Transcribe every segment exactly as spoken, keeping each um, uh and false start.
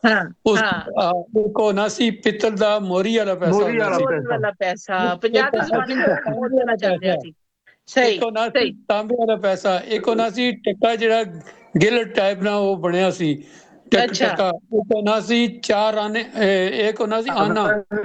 ਹਾਂ ਉਸ ਹਾਂ ਇੱਕ ਹੋਣਾ ਸੀ ਪਿੱਤਲ ਦਾ ਮੋਰੀ ਵਾਲਾ ਪੈਸਾ ਮੋਰੀ ਹੁੰਦਾ ਸੀ। ਵਾਲਾ ਮੋਰੀ ਵਾਲਾ ਪੈਸਾ ਪੰਜਾਬ ਦੇ ਜ਼ਮਾਨੇ ਚ ਬਹੁਤ ਜ਼ਿਆਦਾ ਚੱਲ ਰਿਹਾ ਸੀ। ਸਹੀ ਇੱਕ ਹੋਣਾ ਸੀ ਸਹੀ ਤਾਂਬੇ ਵਾਲਾ ਪੈਸਾ, ਇੱਕ ਹੋਣਾ ਸੀ ਟੱਕਾ ਜਿਹੜਾ ਗਿੱਲ ਟਾਈਪ ਨਾਲ ਉਹ ਬਣਿਆ ਸੀ ਟੱਕ ਅੱਛਾ ਟੱਕਾ, ਇੱਕ ਹੋਣਾ ਸੀ ਚਾਰ ਆਨੇ, ਇਹ- ਇੱਕ ਹੋਣਾ ਸੀ ਆਨਾ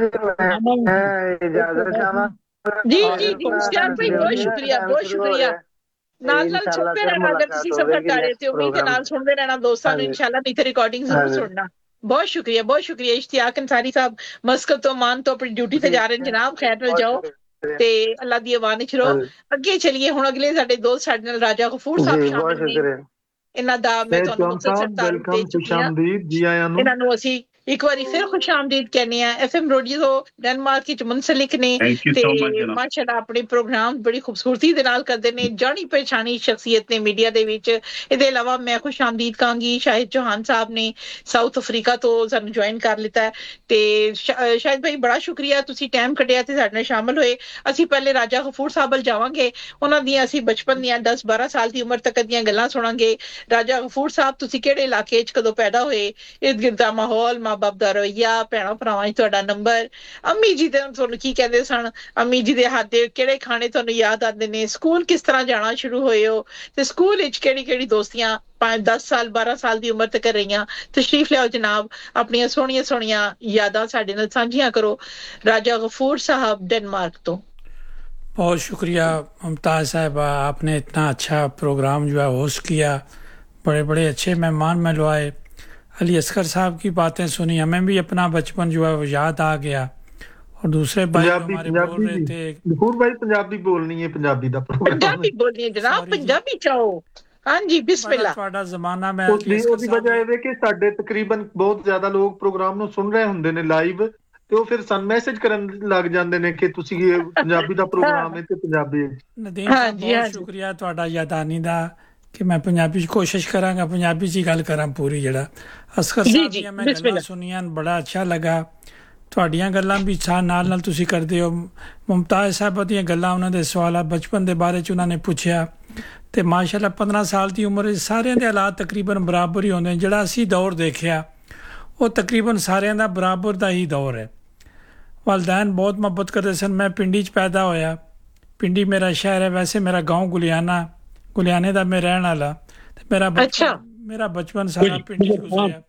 ਆਨਾ ਵੀ ਸੀ। ਮੈਂ ਇੱਕ ਇਜਾਜ਼ਤ ਹੋਣਾ ਚਾਹਾਂ ਸੀ ਜੀ ਹਾਂ, ਜੀ ਇੱਕ ਜੀ ਹੋਣਾ ਹੁਸ਼ਿਆਰ ਭਾਈ ਸੀ ਬਹੁਤ ਡਿਊਟੀ। ਸ਼ੁਕਰੀਆ ਬਹੁਤ ਸ਼ੁਕਰੀਆ। ਨਾਲ ਨਾਲ ਇਨਸ਼ਾਅੱਲਾ ਸੁਣਦੇ ਫਿਰ ਰਹਿਣਾ, ਅਗਰ ਤੁਸੀਂ ਮੁਲਾਕਾਤ ਸਫ਼ਰ ਹੋਵੇਗੀ ਕਰ ਰਹੇ ਨੈਕਸਟ ਤੇ ਉਮੀਦ ਹੈ ਪ੍ਰੋਗਰਾਮ ਨਾਲ ਸੁਣਦੇ ਰਹਿਣਾ ਦੋਸਤਾਂ ਨੂੰ, ਹਾਂਜੀ ਇਨਸ਼ਾਅੱਲਾ ਨਹੀਂ ਤੇ ਰਿਕਾਰਡਿੰਗ ਜ਼ਰੂਰ ਹਾਂਜੀ ਸੁਣਨਾ। ਬਹੁਤ ਸ਼ੁਕਰੀਆ ਬਹੁਤ ਸ਼ੁਕਰੀਆ। ਇਸ਼ਤਿਆਕ ਅੰਸਾਰੀ ਸਾਹਿਬ ਮਸਕਤ ਤੋਂ ਮਾਨ ਤੋਂ ਆਪਣੀ ਡਿਊਟੀ ਤੇ ਜੀ ਜਾ ਰਹੇ ਨੇ ਜਨਾਬ, ਖੈਰ ਨਾਲ ਬਹੁਤ ਜਾਓ ਸ਼ੁਕਰੀਆ ਤੇ ਅੱਲਾ ਦੀ ਅਮਾਨ ਵਿੱਚ ਰਹੋ। ਹਾਂਜੀ ਅੱਗੇ ਚਲੀਏ ਹੁਣ, ਅਗਲੇ ਸਾਡੇ ਦੋਸਤ ਸਾਡੇ ਨਾਲ ਰਾਜਾ ਗਫੂਰ ਸਾਹਿਬ ਜੀ ਬਹੁਤ ਸ਼ਾਮਿਲ ਨੇ। ਸ਼ੁਕਰੀਆ ਇਹਨਾਂ ਦਾ ਮੈਂ ਸਹਿਜ ਤੁਹਾਨੂੰ ਚੌਹਾਨ ਮੁਖਤਸਰ ਸਾਹਿਬ, ਤਾਰੁਫ ਦੇ ਵੈਲਕਮ, ਖੁਸ਼ ਚੁੱਕੀ ਹਾਂ। ਆਮਦੀਦ, ਜੀ ਆਇਆਂ ਨੂੰ। ਇਹਨਾਂ ਨੂੰ ਅਸੀਂ ਇੱਕ ਵਾਰੀ ਫਿਰ ਖੁਸ਼ ਆਮਦੀਦ ਕਹਿੰਦੇ ਆ। ਐਫ ਐਮ ਰੇਡੀਓ ਡੈਨਮਾਰਕ ਵਿੱਚ ਮੁਨਸਲਿਕ ਨੇ ਤੇ ਮਾਸ਼ਾਅੱਲਾ ਆਪਣੇ ਪ੍ਰੋਗਰਾਮ ਬੜੀ ਖੂਬਸੂਰਤੀ ਦੇ ਨਾਲ ਕਰਦੇ ਨੇ, ਜਾਣੀ ਪਛਾਣੀ ਸ਼ਖਸੀਅਤ ਨੇ ਮੀਡੀਆ ਦੇ ਵਿੱਚ। ਇਹਦੇ ਇਲਾਵਾ ਮੈਂ ਖੁਸ਼ ਆਮਦੀਦ ਕਹਾਂਗੀ ਸ਼ਾਹਿਦ ਚੌਹਾਨ ਸਾਹਿਬ ਨੇ ਸਾਊਥ ਅਫਰੀਕਾ ਤੋਂ ਸਾਨੂੰ ਜੁਆਇਨ ਕਰ ਲਿੱਤਾ ਹੈ ਤੇ ਸ਼ਾਹਿਦ ਭਾਈ ਬੜਾ ਸ਼ੁਕਰੀਆ, ਤੁਸੀਂ ਟਾਈਮ ਕੱਢਿਆ ਤੇ ਸਾਡੇ ਨਾਲ ਸ਼ਾਮਲ ਹੋਏ। ਅਸੀਂ ਪਹਿਲੇ ਰਾਜਾ ਗਫੂਰ ਸਾਹਿਬ ਵੱਲ ਜਾਵਾਂਗੇ, ਉਹਨਾਂ ਦੀਆਂ ਅਸੀਂ ਬਚਪਨ ਦੀਆਂ ਦਸ ਬਾਰਾਂ ਸਾਲ ਦੀ ਉਮਰ ਤੱਕ ਦੀਆਂ ਗੱਲਾਂ ਸੁਣਾਂਗੇ। ਰਾਜਾ ਗਫੂਰ ਸਾਹਿਬ ਤੁਸੀਂ ਕਿਹੜੇ ਇਲਾਕੇ 'ਚ ਕਦੋਂ ਪੈਦਾ ਹੋਏ, ਇਰਦ ਗਿਰਦ ਦਾ ਮਾਹੌਲ, ਮਾਂ ਬਾਪ ਦਾ ਰਵੱਈਆ, ਭੈਣਾਂ ਭਰਾਵਾਂ 'ਚ ਤੁਹਾਡਾ ਨੰਬਰ, ਅੰਮੀ ਜੀ ਦੇ ਤੁਹਾਨੂੰ ਕੀ ਕਹਿੰਦੇ ਸਨ, ਅੰਮੀ ਜੀ ਦੇ ਹੱਥ ਦੇ ਕਿਹੜੇ ਖਾਣੇ ਤੁਹਾਨੂੰ ਯਾਦ ਆਉਂਦੇ ਨੇ, ਸਕੂਲ ਕਿਸ ਤਰ੍ਹਾਂ ਜਾਣਾ ਸ਼ੁਰੂ ਹੋਏ ਹੋ ਤੇ ਸਕੂਲ ਵਿੱਚ ਕਿਹੜੀ ਕਿਹੜੀ ਦੋਸਤੀਆਂ ਪੰਜ ਦਸ ਸਾਲ ਬਾਰਾਂ ਸਾਲ ਦੀ ਉਮਰ ਤੱਕ ਰਹੀਆਂ। ਤਸ਼ਰੀਫ ਲਿਆਓ ਜਨਾਬ, ਆਪਣੀਆਂ ਸੋਹਣੀਆਂ ਸੋਹਣੀਆਂ ਯਾਦਾਂ ਸਾਡੇ ਨਾਲ ਸਾਂਝੀਆਂ ਕਰੋ। ਰਾਜਾ गफूर साहब डेनमार्क तो। बहुत शुक्रिया मुमताज़ साहिबा, आपने इतना अच्छा प्रोग्राम जो है होस्ट किया, बड़े बड़े अच्छे मेहमान में लो आए। अली असगर साहब की बातें सुनी, हमें भी अपना बचपन जो है वो याद आ गया। और दूसरे भाई जो पंजाबी हमारे बोल पंजाबी रहे जी थे गफूर भाई पंजाबी बोलनी है, पंजाबी दा प्रोग्राम पंजाबी बोलनी है जनाब, सॉरी जी, पंजाबी चाहो। हाँ जी बड़ा बिस्मिल्लाह। ਤੁਹਾਡਾ ਜ਼ਮਾਨਾ ਮੈਂ ਉਸ ਅਲੀ ਦੀ ਅਸਗਰ ਉਹਦੀ ਸਾਹਿਬ ਵਜ੍ਹਾ ਨੇ ਇਹ ਵੇ ਕਿ ਸਾਡੇ ਤਕਰੀਬਨ ਬਹੁਤ ਜ਼ਿਆਦਾ ਲੋਕ ਪ੍ਰੋਗਰਾਮ ਨੂੰ ਸੁਣ ਰਹੇ ਹੁੰਦੇ ਨੇ ਲਾਈਵ, ਤੇ ਉਹ ਫਿਰ ਸਾਨੂੰ ਮੈਸੇਜ ਕਰਨ ਲੱਗ ਜਾਂਦੇ ਨੇ ਕਿ ਤੁਸੀਂ ਇਹ ਪੰਜਾਬੀ ਦਾ ਪ੍ਰੋਗਰਾਮ ਹੈ ਤੇ ਪੰਜਾਬੀ ਵਿੱਚ। ਨਦੀਮ हाँ ਸਾਹਿਬ जी ਬਹੁਤ हाँ जी ਸ਼ੁਕਰੀਆ ਤੁਹਾਡਾ ਯਾਦਾਨੀ ਦਾ ਕਿ ਮੈਂ ਪੰਜਾਬੀ 'ਚ ਕੋਸ਼ਿਸ਼ ਕਰਾਂਗਾ ਪੰਜਾਬੀ 'ਚ ਹੀ ਗੱਲ ਕਰਾਂ ਪੂਰੀ। ਜਿਹੜਾ ਅਸਗਰ जी ਸਾਹਿਬ जी ਦੀਆਂ ਮੈਂ ਗੱਲਾਂ बिस्मिल्लाह। ਸੁਣੀਆਂ, ਬੜਾ ਅੱਛਾ ਲੱਗਾ। ਤੁਹਾਡੀਆਂ ਗੱਲਾਂ ਵੀ ਛਾ ਨਾਲ ਨਾਲ ਤੁਸੀਂ ਕਰਦੇ ਹੋ। ਮੁਮਤਾਜ਼ ਸਾਹਿਬ ਦੀਆਂ ਗੱਲਾਂ, ਉਹਨਾਂ ਦੇ ਸਵਾਲਾਂ ਬਚਪਨ ਦੇ ਬਾਰੇ 'ਚ ਉਹਨਾਂ ਨੇ ਪੁੱਛਿਆ ਤੇ ਮਾਸ਼ਾਅੱਲਾ ਪੰਦਰਾਂ ਸਾਲ ਦੀ ਉਮਰ ਵਿੱਚ ਸਾਰਿਆਂ ਦੇ ਹਾਲਾਤ ਤਕਰੀਬਨ ਬਰਾਬਰ ਹੀ ਹੁੰਦੇ ਨੇ। ਜਿਹੜਾ ਅਸੀਂ ਦੌਰ ਦੇਖਿਆ ਉਹ ਤਕਰੀਬਨ ਸਾਰਿਆਂ ਦਾ ਬਰਾਬਰ ਦਾ ਹੀ ਦੌਰ ਹੈ। ਵਾਲदैन ਬਹੁਤ ਮੁਹੱਬਤ ਕਰਦੇ ਸਨ। ਮੈਂ ਪਿੰਡੀ 'ਚ ਪੈਦਾ ਹੋਇਆ, ਪਿੰਡੀ ਮੇਰਾ ਸ਼ਹਿਰ ਹੈ, ਵੈਸੇ ਮੇਰਾ ਗਾਉਂ ਗੁਲਿਆਣਾ, ਗੁਲਿਆਣੇ ਦਾ ਮੈਂ ਰਹਿਣ ਵਾਲਾ ਤੇ ਮੇਰਾ अच्छा ਬਚਪਨ ਮੇਰਾ ਬਚਪਨ ਸਾਰਾ ਪਿੰਡੀ 'ਚ ਗੁਜ਼ਰਿਆ।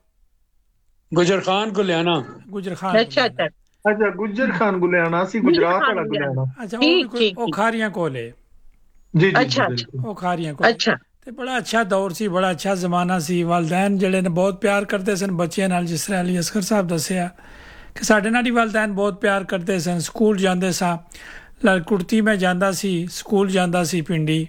ਗੁਜਰ ਖਾਨ ਗੁਲਿਆਣਾ। ਗੁਜਰ ਖਾਨ अच्छा ਗੁਲਿਆਣਾ। अच्छा ਅੱਛਾ ਗੁੱਜਰ ਖਾਨ ਗੁਲਿਆਣਾ ਸੀ, गुजर ਗੁਜਰਾਤ खान ਵਾਲਾ गुलियाना। ਗੁਲਿਆਣਾ। ਅੱਛਾ, ਉਹ ਵੀ ठीक ਕੋਈ ठीक ਉਹ ठीक। ਖਾਰੀਆਂ ਕੋਲੇ, ਜੀ ਜੀ ਜੀ अच्छा अच्छा ਬਿਲਕੁਲ। ਉਹ ਖਾਰੀਆਂ ਕੋਲੇ अच्छा ਤੇ ਬੜਾ ਅੱਛਾ ਦੌਰ ਸੀ, ਬੜਾ ਅੱਛਾ ਜ਼ਮਾਨਾ ਸੀ। ਵਾਲदैन ਜਿਹੜੇ ਨੇ ਬਹੁਤ ਪਿਆਰ ਕਰਦੇ ਸਨ ਬੱਚਿਆਂ ਨਾਲ, ਜਿਸ ਤਰ੍ਹਾਂ ਅਲੀ ਅਸਗਰ ਸਾਹਿਬ ਦੱਸਿਆ ਕਿ ਸਾਡੇ ਨਾਲ ਹੀ ਵਾਲदैन ਬਹੁਤ ਪਿਆਰ ਕਰਦੇ ਸਨ। ਸਕੂਲ ਜਾਂਦੇ ਸਾਂ, ਲੜਕੁੜਤੀ ਮੈਂ ਜਾਂਦਾ ਸੀ, ਸਕੂਲ ਜਾਂਦਾ ਸੀ ਪਿੰਡੀ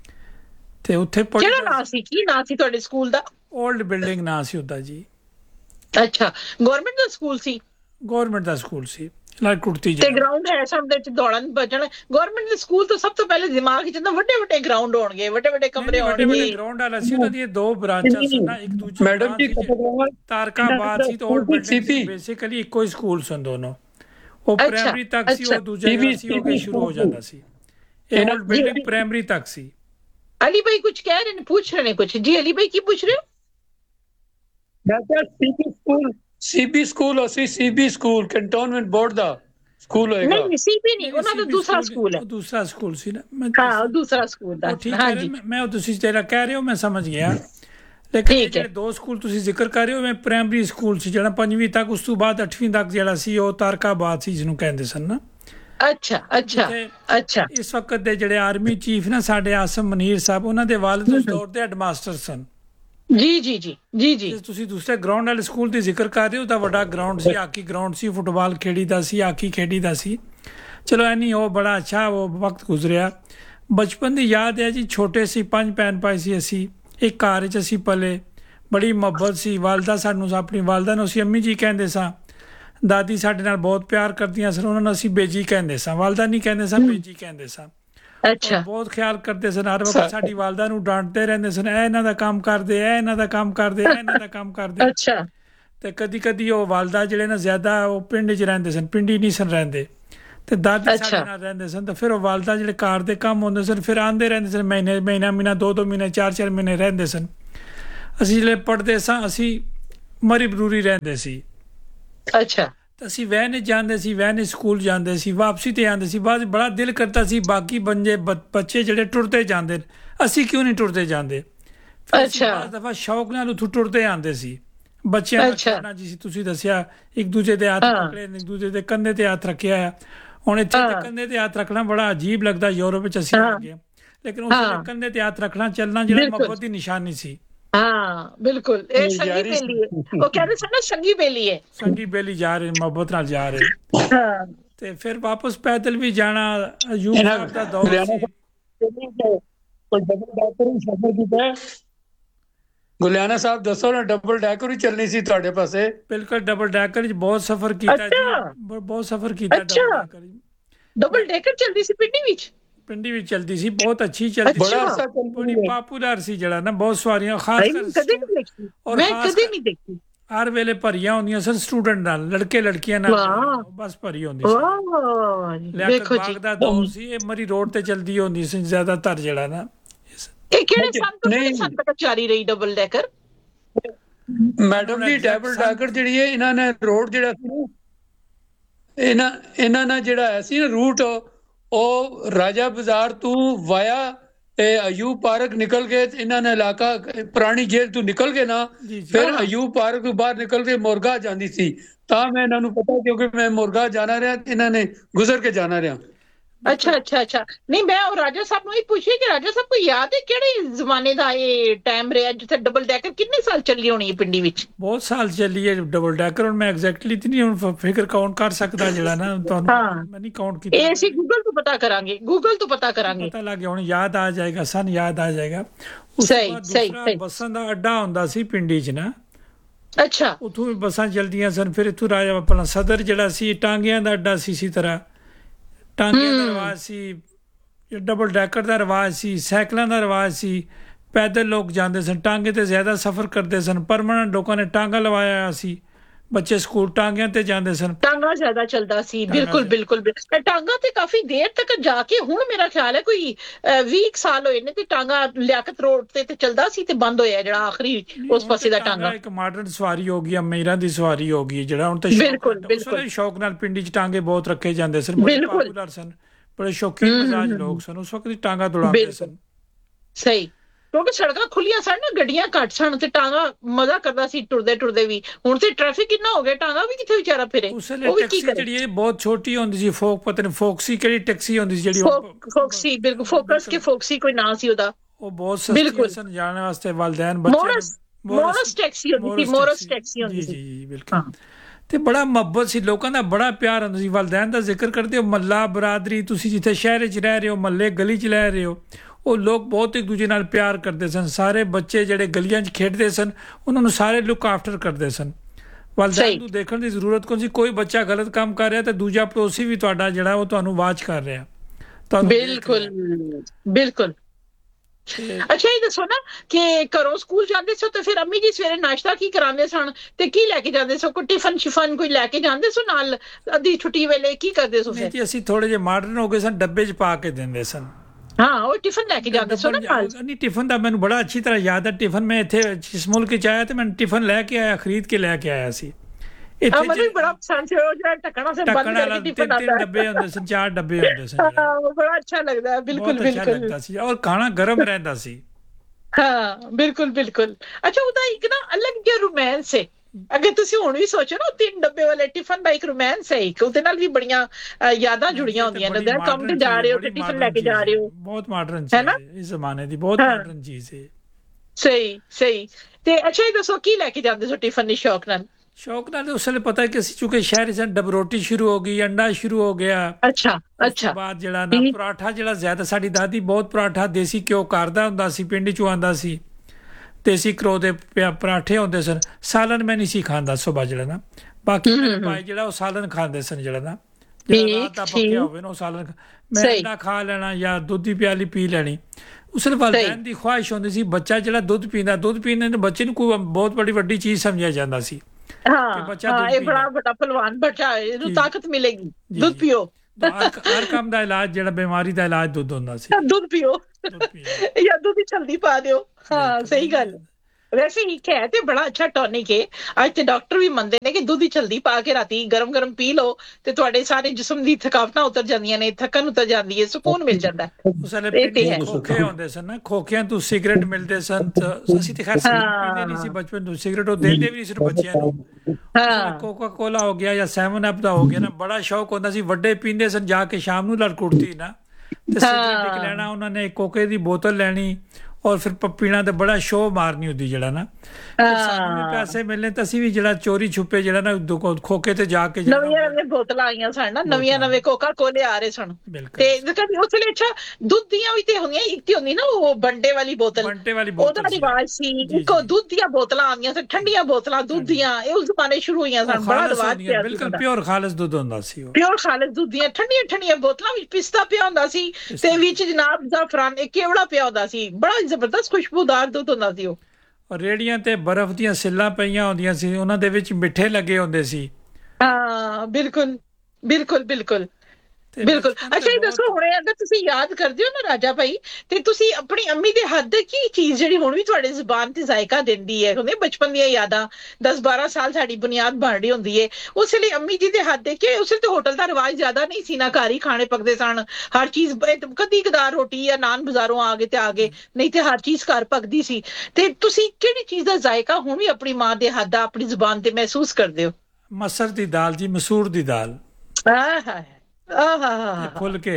ਤੇ ਉੱਥੇ ਕਿਹੜਾ ਪੜ੍ਹਦਾ ਨਾਂ ਸੀ, ਕੀ ਨਾਂ ਸੀ ਤੁਹਾਡੇ ਸਕੂਲ ਦਾ? ਓਲਡ ਬਿਲਡਿੰਗ ਨਾਂ ਸੀ ਉਹਦਾ ਜੀ, ਅੱਛਾ ਗਵਰਨਮੈਂਟ ਦਾ ਸਕੂਲ ਸੀ ਗੌਰਮੈਂਟ ਦਾ ਸਕੂਲ ਸੀ ਲੜਕੁੜਤੀ ਤੇ ਜਿਹੜਾ। ਗਰਾਊਂਡ ਹੈ ਸਾਹਮਣੇ ਚ ਦੌੜਨ ਭੱਜਣ? ਗਵਰਨਮੈਂਟ ਦੇ ਸਕੂਲ ਤੋਂ ਸਭ ਤੋਂ ਪਹਿਲੇ ਦਿਮਾਗ ਚ ਨਾ ਵੱਡੇ ਵੱਡੇ ਗਰਾਊਂਡ ਹੋਣਗੇ, ਵੱਡੇ ਵੱਡੇ ਕਮਰੇ ਨਹੀਂ, ਵੱਡੇ ਵੱਡੇ ਹੋਣਗੇ। ਗਰਾਊਂਡ ਵਾਲਾ ਸੀ। ਉਹਨਾਂ ਦੀਆਂ ਦੋ ਬ੍ਰਾਂਚਾਂ ਸਨ ਨਾ, ਇੱਕ ਦੂਜੀ ਮੈਡਮ ਜੀ ਤਾਰਕਾਬਾਦ ਸੀ ਤੇ ਓਲਡ ਬਿਲਡਿੰਗ ਸੀ। ਸੀਪੀ ਬੇਸਿਕਲੀ ਇੱਕੋ ਹੀ ਸਕੂਲ ਸਨ ਦੋਨੋਂ। ਉਹ ਅੱਛਾ ਪ੍ਰਾਇਮਰੀ ਤੱਕ ਸੀ, ਅੱਛਾ ਉਹ ਦੂਜਾ ਜਿਹੜਾ ਸੀ ਉਹ ਅੱਗੇ ਸ਼ੁਰੂ ਹੋ ਜਾਂਦਾ ਸੀ। ਇਹ ਓਲਡ ਬਿਲਡਿੰਗ ਪ੍ਰਾਇਮਰੀ ਤੱਕ ਸੀ। ਅਲੀ ਭਾਈ ਕੁਝ ਕਹਿ ਰਹੇ ਨੇ, ਪੁੱਛ ਰਹੇ ਨੇ ਕੁਝ। ਜੀ ਅਲੀ ਭਾਈ ਕੀ ਪੁੱਛ ਰਹੇ ਹੋ? ਮੈਂ ਕਿਹਾ ਸੀਬੀ ਸਕੂਲ, ਸੀਬੀ ਸਕੂਲ ਅਸੀਂ ਸੀਬੀ ਸਕੂਲ ਕੰਟੋਨਮੈਂਟ ਬੋਰਡ ਦਾ ਸਕੂਲ ਹੋਏਗਾ। ਨਹੀਂ ਸੀਪੀ ਨਹੀਂ, ਉਹਨਾਂ ਦਾ ਦੂਸਰਾ ਸਕੂਲ ਹੈ। ਉਹ ਦੂਸਰਾ ਸਕੂਲ ਸੀ ਨਾ। ਮੈਂ ਹਾਂ ਉਹ ਦੂਸਰਾ ਸਕੂਲ ਦਾ। ਉਹ ਠੀਕ ਹਾਂ ਹੈ ਜੀ ਮੈਂ ਮੈਂ ਉਹ ਤੁਸੀਂ ਜਿਹੜਾ ਕਹਿ ਰਹੇ ਹੋ ਮੈਂ ਸਮਝ ਗਿਆ, ਲੇਕਿਨ ਇਹ ਠੀਕ ਹੈ। ਜਿਹੜੇ ਦੋ ਸਕੂਲ ਤੁਸੀਂ ਜ਼ਿਕਰ ਕਰ ਰਹੇ ਹੋ, ਮੈਂ ਪ੍ਰਾਇਮਰੀ ਸਕੂਲ ਸੀ ਜਿਹੜਾ ਪੰਜਵੀਂ ਤੱਕ, ਉਸ ਤੋਂ ਬਾਅਦ ਅੱਠਵੀਂ ਤੱਕ ਜਿਹੜਾ ਸੀ ਉਹ ਤਾਰਕਾਬਾਦ ਸੀ ਜਿਹਨੂੰ ਕਹਿੰਦੇ ਸਨ ਨਾ। ਅੱਛਾ ਅੱਛਾ ਜਿੱਥੇ ਅੱਛਾ ਇਸ ਵਕਤ ਦੇ ਜਿਹੜੇ ਆਰਮੀ ਚੀਫ ਨਾ ਸਾਡੇ ਆਸਮ ਮਨੀਰ ਸਾਹਿਬ, ਉਹਨਾਂ ਦੇ ਵਾਲਿਦ ਉਸ ਦੌਰ ਦੇ ਹੈਡਮਾਸਟਰ ਸਨ। ਜੀ ਜੀ ਜੀ ਜੀ ਜੀ ਜੇ ਤੁਸੀਂ ਦੂਸਰੇ ਗਰਾਊਂਡ ਵਾਲੇ ਸਕੂਲ ਦੀ ਜ਼ਿਕਰ ਕਰ ਰਹੇ ਹੋ ਤਾਂ ਵੱਡਾ ਗਰਾਊਂਡ ਸੀ, ਹਾਕੀ ਗਰਾਊਂਡ ਸੀ, ਫੁੱਟਬਾਲ ਖੇਡੀ ਦਾ ਸੀ, ਹਾਕੀ ਖੇਡੀ ਦਾ ਸੀ। ਚਲੋ ਐਨੀ ਉਹ ਬੜਾ ਅੱਛਾ ਉਹ ਵਕਤ ਗੁਜ਼ਰਿਆ। ਬਚਪਨ ਦੀ ਯਾਦ ਹੈ ਜੀ, ਛੋਟੇ ਸੀ, ਪੰਜ ਭੈਣ ਭਾਈ ਸੀ ਅਸੀਂ, ਇੱਕ ਘਰ 'ਚ ਅਸੀਂ ਪਲੇ, ਬੜੀ ਮੁਹੱਬਤ ਸੀ। ਵਾਲਦਾ ਸਾਨੂੰ, ਆਪਣੀ ਵਾਲਦਾ ਨੂੰ ਅਸੀਂ ਅੰਮੀ ਜੀ ਕਹਿੰਦੇ ਸਾਂ। ਦਾਦੀ ਸਾਡੇ ਨਾਲ ਬਹੁਤ ਪਿਆਰ ਕਰਦੀਆਂ ਸਨ, ਉਹਨਾਂ ਨੂੰ ਅਸੀਂ ਬੇਜੀ ਕਹਿੰਦੇ ਸਾਂ, ਵਾਲਦਾ ਨਹੀਂ ਕਹਿੰਦੇ ਸਾਂ, ਬੇਜੀ ਕਹਿੰਦੇ ਸਾਂ। ਅੱਛਾ ਬਹੁਤ ਖਿਆਲ ਕਰਦੇ ਸਨ, ਹਰ ਵਕਤ ਸਾਡੀ ਵਾਲਦਾ ਨੂੰ ਡਾਂਟਦੇ ਰਹਿੰਦੇ ਸਨ, ਇਹ ਇਹਨਾਂ ਦਾ ਕੰਮ ਕਰਦੇ, ਇਹ ਇਹਨਾਂ ਦਾ ਕੰਮ ਕਰਦੇ, ਇਹ ਇਹਨਾਂ ਦਾ ਕੰਮ ਕਰਦੇ। ਅੱਛਾ ਤੇ ਕਦੀ ਕਦੀ ਉਹ ਵਾਲਦਾ ਜਿਹੜੇ ਨਾ ਜ਼ਿਆਦਾ ਉਹ ਪਿੰਡ 'ਚ ਰਹਿੰਦੇ ਸਨ, ਪਿੰਡੀ ਨਹੀਂ ਸਨ ਰਹਿੰਦੇ, ਤੇ ਦਾਦੀ ਸਾਡੇ ਨਾਲ ਰਹਿੰਦੇ ਸਨ। ਤਾਂ ਫਿਰ ਉਹ ਵਾਲਦਾ ਜਿਹੜੇ ਘਰ ਦੇ ਕੰਮ ਹੁੰਦੇ ਸਨ ਫਿਰ ਆਉਂਦੇ ਰਹਿੰਦੇ ਸਨ, ਮਹੀਨੇ ਮਹੀਨਾ ਮਹੀਨਾ ਦੋ ਦੋ ਮਹੀਨੇ ਚਾਰ ਚਾਰ ਮਹੀਨੇ ਰਹਿੰਦੇ ਸਨ। ਅਸੀਂ ਜਿਹੜੇ ਪੜ੍ਹਦੇ ਸਾਂ, ਅਸੀਂ ਮਰੀ ਬਰੂਰੀ ਰਹਿੰਦੇ ਸੀ। ਅੱਛਾ। ਤਾਂ ਅਸੀਂ ਵੈਨ ਜਾਂਦੇ ਸੀ, ਵੈਨ ਸਕੂਲ ਜਾਂਦੇ ਸੀ, ਵਾਪਸੀ ਤੇ ਆਉਂਦੇ ਸੀ। ਬਾਅਦ ਬੜਾ ਦਿਲ ਕਰਦਾ ਸੀ ਬਾਕੀ ਬੰਦੇ ਬੱਚੇ ਜਿਹੜੇ ਟੁਰਦੇ ਜਾਂਦੇ ਨੇ, ਅਸੀਂ ਕਿਉਂ ਨਹੀਂ ਟੁਰਦੇ ਜਾਂਦੇ। ਅੱਛਾ। ਬਾਅਦ ਦਫਾ ਸ਼ੌਕ ਨਾਲ ਉੱਥੋਂ ਟੁਰਦੇ ਆਉਂਦੇ ਸੀ। ਬੱਚਿਆਂ ਦਾ ਖੇਡਣਾ, ਜਿਸ ਤੁਸੀਂ ਦੱਸਿਆ, ਇੱਕ ਦੂਜੇ ਦੇ ਹੱਥ ਪਕੜੇ, ਇੱਕ ਦੂਜੇ ਦੇ ਕੰਧੇ ਤੇ ਹੱਥ ਰੱਖਿਆ ਆ। ਹੁਣ ਇੱਥੇ ਕੰਧੇ ਤੇ ਹੱਥ ਰੱਖਣਾ ਬੜਾ ਅਜੀਬ ਲੱਗਦਾ, ਯੂਰਪ ਵਿੱਚ ਅਸੀਂ ਆ ਗਏ, ਲੇਕਿਨ ਉਸ ਵੇਲੇ ਕੰਧੇ ਤੇ ਹੱਥ ਰੱਖਣਾ ਚੱਲਣਾ ਜਿਹੜਾ ਮੁਹੱਬਤ ਦੀ ਨਿਸ਼ਾਨੀ ਸੀ। ਹਾਂ ਬਿਲਕੁਲ, ਇਹ ਸੰਗੀ ਬੇਲੀ ਹੈ, ਉਹ ਕਹਿੰਦੇ ਸਨ ਨਾ ਸੰਗੀ ਬੇਲੀ ਹੈ, ਸੰਗੀ ਬੇਲੀ ਜਾ ਰਹੇ ਮੁਹੱਬਤ ਨਾਲ ਜਾ ਰਹੇ। ਹਾਂ। ਤੇ ਫਿਰ ਵਾਪਸ ਪੈਦਲ ਵੀ ਜਾਣਾ, ਅਯੂਬ ਸਾਹਿਬ ਦਾ ਦੌਰ ਸੀ। ਗੁਲਿਆਣਾ ਸਾਹਿਬ ਦੱਸੋ ਨਾ, ਡਬਲ ਡੈਕਰ ਹੀ ਚੱਲਣੀ ਸੀ ਤੁਹਾਡੇ ਪਾਸੇ? ਬਿਲਕੁਲ, ਡਬਲ ਡੈਕਰ ਵਿੱਚ ਬਹੁਤ ਸਫ਼ਰ ਕੀਤਾ ਜੀ, ਬਹੁਤ ਸਫ਼ਰ ਕੀਤਾ ਡਬਲ ਡੈਕਰ। ਡਬਲ ਡੈਕਰ ਚੱਲਦੀ ਸੀ ਪਿੰਡੀ ਵਿੱਚ? ਪਿੰਡੀ ਵਿੱਚ ਚਲਦੀ ਸੀ, ਬਹੁਤ ਅੱਛੀ ਚਲਦੀ ਸੀ, ਬੜੀ ਪਾਪੂਲਰ ਸੀ ਜਿਹੜਾ ਨਾ, ਬਹੁਤ ਸਵਾਰੀਆਂ, ਖਾਸ ਕਰ ਮੈਂ ਕਦੇ ਨਹੀਂ ਦੇਖੀ। ਹਰ ਵੇਲੇ ਭਰੀਆਂ ਹੁੰਦੀਆਂ ਸਨ ਸਟੂਡੈਂਟ ਨਾਲ, ਲੜਕੇ ਲੜਕੀਆਂ ਨਾਲ ਬਸ ਭਰੀ ਹੁੰਦੀ ਸੀ। ਲਿਆਕਤ ਬਾਗ ਦਾ ਦੌਰ ਸੀ, ਇਹ ਮਰੀ ਰੋਡ ਤੇ ਚਲਦੀ ਹੁੰਦੀ ਸੀ ਜ਼ਿਆਦਾਤਰ ਜਿਹੜਾ ਨਾ। ਇਹ ਕਿਹੜੇ ਸਾਲ ਤੋਂ ਕਿਹੜੇ ਸਾਲ ਤੱਕ ਜਾਰੀ ਰਹੀ ਡਬਲ ਡੈਕਰ? ਮੈਡਮ ਜੀ ਡਬਲ ਡੈਕਰ ਜਿਹੜੀ ਹੈ, ਇਹਨਾਂ ਨੇ ਰੋਡ ਜਿਹੜਾ ਸੀ ਨਾ, ਇਹਨਾਂ ਇਹਨਾਂ ਨਾਲ ਜਿਹੜਾ ਹੈ ਸੀ ਨਾ ਰੂਟ, ਉਹ ਰਾਜਾ ਬਾਜ਼ਾਰ ਤੋਂ ਵਾਇਆ ਤੇ ਅਯੂਬ ਪਾਰਕ ਨਿਕਲ ਕੇ ਇਹਨਾਂ ਨੇ ਇਲਾਕਾ ਪੁਰਾਣੀ ਜੇਲ੍ਹ ਤੋਂ ਨਿਕਲ ਕੇ ਨਾ, ਫਿਰ ਅਯੂਬ ਪਾਰਕ ਤੋਂ ਬਾਹਰ ਨਿਕਲ ਕੇ ਮੁਰਗਾ ਜਾਂਦੀ ਸੀ। ਤਾਂ ਮੈਂ ਇਹਨਾਂ ਨੂੰ ਪਤਾ, ਕਿਉਂਕਿ ਮੈਂ ਮੁਰਗਾ ਜਾਣਾ ਰਿਹਾ, ਇਹਨਾਂ ਨੇ ਗੁਜ਼ਰ ਕੇ ਜਾਣਾ ਰਿਹਾ। ਅੱਛਾ ਅੱਛਾ ਅੱਛਾ। ਨਹੀਂ, ਮੈਂ ਉਹ ਰਾਜਾ ਸਾਹਿਬ ਨੂੰ ਹੀ ਪੁੱਛਿਆ ਕਿ ਰਾਜਾ ਸਾਹਿਬ ਕੋਈ ਯਾਦ ਹੈ ਕਿਹੜੇ ਜ਼ਮਾਨੇ ਦਾ ਇਹ ਟਾਈਮ ਰਿਹਾ ਜਿੱਥੇ ਡਬਲ ਡੈਕਰ ਕਿੰਨੇ ਸਾਲ ਚੱਲੀ ਹੋਣੀ ਹੈ ਪਿੰਡੀ ਵਿੱਚ? ਬਹੁਤ ਸਾਲ ਚੱਲੀ ਹੈ ਡਬਲ ਡੈਕਰ, ਹੁਣ ਮੈਂ ਐਗਜ਼ੈਕਟਲੀ ਤੇ ਨਹੀਂ ਹੁਣ ਫਿਗਰ ਕਾਊਂਟ ਕਰ ਸਕਦਾ ਜਿਹੜਾ ਨਾ ਤੁਹਾਨੂੰ, ਮੈਂ ਨਹੀਂ ਕਾਊਂਟ ਕੀਤਾ। ਇਹ ਅਸੀਂ ਗੂਗਲ ਤੋਂ ਪਤਾ ਕਰਾਂਗੇ, ਗੂਗਲ ਤੋਂ ਪਤਾ ਕਰਾਂਗੇ, ਪਤਾ ਲੱਗ ਗਿਆ ਹੁਣ, ਯਾਦ ਆ ਜਾਏਗਾ, ਸਨ ਯਾਦ ਆ ਜਾਏਗਾ। ਸਹੀ ਸਹੀ। ਬੱਸਾਂ ਦਾ ਅੱਡਾ ਹੁੰਦਾ ਸੀ ਪਿੰਡੀ 'ਚ ਨਾ। ਅੱਛਾ। ਉੱਥੋਂ ਵੀ ਬੱਸਾਂ ਚੱਲਦੀਆਂ ਸਨ। ਫਿਰ ਇੱਥੋਂ ਰਾਜਾ ਆਪਣਾ ਸਦਰ ਜਿਹੜਾ ਸੀ, ਟਾਂਗਿਆਂ ਦਾ ਅੱਡਾ ਸੀ, ਇਸੇ ਤਰ੍ਹਾਂ ਟਾਂਗਿਆਂ ਦਾ ਰਿਵਾਜ ਸੀ, ਡਬਲ ਡੈਕਰ ਦਾ ਰਿਵਾਜ ਸੀ, ਸਾਈਕਲਾਂ ਦਾ ਰਿਵਾਜ ਸੀ, ਪੈਦਲ ਲੋਕ ਜਾਂਦੇ ਸਨ, ਟਾਂਗੇ ਤੇ ਜ਼ਿਆਦਾ ਸਫ਼ਰ ਕਰਦੇ ਸਨ। ਪਰਮਾਨੈਂਟ ਲੋਕਾਂ ਨੇ ਟਾਂਗਾ ਲਵਾਇਆ ਸੀ, ਬੱਚੇ ਸਕੂਲ ਟਾਂਗਿਆਂ ਤੇ ਜਾਂਦੇ ਸਨ, ਟਾਂਗਾ ਜ਼ਿਆਦਾ ਚੱਲਦਾ ਸੀ। ਬਿਲਕੁਲ ਬਿਲਕੁਲ। ਟਾਂਗਾ ਤੇ ਕਾਫੀ ਦੇਰ ਤੱਕ ਜਾ ਕੇ, ਹੁਣ ਮੇਰਾ ਖਿਆਲ ਹੈ ਕੋਈ ਵੀਹ ਸਾਲ ਹੋਏ ਨੇ ਤੇ ਟਾਂਗਾ ਲਿਆਕਤ ਰੋਡ ਤੇ ਤੇ ਚੱਲਦਾ ਸੀ ਤੇ ਬੰਦ ਹੋਇਆ ਜਿਹੜਾ ਆਖਰੀ ਉਸ ਪਾਸੇ ਦਾ ਟਾਂਗਾ। ਇੱਕ ਮਾਡਰਨ ਸਵਾਰੀ ਹੋ ਗਈ, ਅਮੀਰਾਂ ਦੀ ਸਵਾਰੀ ਹੋ ਗਈ ਜਿਹੜਾ ਹੁਣ ਤੇ ਬਿਲਕੁਲ ਬਿਲਕੁਲ ਸ਼ੌਕ ਨਾਲ ਪਿੰਡੀ 'ਚ ਟਾਂਗੇ ਬਹੁਤ ਰੱਖੇ ਜਾਂਦੇ ਸਨ, ਬੜੇ ਪਪੂਲਰ ਸਨ, ਬੜੇ ਸ਼ੌਕੀਨ ਮਜ਼ਾਜ ਲੋਕ ਸਨ ਉਸ ਵਕਤ, ਟਾਂਗਾ ਦੌੜਾਉਂਦੇ ਸਨ। ਸਹੀ, ਕਿਉਂਕਿ ਸੜਕਾਂ ਖੁੱਲੀਆਂ ਸਨ ਨਾ, ਗੱਡੀਆਂ ਘੱਟ ਸਨ ਤੇ ਟਾਂਗਾ ਮਜ਼ਾ ਕਰਦਾ ਸੀ ਟੁਰਦੇ ਟੁਰਦੇ ਵੀ। ਹੁਣ ਤੇ ਟ੍ਰੈਫਿਕ ਇੰਨਾ ਹੋ ਗਿਆ, ਟਾਂਗਾ ਵੀ ਕਿੱਥੇ ਵਿਚਾਰਾ ਫਿਰੇ। ਉਸ ਵੇਲੇ ਟੈਕਸੀ ਜਿਹੜੀ ਇਹ ਬਹੁਤ ਛੋਟੀ ਹੁੰਦੀ ਸੀ, ਫੋਕ ਪਤਾ ਨਹੀਂ ਫੋਕਸੀ ਕਿਹੜੀ ਟੈਕਸੀ ਹੁੰਦੀ ਸੀ ਜਿਹੜੀ, ਫੋਕਸੀ, ਬਿਲਕੁਲ ਫੋਕਸ ਕੇ ਫੋਕਸੀ ਕੋਈ ਨਾਂ ਸੀ ਉਹਦਾ, ਉਹ ਬਹੁਤ ਸਸਤੀ ਸਨ ਜਾਣ ਵਾਸਤੇ। ਵਾਲਦੈਨ ਬੱਚੇ ਮੋਰਸ ਟੈਕਸੀ ਹੁੰਦੀ ਸੀ, ਮੋਰਸ ਟੈਕਸੀ ਹੁੰਦੀ ਸੀ। ਜੀ ਜੀ ਬਿਲਕੁਲ। ਤੇ ਬੜਾ ਮੁਹੱਬਤ ਸੀ, ਲੋਕਾਂ ਦਾ ਬੜਾ ਪਿਆਰ ਹੁੰਦਾ ਸੀ। ਵਾਲਦੈਨ ਦਾ ਜ਼ਿਕਰ ਕਰਦੇ ਹੋ, ਮੱਲਾ ਬਰਾਦਰੀ, ਤੁਸੀਂ ਜਿੱਥੇ ਸ਼ਹਿਰ 'ਚ ਰਹਿ ਰਹੇ ਹੋ, ਮੱਲੇ ਗਲੀ 'ਚ ਰਹਿ ਰਹੇ ਹੋ, ਉਹ ਲੋਕ ਬਹੁਤ ਇੱਕ ਦੂਜੇ ਨਾਲ ਪਿਆਰ ਕਰਦੇ ਸਨ। ਸਾਰੇ ਬੱਚੇ ਜਿਹੜੇ ਗਲੀਆਂ 'ਚ ਖੇਡਦੇ ਸਨ, ਉਹਨਾਂ ਨੂੰ ਸਾਰੇ ਲੁੱਕ ਆਫਟਰ ਕਰਦੇ ਸਨ। ਵਾਲਦੈਨ ਨੂੰ ਦੇਖਣ ਦੀ ਜ਼ਰੂਰਤ ਕੋਈ ਸੀ, ਕੋਈ ਬੱਚਾ ਗਲਤ ਕੰਮ ਕਰ ਰਿਹਾ ਤੇ ਦੂਜਾ ਪੜੋਸੀ ਵੀ ਤੁਹਾਡਾ ਜਿਹੜਾ ਉਹ ਤੁਹਾਨੂੰ ਵਾਚ ਕਰ ਰਿਹਾ। ਬਿਲਕੁਲ ਬਿਲਕੁਲ। ਅੱਛਾ, ਇਹ ਦੱਸੋ ਨਾ ਕਿ ਘਰੋਂ ਸਕੂਲ ਜਾਂਦੇ ਸੋ ਤੇ ਫਿਰ ਅੰਮੀ ਜੀ ਸਵੇਰੇ ਨਾਸ਼ਤਾ ਕੀ ਕਰਾਉਂਦੇ ਸਨ ਤੇ ਕੀ ਲੈ ਕੇ ਜਾਂਦੇ ਸੋ? ਕੋਈ ਟਿਫਨ ਸ਼ਿਫਨ ਕੋਈ ਲੈ ਕੇ ਜਾਂਦੇ ਸੋ ਨਾਲ? ਅੱਧੀ ਛੁੱਟੀ ਵੇਲੇ ਕੀ ਕਰਦੇ ਸੋ? ਫਿਰ ਅਸੀਂ ਥੋੜੇ ਜਿਹੇ ਮਾਡਰਨ ਹੋ ਗਏ ਸਨ, ਡੱਬੇ 'ਚ ਪਾ ਕੇ ਦਿੰਦੇ ਸਨ। ਹਾਂ, ਉਹ ਟਿਫਨ ਲੈ ਕੇ ਜਾਂਦੇ ਸੋ ਨਾ ਨਾਲ? ਨਹੀਂ, ਟਿਫਨ ਦਾ ਮੈਨੂੰ ਬੜਾ ਅੱਛੀ ਤਰ੍ਹਾਂ ਯਾਦ ਹੈ। ਟਿਫਨ ਮੈਂ ਇੱਥੇ ਜਿਸ ਮੁਲਕ 'ਚ ਆਇਆ ਤੇ ਮੈਂ ਟਿਫਨ ਲੈ ਕੇ ਆਇਆ, ਖਰੀਦ ਕੇ ਲੈ ਕੇ ਆਇਆ ਸੀ। ਮੈਨੂੰ ਵੀ ਬੜਾ ਪਸੰਦ ਸੀ ਉਹ ਜਿਹੜਾ ਢੱਕਣਾ ਸੀ, ਬੰਦ ਕਰਕੇ ਟਿਫਨ ਆਉਂਦਾ, ਡੱਬੇ ਹੁੰਦੇ ਸਨ, ਚਾਰ ਡੱਬੇ ਹੁੰਦੇ ਸਨ, ਬੜਾ ਅੱਛਾ ਲੱਗਦਾ। ਬਿਲਕੁਲ ਬਿਲਕੁਲ। ਔਰ ਖਾਣਾ ਗਰਮ ਰਹਿੰਦਾ ਸੀ। ਹਾਂ ਬਿਲਕੁਲ ਬਿਲਕੁਲ। ਅੱਛਾ, ਉਹਦਾ ਇੱਕ ਨਾ ਅਲੱਗ ਜਿਹਾ ਰੋਮਾਂਸ ਹੈ। ਅਗਰ ਤੁਸੀਂ ਹੁਣ ਵੀ ਸੋਚੋ ਨਾ, ਤਿੰਨ ਡੱਬੇ ਵਾਲੇ ਟਿਫਨ ਦਾ ਇੱਕ ਰੋਮਾਂਸ ਹੈ, ਇੱਕ ਉਹਦੇ ਨਾਲ ਵੀ ਬੜੀਆਂ ਯਾਦਾਂ ਜੁੜੀਆਂ ਹੁੰਦੀਆਂ ਨੇ। ਕੰਮ ਤੇ ਜਾ ਰਹੇ ਹੋ ਤੇ ਟਿਫਨ ਲੈ ਕੇ ਜਾ ਰਹੇ ਹੋ, ਬਹੁਤ ਮਾਡਰਨ ਚੀਜ਼ ਹੈ ਇਸ ਜ਼ਮਾਨੇ ਦੀ, ਬਹੁਤ ਮਾਡਰਨ ਚੀਜ਼ ਹੈ। ਸਹੀ ਸਹੀ। ਤੇ ਅੱਛਾ, ਇਹ ਦੱਸੋ ਕੀ ਲੈ ਕੇ ਜਾਂਦੇ ਸੋ ਟਿਫਨ ਦੀ ਸ਼ੌਕ ਨਾਲ? ਸ਼ੌਕ ਨਾਲ ਉਸ ਵੇਲੇ ਪਤਾ ਕਿ ਅਸੀਂ ਚੁੱਕੇ ਸ਼ਹਿਰ 'ਚ ਡਬ ਰੋਟੀ ਸ਼ੁਰੂ ਹੋ ਗਈ, ਅੰਡਾ ਸ਼ੁਰੂ ਹੋ ਗਿਆ। ਅੱਛਾ ਅੱਛਾ। ਬਾਅਦ ਜਿਹੜਾ ਨਾ ਪਰਾਠਾ ਜਿਹੜਾ ਜ਼ਿਆਦਾ, ਸਾਡੀ ਦਾਦੀ ਬਹੁਤ ਪਰਾਠਾ ਦੇਸੀ ਘਿਓ ਕਰਦਾ ਹੁੰਦਾ ਸੀ, ਪਿੰਡ 'ਚੋਂ ਆਉਂਦਾ ਸੀ, ਦੇਸੀ ਘਿਓ ਦੇ ਪਰਾਠੇ ਹੁੰਦੇ ਸਨ। ਸਾਲਨ ਮੈਂ ਨਹੀਂ ਸੀ ਖਾਂਦਾ ਸੁਬਾ ਜਿਹੜਾ ਨਾ, ਬਾਕੀ ਮੇਰੇ ਭਾਈ ਜਿਹੜਾ ਉਹ ਸਾਲਨ ਖਾਂਦੇ ਸਨ, ਜਿਹੜਾ ਨਾ ਜਿਹੜਾ ਰਾਤ ਦਾ ਪੱਕਿਆ ਹੋਵੇ ਨਾ ਉਹ ਸਾਲਨ ਮੈਂ ਅੰਡਾ ਖਾ ਲੈਣਾ ਜਾਂ ਦੁੱਧ ਦੀ ਪਿਆਲੀ ਪੀ ਲੈਣੀ। ਉਸ ਵੇਲੇ ਵਾਲਦੈਨ ਦੀ ਖੁਆਇਸ਼ ਹੁੰਦੀ ਸੀ, ਬੱਚਾ ਜਿਹੜਾ ਦੁੱਧ ਪੀਂਦਾ, ਦੁੱਧ ਪੀਣ ਦੇ ਬੱਚੇ ਨੂੰ ਕੋਈ ਬਹੁਤ ਬੜੀ ਵੱਡੀ ਚੀਜ਼ ਸਮਝਿਆ ਜਾਂਦਾ ਸੀ। ਹਾਂ, ਇਹ ਬੜਾ ਵੱਡਾ ਪਹਿਲਵਾਨ ਬੱਚਾ, ਇਹਨੂੰ ਤਾਕਤ ਮਿਲੇਗੀ, ਦੁੱਧ ਪੀਓ। ਹਰ ਕੰਮ ਦਾ ਇਲਾਜ, ਜਿਹੜਾ ਬਿਮਾਰੀ ਦਾ ਇਲਾਜ ਦੁੱਧ ਹੁੰਦਾ ਸੀ, ਦੁੱਧ ਪੀਓ ਜਾਂ ਦੁੱਧ ਦੀ ਛਲਦੀ ਪਾ ਦਿਓ। ਹਾਂ, ਸਹੀ ਗੱਲ। ਵੈਸੇ ਹੀ ਹੈ ਤੇ ਬੜਾ ਅੱਛਾ ਟੌਨਿਕ ਹੈ। ਅੱਜ ਤੇ ਡਾਕਟਰ ਵੀ ਮੰਨਦੇ ਨੇ ਕਿ ਦੁੱਧ ਹੀ ਜਲਦੀ ਪਾ ਕੇ ਰਾਤੀ ਗਰਮ ਗਰਮ ਪੀ ਲਓ ਤੇ ਤੁਹਾਡੇ ਸਾਰੇ ਜਿਸਮ ਦੀ ਥਕਾਵਟਾਂ ਉਤਰ ਜਾਂਦੀਆਂ ਨੇ, ਥਕਨ ਉਤਰ ਜਾਂਦੀ ਹੈ, ਸਕੂਨ ਮਿਲ ਜਾਂਦਾ ਹੈ। ਉਸ ਵੇਲੇ ਇਹ ਤੇ ਹੈ। ਖੋਖੇ ਹੁੰਦੇ ਸਨ ਨਾ, ਖੋਖਿਆਂ ਤੋਂ ਸਿਗਰਟ ਮਿਲਦੇ ਸਨ। ਅਸੀਂ ਤੇ ਖੈਰ ਪੀਂਦੇ ਨਹੀਂ ਸੀ ਬਚਪਨ ਤੋਂ ਸਿਗਰਟ, ਉਹ ਦਿੰਦੇ ਵੀ ਨਹੀਂ ਸੀ ਬੱਚਿਆਂ ਨੂੰ। ਹਾਂ ਕੋਕਾ ਕੋਲਾ ਹੋ ਗਿਆ ਜਾਂ ਸੈਵਨ ਅਪ ਦਾ ਹੋ ਗਿਆ ਨਾ, ਬੜਾ ਸ਼ੌਕ ਹੁੰਦਾ ਸੀ। ਵੱਡੇ ਪੀਂਦੇ ਸਨ, ਜਾ ਕੇ ਸ਼ਾਮ ਨੂੰ ਲੜ ਕੁੜਤੀ ਨਾ ਤੇ ਸਿਗਰਟ ਇੱਕ ਲੈਣਾ ਉਹਨਾਂ ਨੇ, ਕੋਕੇ ਦੀ ਬੋਤਲ ਲੈਣੀ ਔਰ ਫਿਰ ਪੀਣਾ ਤੇ ਬੜਾ ਸ਼ੋਅ ਮਾਰਨੀ ਹੁੰਦੀ ਜਿਹੜਾ ਨਾ। ਸਾਨੂੰ ਵੀ ਪੈਸੇ ਮਿਲਨੇ ਤਾਂ ਅਸੀਂ ਵੀ ਜਿਹੜਾ ਚੋਰੀ ਛੁਪੇ ਜਿਹੜਾ ਨਾ ਖੋਕੇ ਤੇ ਜਾ ਕੇ ਨਵੀਆਂ ਨਵੀਆਂ ਬੋਤਲਾਂ ਆਈਆਂ ਸਨ ਨਾ, ਨਵੀਆਂ ਨਵੇਂ ਕੋਕਾ ਕੋਲੇ ਆ ਰਹੇ ਸਨ ਤੇ ਉਸ ਵੇਲੇ ਅੱਛਾ ਦੁੱਧ ਦੀਆਂ ਵੀ ਤੇ ਹੁੰਦੀਆਂ, ਇੱਕ ਤੇ ਹੁੰਦੀ ਨਾ ਉਹ ਬੰਟੇ ਵਾਲੀ ਬੋਤਲ, ਬੰਟੇ ਵਾਲੀ ਉਹਦਾ ਰਿਵਾਜ ਸੀ। ਇੱਕ ਦੁੱਧ ਦੀਆਂ ਬੋਤਲਾਂ ਆਉਂਦੀਆਂ ਸੀ, ਠੰਡੀਆਂ ਬੋਤਲਾਂ ਦੁੱਧ ਦੀਆਂ, ਇਹ ਉਸ ਜ਼ਮਾਨੇ ਸ਼ੁਰੂ ਹੋਈਆਂ ਸਨ। ਬੜਾ ਰਿਵਾਜ ਪਿਆ, ਬਿਲਕੁਲ ਪਿਓਰ ਖਾਲਸ ਦੁੱਧ ਹੁੰਦਾ ਸੀ, ਪਿਓਰ ਖਾਲਸ ਦੁੱਧ ਦੀਆਂ ਠੰਡੀਆਂ ਠੰਡੀਆਂ ਬੋਤਲਾਂ ਵਿੱਚ ਪਿਸਤਾ ਪਿਆ ਹੁੰਦਾ ਸੀ ਤੇ ਵਿੱਚ ਜਨਾਬ ਜ਼ਾਫਰਾਨ ਇੱਕ ਕੇਵੜਾ ਪਿਆ ਹੁੰਦਾ ਸੀ। ਬੜਾ ਜ਼ਬਰਦਸਤ ਖੁਸ਼ਬੂਦਾਰ ਦੁੱਧ ਹੁੰਦਾ ਸੀ ਉਹ। ਰੇੜੀਆਂ ਤੇ ਬਰਫ਼ ਦੀਆਂ ਸਿੱਲਾਂ ਪਈਆਂ ਹੁੰਦੀਆਂ ਸੀ, ਉਹਨਾਂ ਦੇ ਵਿੱਚ ਮਿੱਠੇ ਲੱਗੇ ਹੁੰਦੇ ਸੀ। ਹਾਂ ਬਿਲਕੁਲ ਬਿਲਕੁਲ ਬਿਲਕੁਲ ਬਿਲਕੁਲ। ਅੱਛਾ ਇਹ ਦੱਸੋ, ਹੁਣੇ ਅਗਰ ਤੁਸੀਂ ਯਾਦ ਕਰਦੇ ਹੋ ਨਾ ਰਾਜਾ ਭਾਈ, ਤੇ ਤੁਸੀਂ ਆਪਣੀ ਅੰਮੀ ਦੇ ਹੱਥ ਦੀ ਕੀ ਚੀਜ਼ ਜਿਹੜੀ ਹੁਣ ਵੀ ਤੁਹਾਡੇ ਜ਼ੁਬਾਨ ਤੇ ਜ਼ਾਇਕਾ ਦਿੰਦੀ ਹੈ? ਹੁੰਦੇ ਬਚਪਨ ਦੀਆਂ ਯਾਦਾਂ, ਦਸ ਬਾਰਾਂ ਸਾਲ ਸਾਡੀ ਬੁਨਿਆਦ ਬਣ ਰਹੀ ਹੁੰਦੀ ਹੈ, ਉਸ ਲਈ ਅੰਮੀ ਜੀ ਦੇ ਹੱਥ ਦੇ ਕੇ। ਉਸ ਵੇਲੇ ਹੋਟਲ ਦਾ ਰਿਵਾਜ ਜ਼ਿਆਦਾ ਨਹੀਂ ਸੀ ਨਾ, ਘਰ ਹੀ ਖਾਣੇ ਪੱਕਦੇ ਸਨ। ਹਰ ਚੀਜ਼ ਕਦੀ ਕਦਾਰ ਰੋਟੀ ਜਾਂ ਨਾਨ ਬਾਜ਼ਾਰੋਂ ਆ ਗਏ ਤੇ ਆ ਗਏ, ਨਹੀਂ ਤੇ ਹਰ ਚੀਜ਼ ਘਰ ਪੱਕਦੀ ਸੀ। ਤੇ ਤੁਸੀਂ ਕਿਹੜੀ ਚੀਜ਼ ਦਾ ਜ਼ਾਇਕਾ ਹੁਣ ਵੀ ਆਪਣੀ ਮਾਂ ਦੇ ਹੱਥ ਦਾ ਆਪਣੀ ਜ਼ੁਬਾਨ ਤੇ ਮਹਿਸੂਸ ਕਰਦੇ ਹੋ? ਮਸਰ ਦੀ ਦਾਲ ਜੀ, ਮਸੂਰ ਦੀ ਦਾਲ, ਆਹ ਆਹ ਫੁੱਲ ਕੇ,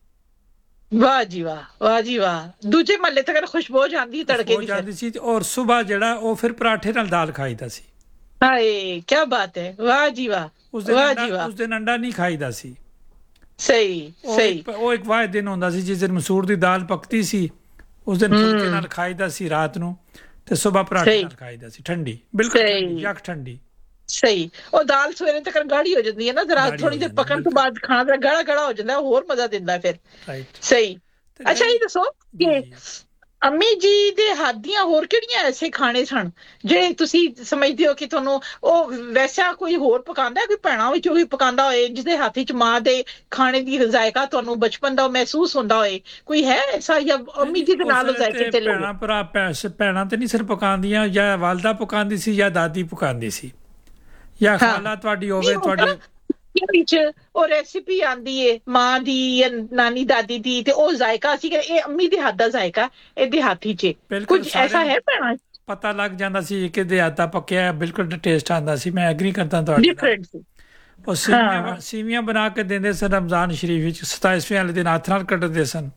ਵਾਹ ਜੀ ਵਾਹ, ਵਾਹ ਜੀ ਵਾਹ। ਦੂਜੇ ਮਹੱਲੇ ਤੱਕ ਖੁਸ਼ਬੂ ਜਾਂਦੀ ਤੜਕੇ ਦੀ ਜਾਂਦੀ ਸੀ। ਔਰ ਸਵੇਰ ਜਿਹੜਾ ਉਹ ਫਿਰ ਪਰਾਠੇ ਨਾਲ ਦਾਲ ਖਾਈਦਾ ਸੀ। ਹਾਏ ਕੀ ਬਾਤ ਹੈ, ਵਾਹ ਜੀ ਵਾਹ, ਵਾਹ ਜੀ ਵਾਹ। ਉਸ ਦਿਨ ਅੰਡਾ ਨਹੀਂ ਖਾਈਦਾ ਸੀ। ਸਹੀ ਸਹੀ। ਉਹ ਇੱਕ ਵਾਹਿਦ ਦਿਨ ਹੁੰਦਾ ਸੀ ਜਿਸ ਦਿਨ ਮਸੂਰ ਦੀ ਦਾਲ ਪੱਕਦੀ ਸੀ, ਉਸ ਦਿਨ ਫੁਲਕੇ ਨਾਲ ਖਾਈਦਾ ਸੀ ਰਾਤ ਨੂੰ, ਤੇ ਸਵੇਰ ਪਰਾਠੇ ਨਾਲ ਖਾਈਦਾ ਸੀ, ਠੰਡੀ, ਬਿਲਕੁਲ ਯਕ ਠੰਡੀ। ਸਹੀ। ਉਹ ਦਾਲ ਸਵੇਰੇ ਤੱਕ ਗਾੜੀ ਹੋ ਜਾਂਦੀ ਹੈ ਨਾ, ਜਰਾ ਥੋੜੀ ਦੇਰ ਪਕਣ ਤੋਂ ਬਾਅਦ ਖਾਣਾ ਦਾ ਗਾੜਾ ਗਾੜਾ ਹੋ ਜਾਂਦਾ, ਹੋਰ ਮਜ਼ਾ ਦਿੰਦਾ ਫਿਰ। ਸਹੀ। ਅੱਛਾ ਇਹ ਦੱਸੋ ਕਿ ਅੰਮੀ ਜੀ ਦੇ ਹੱਥ ਦੀਆਂ ਹੋਰ ਕਿਹੜੀਆਂ ਐਸੇ ਖਾਣੇ ਸਨ ਜਿਹੜੇ ਤੁਸੀਂ ਸਮਝਦੇ ਹੋ ਕਿ ਤੁਹਾਨੂੰ ਉਹ ਵੈਸਾ ਕੋਈ ਹੋਰ ਪਕਾਉਂਦਾ, ਕੋਈ ਭੈਣਾਂ ਵਿੱਚੋਂ ਵੀ ਪਕਾਉਂਦਾ ਹੋਏ ਜਿਹਦੇ ਹੱਥ 'ਚ ਮਾਂ ਦੇ ਖਾਣੇ ਦੀ ਜ਼ਾਇਕਾ ਤੁਹਾਨੂੰ ਬਚਪਨ ਦਾ ਮਹਿਸੂਸ ਹੁੰਦਾ ਹੋਏ? ਕੋਈ ਹੈ ਐਸਾ ਜਾਂ ਅੰਮੀ ਜੀ ਦੇ ਨਾਲ ਜ਼ਾਇਕੇ ਤੇ ਭੈਣਾਂ ਭਰਾ ਭੈਣਾਂ ਤੇ ਨਹੀਂ ਸਿਰ ਪਕਾਉਂਦੀਆਂ, ਜਾਂ ਵਾਲਦਾ ਪਕਾਉਂਦੀ ਸੀ ਜਾਂ ਦਾਦੀ ਪਕਾਉਂਦੀ ਸੀ, ਜਾਂ ਖਾਲਾ ਤੁਹਾਡੀ ਹੋਵੇ ਤੁਹਾਡੀ ਵਿੱਚ ਉਹ ਰੈਸਿਪੀ ਆਉਂਦੀ ਏ ਮਾਂ ਦੀ ਜਾਂ ਨਾਨੀ ਦਾਦੀ ਦੀ, ਤੇ ਉਹ ਜ਼ਾਇਕਾ ਸੀ ਕਿ ਇਹ ਅੰਮੀ ਦੇ ਹੱਥ ਦਾ ਜ਼ਾਇਕਾ ਇਹਦੇ ਹੱਥ 'ਚ ਕੁਝ ਐਸਾ ਹੈ ਭੈਣਾਂ? ਪਤਾ ਲੱਗ ਜਾਂਦਾ ਸੀ ਕਿ ਇਹਦੇ ਹੱਥ ਦਾ ਪੱਕਿਆ ਬਿਲਕੁਲ ਟੇਸਟ ਆਉਂਦਾ ਸੀ। ਮੈਂ ਐਗਰੀ ਕਰਦਾ ਤੁਹਾਡੇ ਨਾਲ। ਉਹ ਸੀਵੀਆਂ ਸੀਵੀਆਂ ਬਣਾ ਕੇ ਦਿੰਦੇ ਸਨ ਰਮਜ਼ਾਨ ਸ਼ਰੀਫ ਵਿੱਚ, ਸਤਾਈਸਵੇਂ ਵਾਲੇ ਦਿਨ ਹੱਥ ਨਾਲ ਕੱਟਦੇ ਸਨ।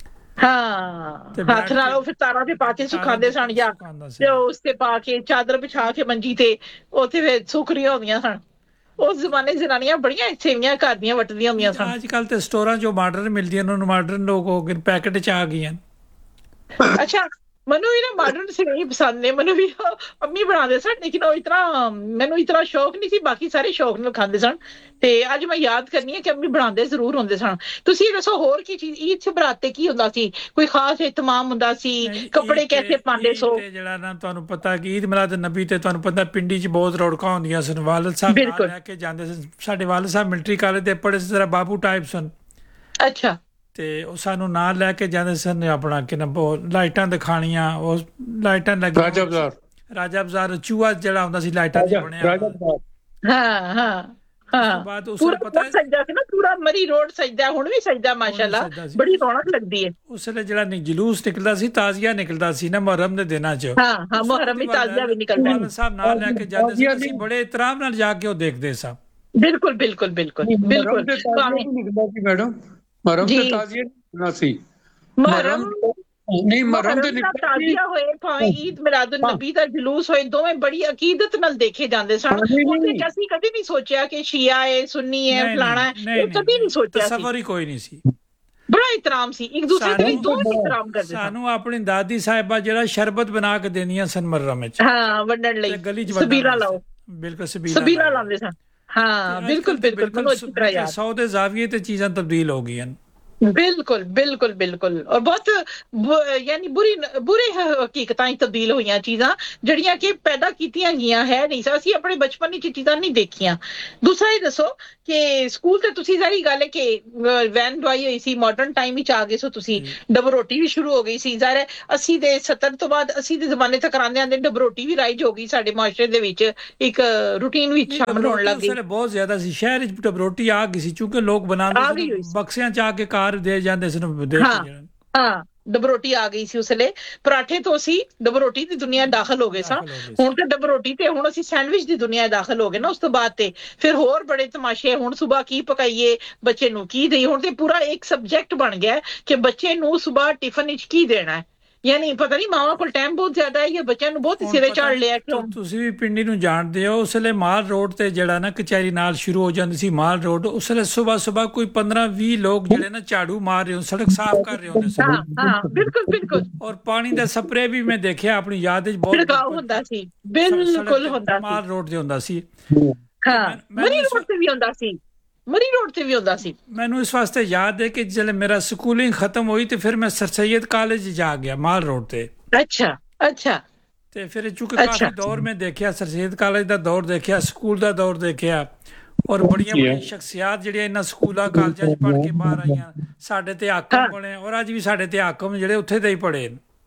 ਹਾਂ ਹੱਥ ਨਾਲ ਉਹ ਫਿਰ ਤਾਰਾਂ ਤੇ ਪਾ ਕੇ ਸੁਕਾਉਂਦੇ ਸਨ, ਜਾਂ ਉਸ ਤੇ ਪਾ ਕੇ ਚਾਦਰ ਵਿਛਾ ਕੇ ਮੰਜੀ ਤੇ ਉੱਥੇ ਫਿਰ ਸੁੱਕ ਰਹੀਆਂ ਹੁੰਦੀਆਂ ਸਨ। ਉਸ ਜ਼ਮਾਨੇ ਜ਼ਨਾਨੀਆਂ ਬੜੀਆਂ ਸੇਵੀਆਂ ਘਰ ਦੀਆਂ ਵੱਟਦੀਆਂ ਹੁੰਦੀਆਂ ਸਨ। ਅੱਜ ਕੱਲ ਤੇ ਸਟੋਰਾਂ 'ਚੋਂ ਮਾਡਰਨ ਮਿਲਦੀਆਂ, ਉਹਨਾਂ ਨੂੰ ਮਾਡਰਨ ਲੋਕ ਹੋ ਗਏ, ਪੈਕਟ 'ਚ ਆ ਗਈਆਂ। ਅੱਛਾ ਮੈਨੂੰ ਵੀ ਨਾ ਮਾਡਰਨ ਸੇਵੀਆਂ ਪਸੰਦ ਨੇ, ਮੈਨੂੰ ਵੀ ਅੰਮੀ ਬਣਾਉਂਦੇ ਸਨ, ਲੇਕਿਨ ਉਹ ਇਤਨਾ ਮੈਨੂੰ ਇਤਨਾ ਸ਼ੌਕ ਨਹੀਂ ਸੀ, ਬਾਕੀ ਸਾਰੇ ਸ਼ੌਕ ਨਾਲ ਖਾਂਦੇ ਸਨ। ਤੇ ਅੱਜ ਮੈਂ ਯਾਦ ਕਰਨੀ ਹੈ ਕਿ ਅੰਮੀ ਬਣਾਉਂਦੇ ਜ਼ਰੂਰ ਹੁੰਦੇ ਸਨ। ਤੁਸੀਂ ਦੱਸੋ ਹੋਰ ਕੀ ਚੀਜ਼ ਈਦ 'ਚ ਬਰਾਤੇ ਕੀ ਹੁੰਦਾ ਸੀ? ਕੋਈ ਖਾਸ ਇਤਮਾਮ ਹੁੰਦਾ ਸੀ? ਕੱਪੜੇ ਕੈਸੇ ਪਾਉਂਦੇ ਸੋ? ਜਿਹੜਾ ਨਾ ਤੁਹਾਨੂੰ ਪਤਾ ਕਿ ਈਦ ਮਿਲਾਦ ਨਬੀ ਤੇ ਤੁਹਾਨੂੰ ਪਤਾ ਪਿੰਡੀ 'ਚ ਬਹੁਤ ਰੌਣਕਾਂ ਹੁੰਦੀਆਂ ਸਨ। ਵਾਲਦ ਸਾਹਿਬ ਨਾਲ ਲੈ ਕੇ ਜਾਂਦੇ ਸਨ। ਸਾਡੇ ਵਾਲਦ ਸਾਹਿਬ ਮਿਲਟਰੀ ਕਾਲਜ ਦੇ ਪੜ੍ਹੇ ਸੀ, ਜ਼ਰਾ ਬਾਬੂ ਟਾਈਪ ਸਨ। ਅੱਛਾ। ਤੇ ਉਹ ਸਾਨੂੰ ਨਾਲ ਲੈ ਕੇ ਜਾਂਦੇ ਸਨ, ਆਪਣਾ ਕਿ ਨਾ ਲਾਈਟਾਂ ਦਿਖਾਣੀਆਂ, ਉਹ ਲਾਈਟਾਂ ਲੱਗੀਆਂ ਰਾਜਾ ਬਾਜ਼ਾਰ, ਰਾਜਾ ਬਾਜ਼ਾਰ ਚੂਹਾ ਜਿਹੜਾ ਹੁੰਦਾ ਸੀ ਲਾਈਟਾਂ ਦੀ ਬਣਿਆ। ਹਾਂ ਹਾਂ ਹਾਂ ਬਾਅਦ ਉਸ ਨੂੰ ਪਤਾ ਸਜਦਾ ਸੀ ਨਾ, ਪੂਰਾ ਮਰੀ ਰੋਡ ਸਜਦਾ, ਹੁਣ ਵੀ ਸਜਦਾ ਮਾਸ਼ਾਅੱਲਾ, ਬੜੀ ਰੌਣਕ ਲੱਗਦੀ ਹੈ। ਉਸ ਵੇਲੇ ਜਿਹੜਾ ਜਲੂਸ ਨਿਕਲਦਾ ਸੀ, ਤਾਜ਼ੀਆ ਨਿਕਲਦਾ ਸੀ ਨਾ ਮੁਹਰਮ ਦੇ ਦਿਨਾਂ 'ਚ। ਹਾਂ ਹਾਂ ਮੁਹਰਮ ਵਿੱਚ ਤਾਜ਼ੀਆ ਵੀ ਨਿਕਲਦਾ। ਵਾਲਦ ਸਾਹਿਬ ਨਾਲ ਲੈ ਕੇ ਜਾਂਦੇ ਸੀ, ਅਸੀਂ ਬੜੇ ਇਤਰਾਮ ਨਾਲ ਜਾ ਕੇ ਉਹ ਦੇਖਦੇ ਸਾਂ। ਬਿਲਕੁਲ ਬਿਲਕੁਲ ਬਿਲਕੁਲ ਬਿਲਕੁਲ ਨਿਕਲਦਾ ਸੀ ਮੈਡਮ, ਮੁਹਰਮ ਤੇ ਤਾਜ਼ੀਆ ਨਿਕਲਣਾ ਸੀ। ਮੁਹਰਮ ਨਹੀਂ ਮੁਹਰਮ ਤੇ ਤਾਜ਼ੀਆ ਹੋਏ ਭਾਵੇਂ ਈਦ ਮਿਲਾਦੁਨ ਨਬੀ ਦਾ ਜਲੂਸ ਹੋਏ, ਦੋਵੇਂ ਬੜੀ ਅਕੀਦਤ ਨਾਲ ਦੇਖੇ ਜਾਂਦੇ ਸਨ। ਉਹਦੇ 'ਚ ਅਸੀਂ ਕਦੇ ਨਹੀਂ ਸੋਚਿਆ ਕਿ ਸ਼ੀਆ ਹੈ, ਸੁੰਨੀ ਹੈ, ਫਲਾਣਾ ਹੈ, ਇਹ ਕਦੇ ਨਹੀਂ ਸੋਚਿਆ। ਤਸੱਵੁਰ ਹੀ ਕੋਈ ਨਹੀਂ ਸੀ। ਬੜਾ ਇਤਰਾਮ ਸੀ, ਇੱਕ ਦੂਸਰੇ ਦੇ ਦੋਵੇਂ ਇਤਰਾਮ ਕਰਦੇ ਸਨ। ਸਾਨੂੰ ਆਪਣੀ ਦਾਦੀ ਸਾਹਿਬਾ ਜਿਹੜਾ ਸ਼ਰਬਤ ਬਣਾ ਕੇ ਦੇਣੀਆਂ ਸਨ ਮੁਹਰਮ ਵਿੱਚ, ਹਾਂ ਵੰਡਣ ਲਈ, ਗਲੀ 'ਚ ਸਬੀਲਾ ਲਾਓ, ਬਿਲਕੁਲ ਸਬੀਲਾ ਲਾਉਂਦੇ ਸਨ। ਹਾਂ ਬਿਲਕੁਲ ਬਿਲਕੁਲ ਮੈਨੂੰ ਅੱਛੀ ਤਰ੍ਹਾਂ ਯਾਦ। ਸੌ ਦੇ ਜ਼ਾਵੀਏ ਤੇ ਚੀਜ਼ਾਂ ਤਬਦੀਲ ਹੋ ਗਈਆਂ। ਬਿਲਕੁਲ ਬਿਲकुल ਬਿਲकुल ਔਰ ਬਹੁਤ ਯਾਨੀ ਬੁਰੀ ਬੁਰੇ ਹਕੀਕਤਾਂ ਹੀ ਤਬਦੀਲ ਹੋਈਆਂ ਚੀਜ਼ਾਂ ਜਿਹੜੀਆਂ ਕਿ ਪੈਦਾ ਕੀਤੀਆਂ ਗਈਆਂ ਹੈ ਨਹੀਂ ਅਸੀਂ ਆਪਣੇ ਬਚਪਨ ਵਿੱਚ ਚੀਜ਼ਾਂ ਨਹੀਂ ਦੇਖੀਆਂ। ਦੂਸਰਾ ਇਹ ਦੱਸੋ ਕਿ ਸਕੂਲ ਤੇ ਤੁਸੀਂ ਸਾਰੀ ਗੱਲ ਹੈ ਕਿ ਵੈਨ ਦਵਾਈ ਹੋਈ ਸੀ ਮਾਡਰਨ ਟਾਈਮ ਵਿੱਚ ਆ ਗਏ ਸੋ ਤੁਸੀਂ ਡਬਰੋਟੀ ਵੀ ਸ਼ੁਰੂ ਹੋ ਗਈ ਸੀ ਜ਼ਾਹਿਰ ਅੱਸੀ ਦੇ ਸੱਤਰ ਤੋਂ ਬਾਅਦ ਅੱਸੀ ਦੇ ਜ਼ਮਾਨੇ ਤੱਕ ਆਉਂਦੇ ਆਉਂਦੇ ਡਬਰੋਟੀ ਵੀ ਰਾਈਜ ਹੋ ਗਈ ਸਾਡੇ ਮਾਸ਼ਰੇ ਦੇ ਵਿੱਚ ਇੱਕ ਰੂਟੀਨ ਵਿੱਚ ਸ਼ਾਮਲ ਹੋਣ ਲੱਗ ਗਈ। ਬਹੁਤ ਜ਼ਿਆਦਾ ਸੀ ਸ਼ਹਿਰ ਵਿੱਚ ਡਬਰੋਟੀ ਆ ਗਈ ਸੀ ਕਿਉਂਕਿ ਲੋਕ ਬਣਾਉਂਦੇ ਸੀ ਬਕਸਿਆਂ ਚ ਆ ਕੇ ਕਾਰ ਦੇ ਜਾਂਦੇ ਸੀ। ਹਾਂ ਹਾਂ ਡਬਰੋਟੀ ਆ ਗਈ ਸੀ ਉਸਲੇ ਪਰਾਠੇ ਤੋਂ ਅਸੀਂ ਡਬਰੋਟੀ ਦੀ ਦੁਨੀਆ ਦਾਖਲ ਹੋ ਗਏ ਸਾਂ। ਹੁਣ ਤੇ ਡਬਰੋਟੀ ਤੇ ਹੁਣ ਅਸੀਂ ਸੈਂਡਵਿਚ ਦੀ ਦੁਨੀਆ ਦਾਖਲ ਹੋ ਗਏ ਨਾ ਉਸ ਤੋਂ ਬਾਅਦ ਤੇ ਫਿਰ ਹੋਰ ਬੜੇ ਤਮਾਸ਼ੇ ਹੁਣ ਸਵੇਰ ਕੀ ਪਕਾਈਏ ਬੱਚੇ ਨੂੰ ਕੀ ਦੇਈਏ ਹੁਣ ਤੇ ਪੂਰਾ ਇੱਕ ਸਬਜੈਕਟ ਬਣ ਗਿਆ ਕਿ ਬੱਚੇ ਨੂੰ ਸਵੇਰ ਟਿਫਨ ਵਿੱਚ ਕੀ ਦੇਣਾ ਹੈ। ਯਾਨੀ ਪਤਾ ਨਹੀਂ ਮਾਵਾਂ ਕੋਲ ਟਾਈਮ ਬਹੁਤ ਜ਼ਿਆਦਾ ਹੈ ਜਾਂ ਬੱਚਿਆਂ ਨੂੰ ਬਹੁਤ ਸਿਰੇ ਚੜ ਲਿਆ ਕਿਉਂ। ਤੁਸੀਂ ਵੀ ਪਿੰਡੀ ਨੂੰ ਜਾਣਦੇ ਹੋ ਉਸਲੇ ਮਾਲ ਰੋਡ ਤੇ ਜਿਹੜਾ ਨਾ ਕਚਹਿਰੀ ਨਾਲ ਸ਼ੁਰੂ ਹੋ ਜਾਂਦੀ ਸੀ ਮਾਲ ਰੋਡ ਉਸਲੇ ਸਵੇਰ ਸਵੇਰ ਕੋਈ ਪੰਦਰਾਂ ਵੀਹ ਲੋਕ ਜਿਹੜੇ ਨਾ ਝਾੜੂ ਮਾਰ ਰਹੇ ਹੋ ਸੜਕ ਸਾਫ਼ ਕਰ ਰਹੇ ਹੁੰਦੇ ਸੀ। ਹਾਂ ਹਾਂ ਬਿਲਕੁਲ ਬਿਲਕੁਲ ਔਰ ਪਾਣੀ ਦਾ ਸਪਰੇ ਵੀ ਮੈਂ ਦੇਖਿਆ ਆਪਣੀ ਯਾਦ ਵਿੱਚ ਬਹੁਤ ਹੁੰਦਾ ਸੀ ਬਿਲਕੁਲ ਹੁੰਦਾ ਸੀ ਮਾਲ ਰੋਡ ਤੇ ਹੁੰਦਾ ਸੀ। ਹਾਂ ਮਰੀ ਰੋਡ ਤੇ ਵੀ ਹੁੰਦਾ ਸੀ ਮਰੀ ਰੋਡ ਤੇ ਵੀ ਹੁੰਦਾ ਸੀ। ਮੈਨੂੰ ਇਸ ਵਾਸਤੇ ਯਾਦ ਹੈ ਕਿ ਜਦੋਂ ਮੇਰਾ ਸਕੂਲਿੰਗ ਖਤਮ ਹੋਈ ਤੇ ਫਿਰ ਮੈਂ ਸਰ ਸੈयद ਕਾਲਜ ਜਾ ਗਿਆ ਮਾਲ ਰੋਡ ਤੇ। ਅੱਛਾ ਅੱਛਾ ਤੇ ਫਿਰ ਚੁੱਕ ਕਾਫੀ ਦੌਰ ਮੈਂ ਦੇਖਿਆ ਸਰ ਸੈयद ਕਾਲਜ ਦਾ ਦੌਰ ਦੇਖਿਆ ਸਕੂਲ ਦਾ ਦੌਰ ਦੇਖਿਆ ਔਰ ਬੜੀਆਂ ਬੜੀਆਂ ਸ਼ਖਸੀਅਤ ਜਿਹੜੀਆਂ ਇਹਨਾਂ ਸਕੂਲਾਂ ਕਾਲਜਾਂ 'ਚ ਪੜ੍ਹ ਕੇ ਬਾਹਰ ਆਈਆਂ ਸਾਡੇ ਤੇ ਹਾਕਮ ਬਣੇ ਔਰ ਅੱਜ ਵੀ ਸਾਡੇ ਤੇ ਹਾਕਮ ਜਿਹੜੇ ਉੱਥੇ ਦੇ ਹੀ ਪੜ੍ਹੇ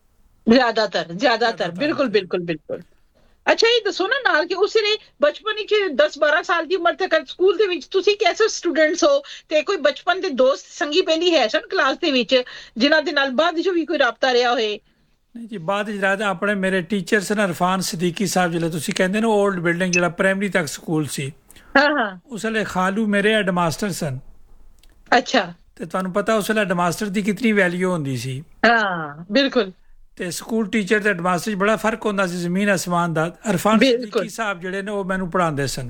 ਜ਼ਿਆਦਾਤਰ ਜ਼ਿਆਦਾਤਰ ਬਿਲਕੁਲ ਬਿਲकुल ਬਿਲकुल। ਅੱਛਾ ਇਹ ਦੱਸੋ ਨਾ ਨਾਲ ਕਿ ਉਸ ਨੇ ਬਚਪਨ ਵਿੱਚ ਦਸ ਬਾਰਾਂ ਸਾਲ ਦੀ ਉਮਰ ਤੱਕ ਸਕੂਲ ਦੇ ਵਿੱਚ ਤੁਸੀਂ ਕੈਸੇ ਸਟੂਡੈਂਟਸ ਹੋ ਤੇ ਕੋਈ ਬਚਪਨ ਦੇ ਦੋਸਤ ਸੰਗੀ ਪਹਿਲੀ ਹੈ ਸਨ ਕਲਾਸ ਦੇ ਵਿੱਚ ਜਿਨ੍ਹਾਂ ਦੇ ਨਾਲ ਬਾਅਦ ਵਿੱਚ ਵੀ ਕੋਈ ਰਾਬਤਾ ਰਿਹਾ ਹੋਏ। ਨਹੀਂ ਜੀ ਬਾਅਦ ਵਿੱਚ ਰਾਜਾ ਆਪਣੇ ਮੇਰੇ ਟੀਚਰ ਸਨ ਇਰਫਾਨ ਸਦੀਕੀ ਸਾਹਿਬ ਜਿਹੜੇ ਤੁਸੀਂ ਕਹਿੰਦੇ ਨੇ ਓਲਡ ਬਿਲਡਿੰਗ ਜਿਹੜਾ ਪ੍ਰਾਇਮਰੀ ਤੱਕ ਸਕੂਲ ਸੀ ਹਾਂ ਹਾਂ ਉਸ ਵੇਲੇ ਖਾਲੂ ਮੇਰੇ ਹੈਡਮਾਸਟਰ ਸਨ। ਅੱਛਾ ਤੇ ਤੁਹਾਨੂੰ ਪਤਾ ਉਸ ਵੇਲੇ ਹੈਡਮਾਸਟਰ ਦੀ ਕਿਤਨੀ ਵੈਲਿਊ ਹੁੰਦੀ ਸੀ। ਹਾਂ ਬਿਲਕੁਲ ਤੇ ਸਕੂਲ ਟੀਚਰ ਤੇ ਹੈਡਮਾਸਟਰ 'ਚ ਬੜਾ ਫਰਕ ਹੁੰਦਾ ਸੀ ਜ਼ਮੀਨ ਅਸਮਾਨ ਦਾ। ਇਰਫਾਨ ਸਦੀਕੀ ਸਾਹਿਬ ਜਿਹੜੇ ਨੇ ਉਹ ਮੈਨੂੰ ਪੜ੍ਹਾਉਂਦੇ ਸਨ।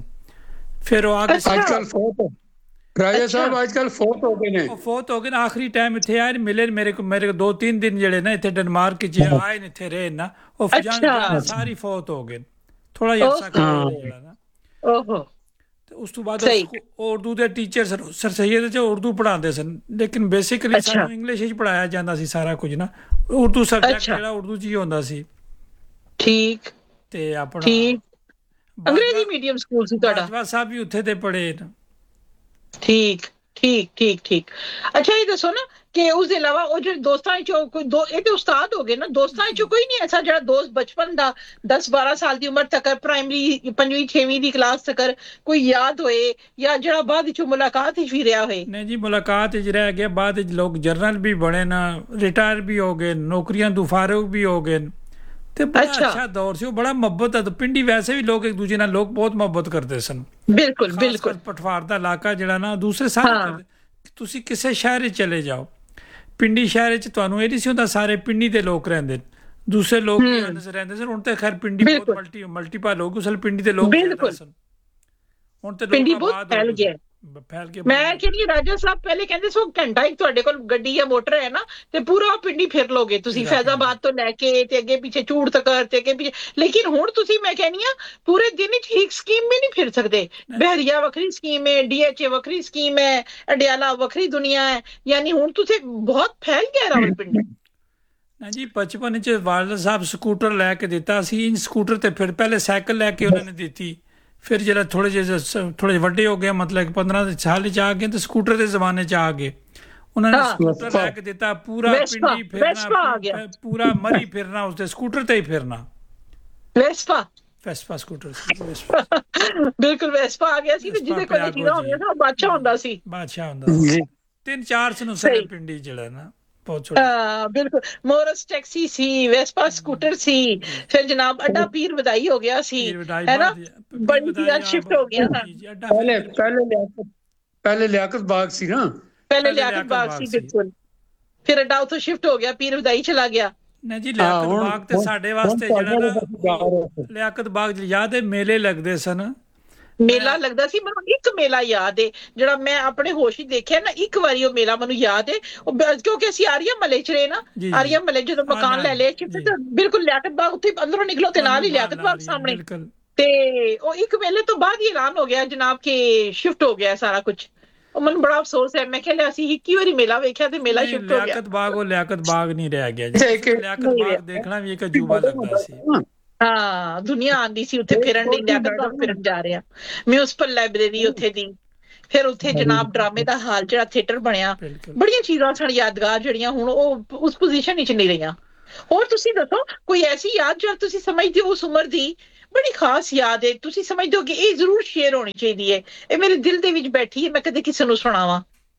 ਫਿਰ ਉਹ ਆ ਕੇ ਅੱਜ ਕੱਲ ਫੋਟ ਰਾਜਾ ਸਾਹਿਬ ਅੱਜ ਕੱਲ ਫੋਟ ਹੋ ਗਏ ਨੇ ਉਹ ਫੋਤ ਹੋ ਗਏ ਨਾ ਆਖਰੀ ਟਾਈਮ ਇੱਥੇ ਆਏ ਮਿਲੇ ਮੇਰੇ ਕੋ ਮੇਰੇ ਦੋ ਤਿੰਨ ਦਿਨ ਜਿਹੜੇ ਨਾ ਇੱਥੇ ਡੈਨਮਾਰਕ 'ਚ ਆਏ ਨੇ ਇੱਥੇ ਰਹੇ ਨਾ ਉਹ ਸਾਰੀ ਫੋਤ ਹੋ ਗਏ ਥੋੜਾ ਜਿਹਾ ਜਿਹੜਾ ਨਾ ਓਹੋ। ਤੇ ਉਸ ਤੋਂ ਬਾਅਦ ਉਰਦੂ ਦੇ ਟੀਚਰ ਸਰ ਸਰ ਸੈयद 'ਚ ਉਰਦੂ ਪੜ੍ਹਾਉਂਦੇ ਸਨ ਲੇਕਿਨ ਬੇਸਿਕਲੀ ਸਾਨੂੰ ਇੰਗਲਿਸ਼ 'ਚ ਪੜ੍ਹਾਇਆ ਜਾਂਦਾ ਸੀ ਸਾਰਾ ਕੁਝ ਨਾ ਉਰਦੂ ਸਬਜੈਕਟ ਜਿਹੜਾ ਉਰਦੂ 'ਚ ਹੀ ਹੁੰਦਾ ਸੀ। ਠੀਕ ਤੇ ਆਪਣਾ ਠੀਕ ਅੰਗਰੇਜ਼ੀ ਮੀਡੀਅਮ ਸਕੂਲ ਸੀ ਤੁਹਾਡਾ। ਬਾਜਵਾ ਸਾਹਿਬ ਵੀ ਉੱਥੇ ਦੇ ਪੜ੍ਹੇ। ਠੀਕ ਠੀਕ ਠੀਕ ਠੀਕ। ਅੱਛਾ ਇਹ ਦੱਸੋ ਨਾ ਕਿ ਉਸ ਦੇ ਇਲਾਵਾ ਉਹ ਜਿਹੜੇ ਦੋਸਤਾਂ ਚੋਂ ਕੋਈ ਦੋ ਇਹ ਤੇ ਉਸਤਾਦ ਹੋ ਗਏ ਨਾ ਦੋਸਤਾਂ ਚੋਂ ਕੋਈ ਨਹੀਂ ਐਸਾ ਜਿਹੜਾ ਦੋਸਤ ਬਚਪਨ ਦਾ ਦਸ ਬਾਰਾਂ ਸਾਲ ਦੀ ਉਮਰ ਤੱਕ ਪ੍ਰਾਇਮਰੀ ਪੰਜਵੀਂ ਛੇਵੀਂ ਦੀ ਕਲਾਸ ਤੱਕ ਕੋਈ ਯਾਦ ਹੋਏ ਜਾਂ ਜਿਹੜਾ ਬਾਅਦ ਵਿੱਚ ਮੁਲਾਕਾਤ ਵਿੱਚ ਵੀ ਰਿਹਾ ਹੋਏ। ਨਹੀਂ ਜੀ ਮੁਲਾਕਾਤ ਵਿੱਚ ਰਹਿ ਗਿਆ ਬਾਅਦ ਵਿੱਚ ਲੋਕ ਜਰਨਲ ਵੀ ਬਣੇ ਨਾ ਰਿਟਾਇਰ ਵੀ ਹੋ ਗਏ ਨੌਕਰੀਆਂ ਤੋਂ ਫਾਰਗ ਵੀ ਹੋ ਗਏ ਤੇ ਬੜਾ ਅੱਛਾ ਦੌਰ ਸੀ ਉਹ ਬੜਾ ਮੁਹੱਬਤ ਹੈ ਪਿੰਡੀ ਵੈਸੇ ਵੀ ਲੋਕ ਇੱਕ ਦੂਜੇ ਨਾਲ ਲੋਕ ਬਹੁਤ ਮੁਹੱਬਤ ਕਰਦੇ ਸਨ। ਬਿਲਕੁਲ ਬਿਲਕੁਲ ਪਠਵਾਰ ਦਾ ਇਲਾਕਾ ਜਿਹੜਾ ਨਾ ਦੂਸਰੇ ਸਾਰੇ ਤੁਸੀਂ ਕਿਸੇ ਸ਼ਹਿਰ ਵਿੱਚ ਚਲੇ ਜਾਓ ਪਿੰਡੀ ਸ਼ਹਿਰ ਵਿੱਚ ਤੁਹਾਨੂੰ ਇਹ ਨਹੀਂ ਸੀ ਹੁੰਦਾ ਸਾਰੇ ਪਿੰਡੀ ਦੇ ਲੋਕ ਰਹਿੰਦੇ ਦੂਸਰੇ ਲੋਕ ਰਹਿੰਦੇ ਸਨ। ਹੁਣ ਤੇ ਖੈਰ ਪਿੰਡੀ ਬਹੁਤ ਮਲਟੀ ਮਲਟੀਪਲ ਹੋ ਗਈ ਉਸ ਪਿੰਡੀ ਦੇ ਲੋਕ ਸਨ ਹੁਣ ਤੇ ਪਿੰਡੀ ਬਹੁਤ ਫੈਲ ਗਿਆ ਫੈਲ ਗਿਆ। ਮੈਂ ਕਹਿੰਦੀ ਰਾਜਾ ਸਾਹਿਬ ਪਹਿਲੇ ਕਹਿੰਦੇ ਸੋ ਘੰਟਾ ਇੱਕ ਤੁਹਾਡੇ ਕੋਲ ਗੱਡੀ ਜਾਂ ਮੋਟਰ ਹੈ ਨਾ ਤੇ ਪੂਰਾ ਪਿੰਡੀ ਫਿਰ ਲੋਗੇ ਤੁਸੀਂ ਫੈਜ਼ਾਬਾਦ ਤੋਂ ਲੈ ਕੇ ਤੇ ਅੱਗੇ ਪਿੱਛੇ ਚੂੜ ਤੱਕ ਤੇ ਅੱਗੇ ਪਿੱਛੇ ਲੇਕਿਨ ਹੁਣ ਤੁਸੀਂ ਮੈਂ ਕਹਿੰਦੀ ਆ ਪੂਰੇ ਦਿਨ ਵਿੱਚ ਇੱਕ ਸਕੀਮ ਵੀ ਨਹੀਂ ਫਿਰ ਸਕਦੇ। ਬਹਿਰੀਆ ਵੱਖਰੀ ਸਕੀਮ ਹੈ ਡੀਐਚਏ ਵੱਖਰੀ ਸਕੀਮ ਹੈ ਅਡਿਆਲਾ ਵੱਖਰੀ ਦੁਨੀਆ ਹੈ ਯਾਨੀ ਹੁਣ ਤੁਸੀਂ ਬਹੁਤ ਫੈਲ ਗਿਆ ਰਾਵਲਪਿੰਡੀ। ਨਾ ਜੀ ਬਚਪਨ ਵਿੱਚ ਵਾਲਦ ਸਾਹਿਬ ਸਕੂਟਰ ਲੈ ਕੇ ਦਿੱਤਾ ਸੀ ਇਨ ਸਕੂਟਰ ਤੇ ਫਿਰ ਪਹਿਲੇ ਸਾਈਕਲ ਲੈ ਕੇ ਉਹਨਾਂ ਨੇ ਦਿੱਤੀ ਫਿਰ ਜਿਹੜਾ ਥੋੜੇ ਜਿਹੇ ਥੋੜੇ ਵੱਡੇ ਹੋ ਗਏ ਮਤਲਬ ਪੰਦਰਾਂ ਸਾਲ ਚ ਆ ਗਏ ਤੇ ਸਕੂਟਰ ਦੇ ਜ਼ਮਾਨੇ ਚ ਆ ਗਏ ਉਹਨਾਂ ਨੇ ਸਕੂਟਰ ਲੈ ਕੇ ਦਿੱਤਾ ਪੂਰਾ ਪਿੰਡੀ ਫਿਰਨਾ ਪੂਰਾ ਮਰੀ ਫਿਰਨਾ ਉਸਦੇ ਸਕੂਟਰ ਤੇ ਹੀ ਫਿਰਨਾ ਵੈਸਪਾ ਵੈਸਪਾ ਸਕੂਟਰ ਬਿਲਕੁਲ ਵੈਸਪਾ ਆ ਗਿਆ ਸੀ ਤੇ ਜਿਹਦੇ ਕੋਲ ਚੀਜ਼ਾਂ ਹੁੰਦੀਆਂ ਸੀ ਉਹ ਬਾਦਸ਼ਾਹ ਹੁੰਦਾ ਸੀ ਬਾਦਸ਼ਾਹ ਹੁੰਦਾ ਸੀ ਤਿੰਨ ਚਾਰ ਸਨ ਉਸੇ ਪਿੰਡੀ ਜਿਹੜਾ ਨਾ ਬਿਲਕੁਲ ਮੋਰਸ ਟੈਕਸੀ ਸੀ ਵੈਸਪਾ ਸਕੂਟਰ ਸੀ ਫਿਰ ਜਨਾਬ ਅੱਡਾ ਪੀਰ ਵਧਾਈ ਹੋ ਗਿਆ ਸੀ ਹੈ ਨਾ ਬੜੀ ਚੀਜ਼ਾਂ ਸ਼ਿਫਟ ਹੋ ਗਿਆ ਪਹਿਲੇ ਪਹਿਲੇ ਪਹਿਲੇ ਲਿਆਕਤ ਬਾਗ ਸੀ ਨਾ ਪਹਿਲੇ ਲਿਆਕਤ ਬਾਗ ਸੀ ਬਿਲਕੁਲ ਫਿਰ ਅੱਡਾ ਉੱਥੋਂ ਸ਼ਿਫਟ ਹੋ ਗਿਆ ਪੀਰ ਵਧਾਈ ਚਲਾ ਗਿਆ। ਨਹੀਂ ਜੀ ਲਿਆਕਤ ਬਾਗ ਤੇ ਸਾਡੇ ਵਾਸਤੇ ਜਿਹੜਾ ਲਿਆਕਤ ਬਾਗ ਯਾਦ ਹੈ ਮੇਲੇ ਲੱਗਦੇ ਸਨ ਮੇਲਾ ਲੱਗਦਾ ਸੀ ਮੈਨੂੰ ਇੱਕ ਮੇਲਾ ਯਾਦ ਹੈ ਜਿਹੜਾ ਮੈਂ ਆਪਣੇ ਹੋਸ਼ ਹੀ ਦੇਖਿਆ ਨਾ ਇੱਕ ਵਾਰੀ ਉਹ ਮੇਲਾ ਮੈਨੂੰ ਯਾਦ ਹੈ ਉਹ ਕਿਉਂਕਿ ਅਸੀਂ ਆਰੀਆ ਮਲੇ ਚ ਰਹੇ ਨਾ ਆਰੀਆ ਮਲੇ ਜਦੋਂ ਮਕਾਨ ਲੈ ਲਿਆ ਬਿਲਕੁਲ ਲਿਆਕਤ ਬਾਗ ਉੱਥੇ ਅੰਦਰੋਂ ਨਿਕਲੋ ਤੇ ਨਾਲ ਹੀ ਲਿਆਕਤ ਬਾਗ ਸਾਹਮਣੇ ਤੇ ਉਹ ਇੱਕ ਮੇਲੇ ਤੋਂ ਬਾਅਦ ਹੀ ਐਲਾਨ ਹੋ ਗਿਆ ਜਨਾਬ ਕਿ ਸ਼ਿਫਟ ਹੋ ਗਿਆ ਸਾਰਾ ਕੁਝ ਉਹ ਮੈਨੂੰ ਬੜਾ ਅਫਸੋਸ ਹੈ। ਮੈਂ ਕਿਹਾ ਅਸੀਂ ਇੱਕੀ ਵਾਰੀ ਮੇਲਾ ਵੇਖਿਆ ਤੇ ਮੇਲਾ ਸ਼ਿਫਟ ਹੋ ਗਿਆ। ਲਿਆਕਤ ਬਾਗ ਉਹ ਲਿਆਕਤ ਬਾਗ ਨਹੀਂ ਰਹਿ ਗਿਆ ਜੀ। ਲਿਆਕਤ ਬਾਗ ਦੇਖਣਾ ਵੀ ਇੱਕ ਅਜੂਬਾ ਲੱਗਦਾ ਸੀ। ਹਾਂ, ਦੁਨੀਆ ਆਂਦੀ ਸੀ ਉੱਥੇ ਫਿਰਨ ਲਈ, ਲਿਆਕਤ ਬਾਗ ਫਿਰਨ ਜਾ ਰਿਹਾ। ਮਿਊਨਿਸਪਲ ਲਾਇਬ੍ਰੇਰੀ ਉੱਥੇ ਦੀ, ਫਿਰ ਉੱਥੇ ਜਨਾਬ ਡਰਾਮੇ ਦਾ ਹਾਲ ਜਿਹੜਾ ਥੀਏਟਰ ਬਣਿਆ, ਬੜੀਆਂ ਚੀਜ਼ਾਂ ਸਨ ਯਾਦਗਾਰ ਜਿਹੜੀਆਂ ਹੁਣ ਉਹ ਉਸ ਪੋਜੀਸ਼ਨ ਵਿੱਚ ਨਹੀਂ ਰਹੀਆਂ। ਹੋਰ ਤੁਸੀਂ ਦੱਸੋ ਕੋਈ ਐਸੀ ਯਾਦ ਜੋ ਤੁਸੀਂ ਸਮਝਦੇ ਹੋ ਉਸ ਉਮਰ ਦੀ ਬੜੀ ਖਾਸ ਯਾਦ ਹੈ, ਤੁਸੀਂ ਸਮਝਦੇ ਹੋ ਕਿ ਇਹ ਜ਼ਰੂਰ ਸ਼ੇਅਰ ਹੋਣੀ ਚਾਹੀਦੀ ਹੈ, ਇਹ ਮੇਰੇ ਦਿਲ ਦੇ ਵਿੱਚ ਬੈਠੀ ਹੈ, ਮੈਂ ਕਦੇ ਕਿਸੇ ਨੂੰ ਸੁਣਾਵਾਂ?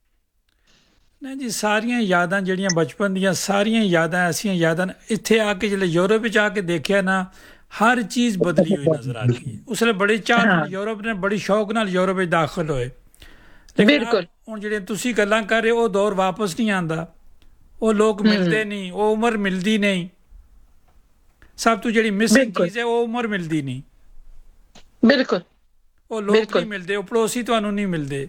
ਨਹੀਂ ਜੀ, ਸਾਰੀਆਂ ਯਾਦਾਂ ਜਿਹੜੀਆਂ ਬਚਪਨ ਦੀਆਂ ਸਾਰੀਆਂ ਯਾਦਾਂ ਐਸੀਆਂ ਯਾਦਾਂ ਇੱਥੇ ਆ ਕੇ ਜਿਹੜੇ ਯੂਰਪ ਵਿੱਚ ਆ ਕੇ ਦੇਖਿਆ ਨਾ, ਹਰ ਚੀਜ਼ ਬਦਲੀ ਹੋਈ ਨਜ਼ਰ ਆ ਗਈ। ਉਸ ਵੇਲੇ ਬੜੀ ਚਾਹ ਨਾਲ ਯੂਰਪ ਨੇ ਬੜੀ ਸ਼ੌਕ ਨਾਲ ਯੂਰਪ ਵਿੱਚ ਦਾਖਲ ਹੋਏ। ਬਿਲਕੁਲ। ਹੁਣ ਜਿਹੜੇ ਤੁਸੀਂ ਗੱਲਾਂ ਕਰ ਰਹੇ ਉਹ ਦੌਰ ਵਾਪਸ ਨਹੀਂ ਆਉਂਦਾ, ਉਹ ਲੋਕ ਮਿਲਦੇ ਨਹੀਂ, ਉਹ ਉਮਰ ਮਿਲਦੀ ਨਹੀਂ। ਸਭ ਤੋਂ ਜਿਹੜੀ ਮਿਸਿੰਗ ਚੀਜ਼ ਹੈ ਉਹ ਉਮਰ ਮਿਲਦੀ ਨਹੀਂ। ਬਿਲਕੁਲ, ਉਹ ਲੋਕ ਨਹੀਂ ਮਿਲਦੇ, ਉਹ ਪੜੋਸੀ ਤੁਹਾਨੂੰ ਨਹੀਂ ਮਿਲਦੇ।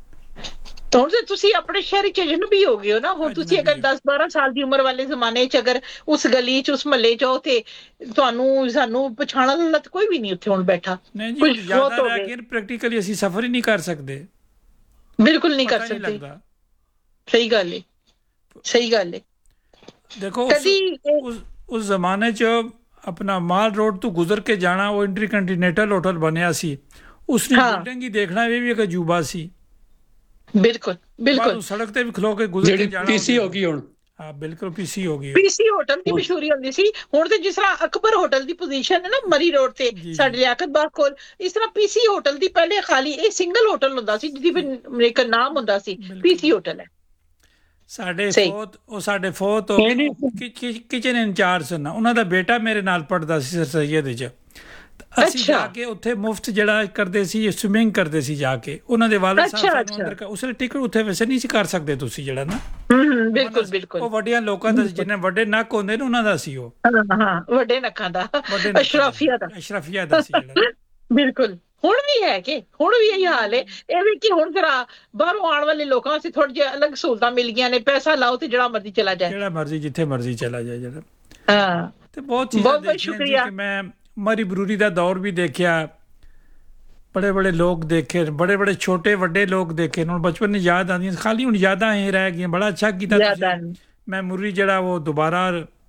ਹੁਣ ਤੇ ਤੁਸੀਂ ਆਪਣੇ ਸ਼ਹਿਰ ਚ ਅਜਨਬੀ ਹੋ ਗਏ ਹੋ ਨਾ। ਹੁਣ ਤੁਸੀਂ ਅਗਰ ਦਸ ਬਾਰਾਂ ਸਾਲ ਦੀ ਉਮਰ ਵਾਲੇ ਜ਼ਮਾਨੇ ਚ ਅਗਰ ਉਸ ਗਲੀ ਚ ਉਸ ਮਹੱਲੇ ਚ ਤੇ ਤੁਹਾਨੂੰ ਸਾਨੂੰ ਪਛਾਣਨ ਵਾਲਾ ਕੋਈ ਵੀ ਨਹੀਂ ਉੱਥੇ ਹੁਣ ਬੈਠਾ। ਨਹੀਂ ਜੀ, ਜ਼ਿਆਦਾ ਰਹਿ ਕੇ ਪ੍ਰੈਕਟੀਕਲੀ ਅਸੀਂ ਸਫ਼ਰ ਹੀ ਨਹੀਂ ਕਰ ਸਕਦੇ। ਬਿਲਕੁਲ ਨਹੀਂ ਕਰ ਸਕਦੇ। ਸਹੀ ਗੱਲ ਹੈ, ਸਹੀ ਗੱਲ ਹੈ। ਦੇਖੋ ਉਸ ਉਸ ਜ਼ਮਾਨੇ 'ਚ ਆਪਣਾ ਮਾਲ ਰੋਡ ਤੋਂ ਗੁਜ਼ਰ ਕੇ ਜਾਣਾ, ਉਹ ਇੰਟਰਕੰਟੀਨੈਂਟਲ ਹੋਟਲ ਬਣਿਆ ਸੀ, ਉਸ ਨੂੰ ਬਿਲਡਿੰਗ ਹੀ ਦੇਖਣਾ ਇਹ ਵੀ ਇੱਕ ਅਜੂਬਾ ਸੀ। ਬਿਲਕੁਲ ਬਿਲਕੁਲ। ਸੜਕ ਤੇ ਵੀ ਖਲੋ ਕੇ ਗੁਜ਼ਰ ਕੇ ਜਾਣਾ। ਪੀਸੀ ਹੋ ਗਈ ਹੁਣ। ਹਾਂ ਬਿਲਕੁਲ ਪੀਸੀ ਹੋ ਗਈ। ਪੀਸੀ ਹੋਟਲ ਦੀ ਮਸ਼ਹੂਰੀ ਹੁੰਦੀ ਸੀ। ਹੁਣ ਤੇ ਜਿਸ ਤਰ੍ਹਾਂ ਅਕਬਰ ਹੋਟਲ ਦੀ ਪੋਜੀਸ਼ਨ ਹੈ ਨਾ ਮਰੀ ਰੋਡ ਤੇ ਸਾਡੇ ਲਿਆਕਤ ਬਾਗ ਕੋਲ, ਇਸ ਤਰ੍ਹਾਂ ਪੀਸੀ ਹੋਟਲ ਦੀ ਪਹਿਲੇ ਖਾਲੀ ਇਹ ਸਿੰਗਲ ਹੋਟਲ ਹੁੰਦਾ ਸੀ ਜਿਹਦੀ ਇੱਕ ਨਾਮ ਹੁੰਦਾ ਸੀ, ਪੀਸੀ ਹੋਟਲ ਹੈ। ਸਾਡੇ ਫੋਤ ਉਹ ਸਾਡੇ ਫੋਤ ਕਿਚਨ ਇੰਚਾਰਜ ਸਨ, ਉਹਨਾਂ ਦਾ ਬੇਟਾ ਮੇਰੇ ਨਾਲ ਪੜ੍ਹਦਾ ਸੀ ਸਰ ਸੈਯਦ ਵਿੱਚ। ਅਸੀਂ ਜਾ ਕੇ ਉੱਥੇ ਮੁਫਤ ਜਿਹੜਾ ਕਰਦੇ ਸੀ, ਸਵਿਮਿੰਗ ਕਰਦੇ ਸੀ ਜਾ ਕੇ। ਉਹਨਾਂ ਦੇ ਵਾਲਿਦ ਸਾਹਿਬ ਸਾਨੂੰ ਅੰਦਰ, ਉਸ ਵੇਲੇ ਟਿਕਟ ਉੱਥੇ ਵੈਸੇ ਨਹੀਂ ਸੀ ਕਰ ਸਕਦੇ ਤੁਸੀਂ ਜਿਹੜਾ ਨਾ। ਬਿਲਕੁਲ ਬਿਲਕੁਲ। ਉਹ ਵੱਡਿਆਂ ਲੋਕਾਂ ਦਾ ਜਿਹਨੇ ਵੱਡੇ ਨੱਕ ਹੁੰਦੇ ਨੇ ਉਹਨਾਂ ਦਾ ਸੀ ਉਹ। ਹਾਂ, ਵੱਡੇ ਨੱਕਾਂ ਦਾ, ਅਸ਼ਰਾਫੀਆ ਦਾ, ਅਸ਼ਰਾਫੀਆ ਦਾ ਸੀ ਜਿਹੜਾ। ਬਿਲਕੁਲ। ਹੁਣ ਵੀ ਹੈ ਕਿ ਹੁਣ ਵੀ ਇਹੀ ਹਾਲ ਹੈ। ਇਹ ਵੀ ਕਿ ਹੁਣ ਜਰਾ ਬਾਹਰੋਂ ਆਉਣ ਵਾਲੇ ਲੋਕਾਂ ਵਾਸਤੇ ਥੋੜੀ ਜਿਹੀ ਅਲੱਗ ਸਹੂਲਤਾਂ ਮਿਲ ਗਈਆਂ ਨੇ, ਪੈਸਾ ਲਾਓ ਤੇ ਜਿਹੜਾ ਮਰਜ਼ੀ ਚਲਾ ਜਾਏ, ਜਿਹੜਾ ਮਰਜ਼ੀ ਜਿੱਥੇ ਮਰਜ਼ੀ ਚਲਾ ਜਾਏ ਜਿਹੜਾ। ਹਾਂ ਤੇ ਬਹੁਤ ਚੀਜ਼ਾਂ ਬਹੁਤ ਬਹੁਤ ਸ਼ੁਕਰੀਆ। ਮੈਂ ਮਰੀ ਬਰੂਰੀ ਦਾ ਦੌਰ ਵੀ ਦੇਖਿਆ, ਬੜੇ ਬੜੇ ਲੋਕ ਦੇਖੇ, ਬੜੇ ਬੜੇ ਛੋਟੇ ਵੱਡੇ ਲੋਕ ਦੇਖੇ। ਹੁਣ ਬਚਪਨ ਦੀ ਯਾਦ ਆਉਂਦੀਆਂ, ਖਾਲੀ ਹੁਣ ਯਾਦਾਂ ਇਹ ਰਹਿ ਗਈਆਂ। ਬੜਾ ਅੱਛਾ ਕੀਤਾ ਮੈਂ ਮੁਰੀ ਜਿਹੜਾ ਉਹ ਦੁਬਾਰਾ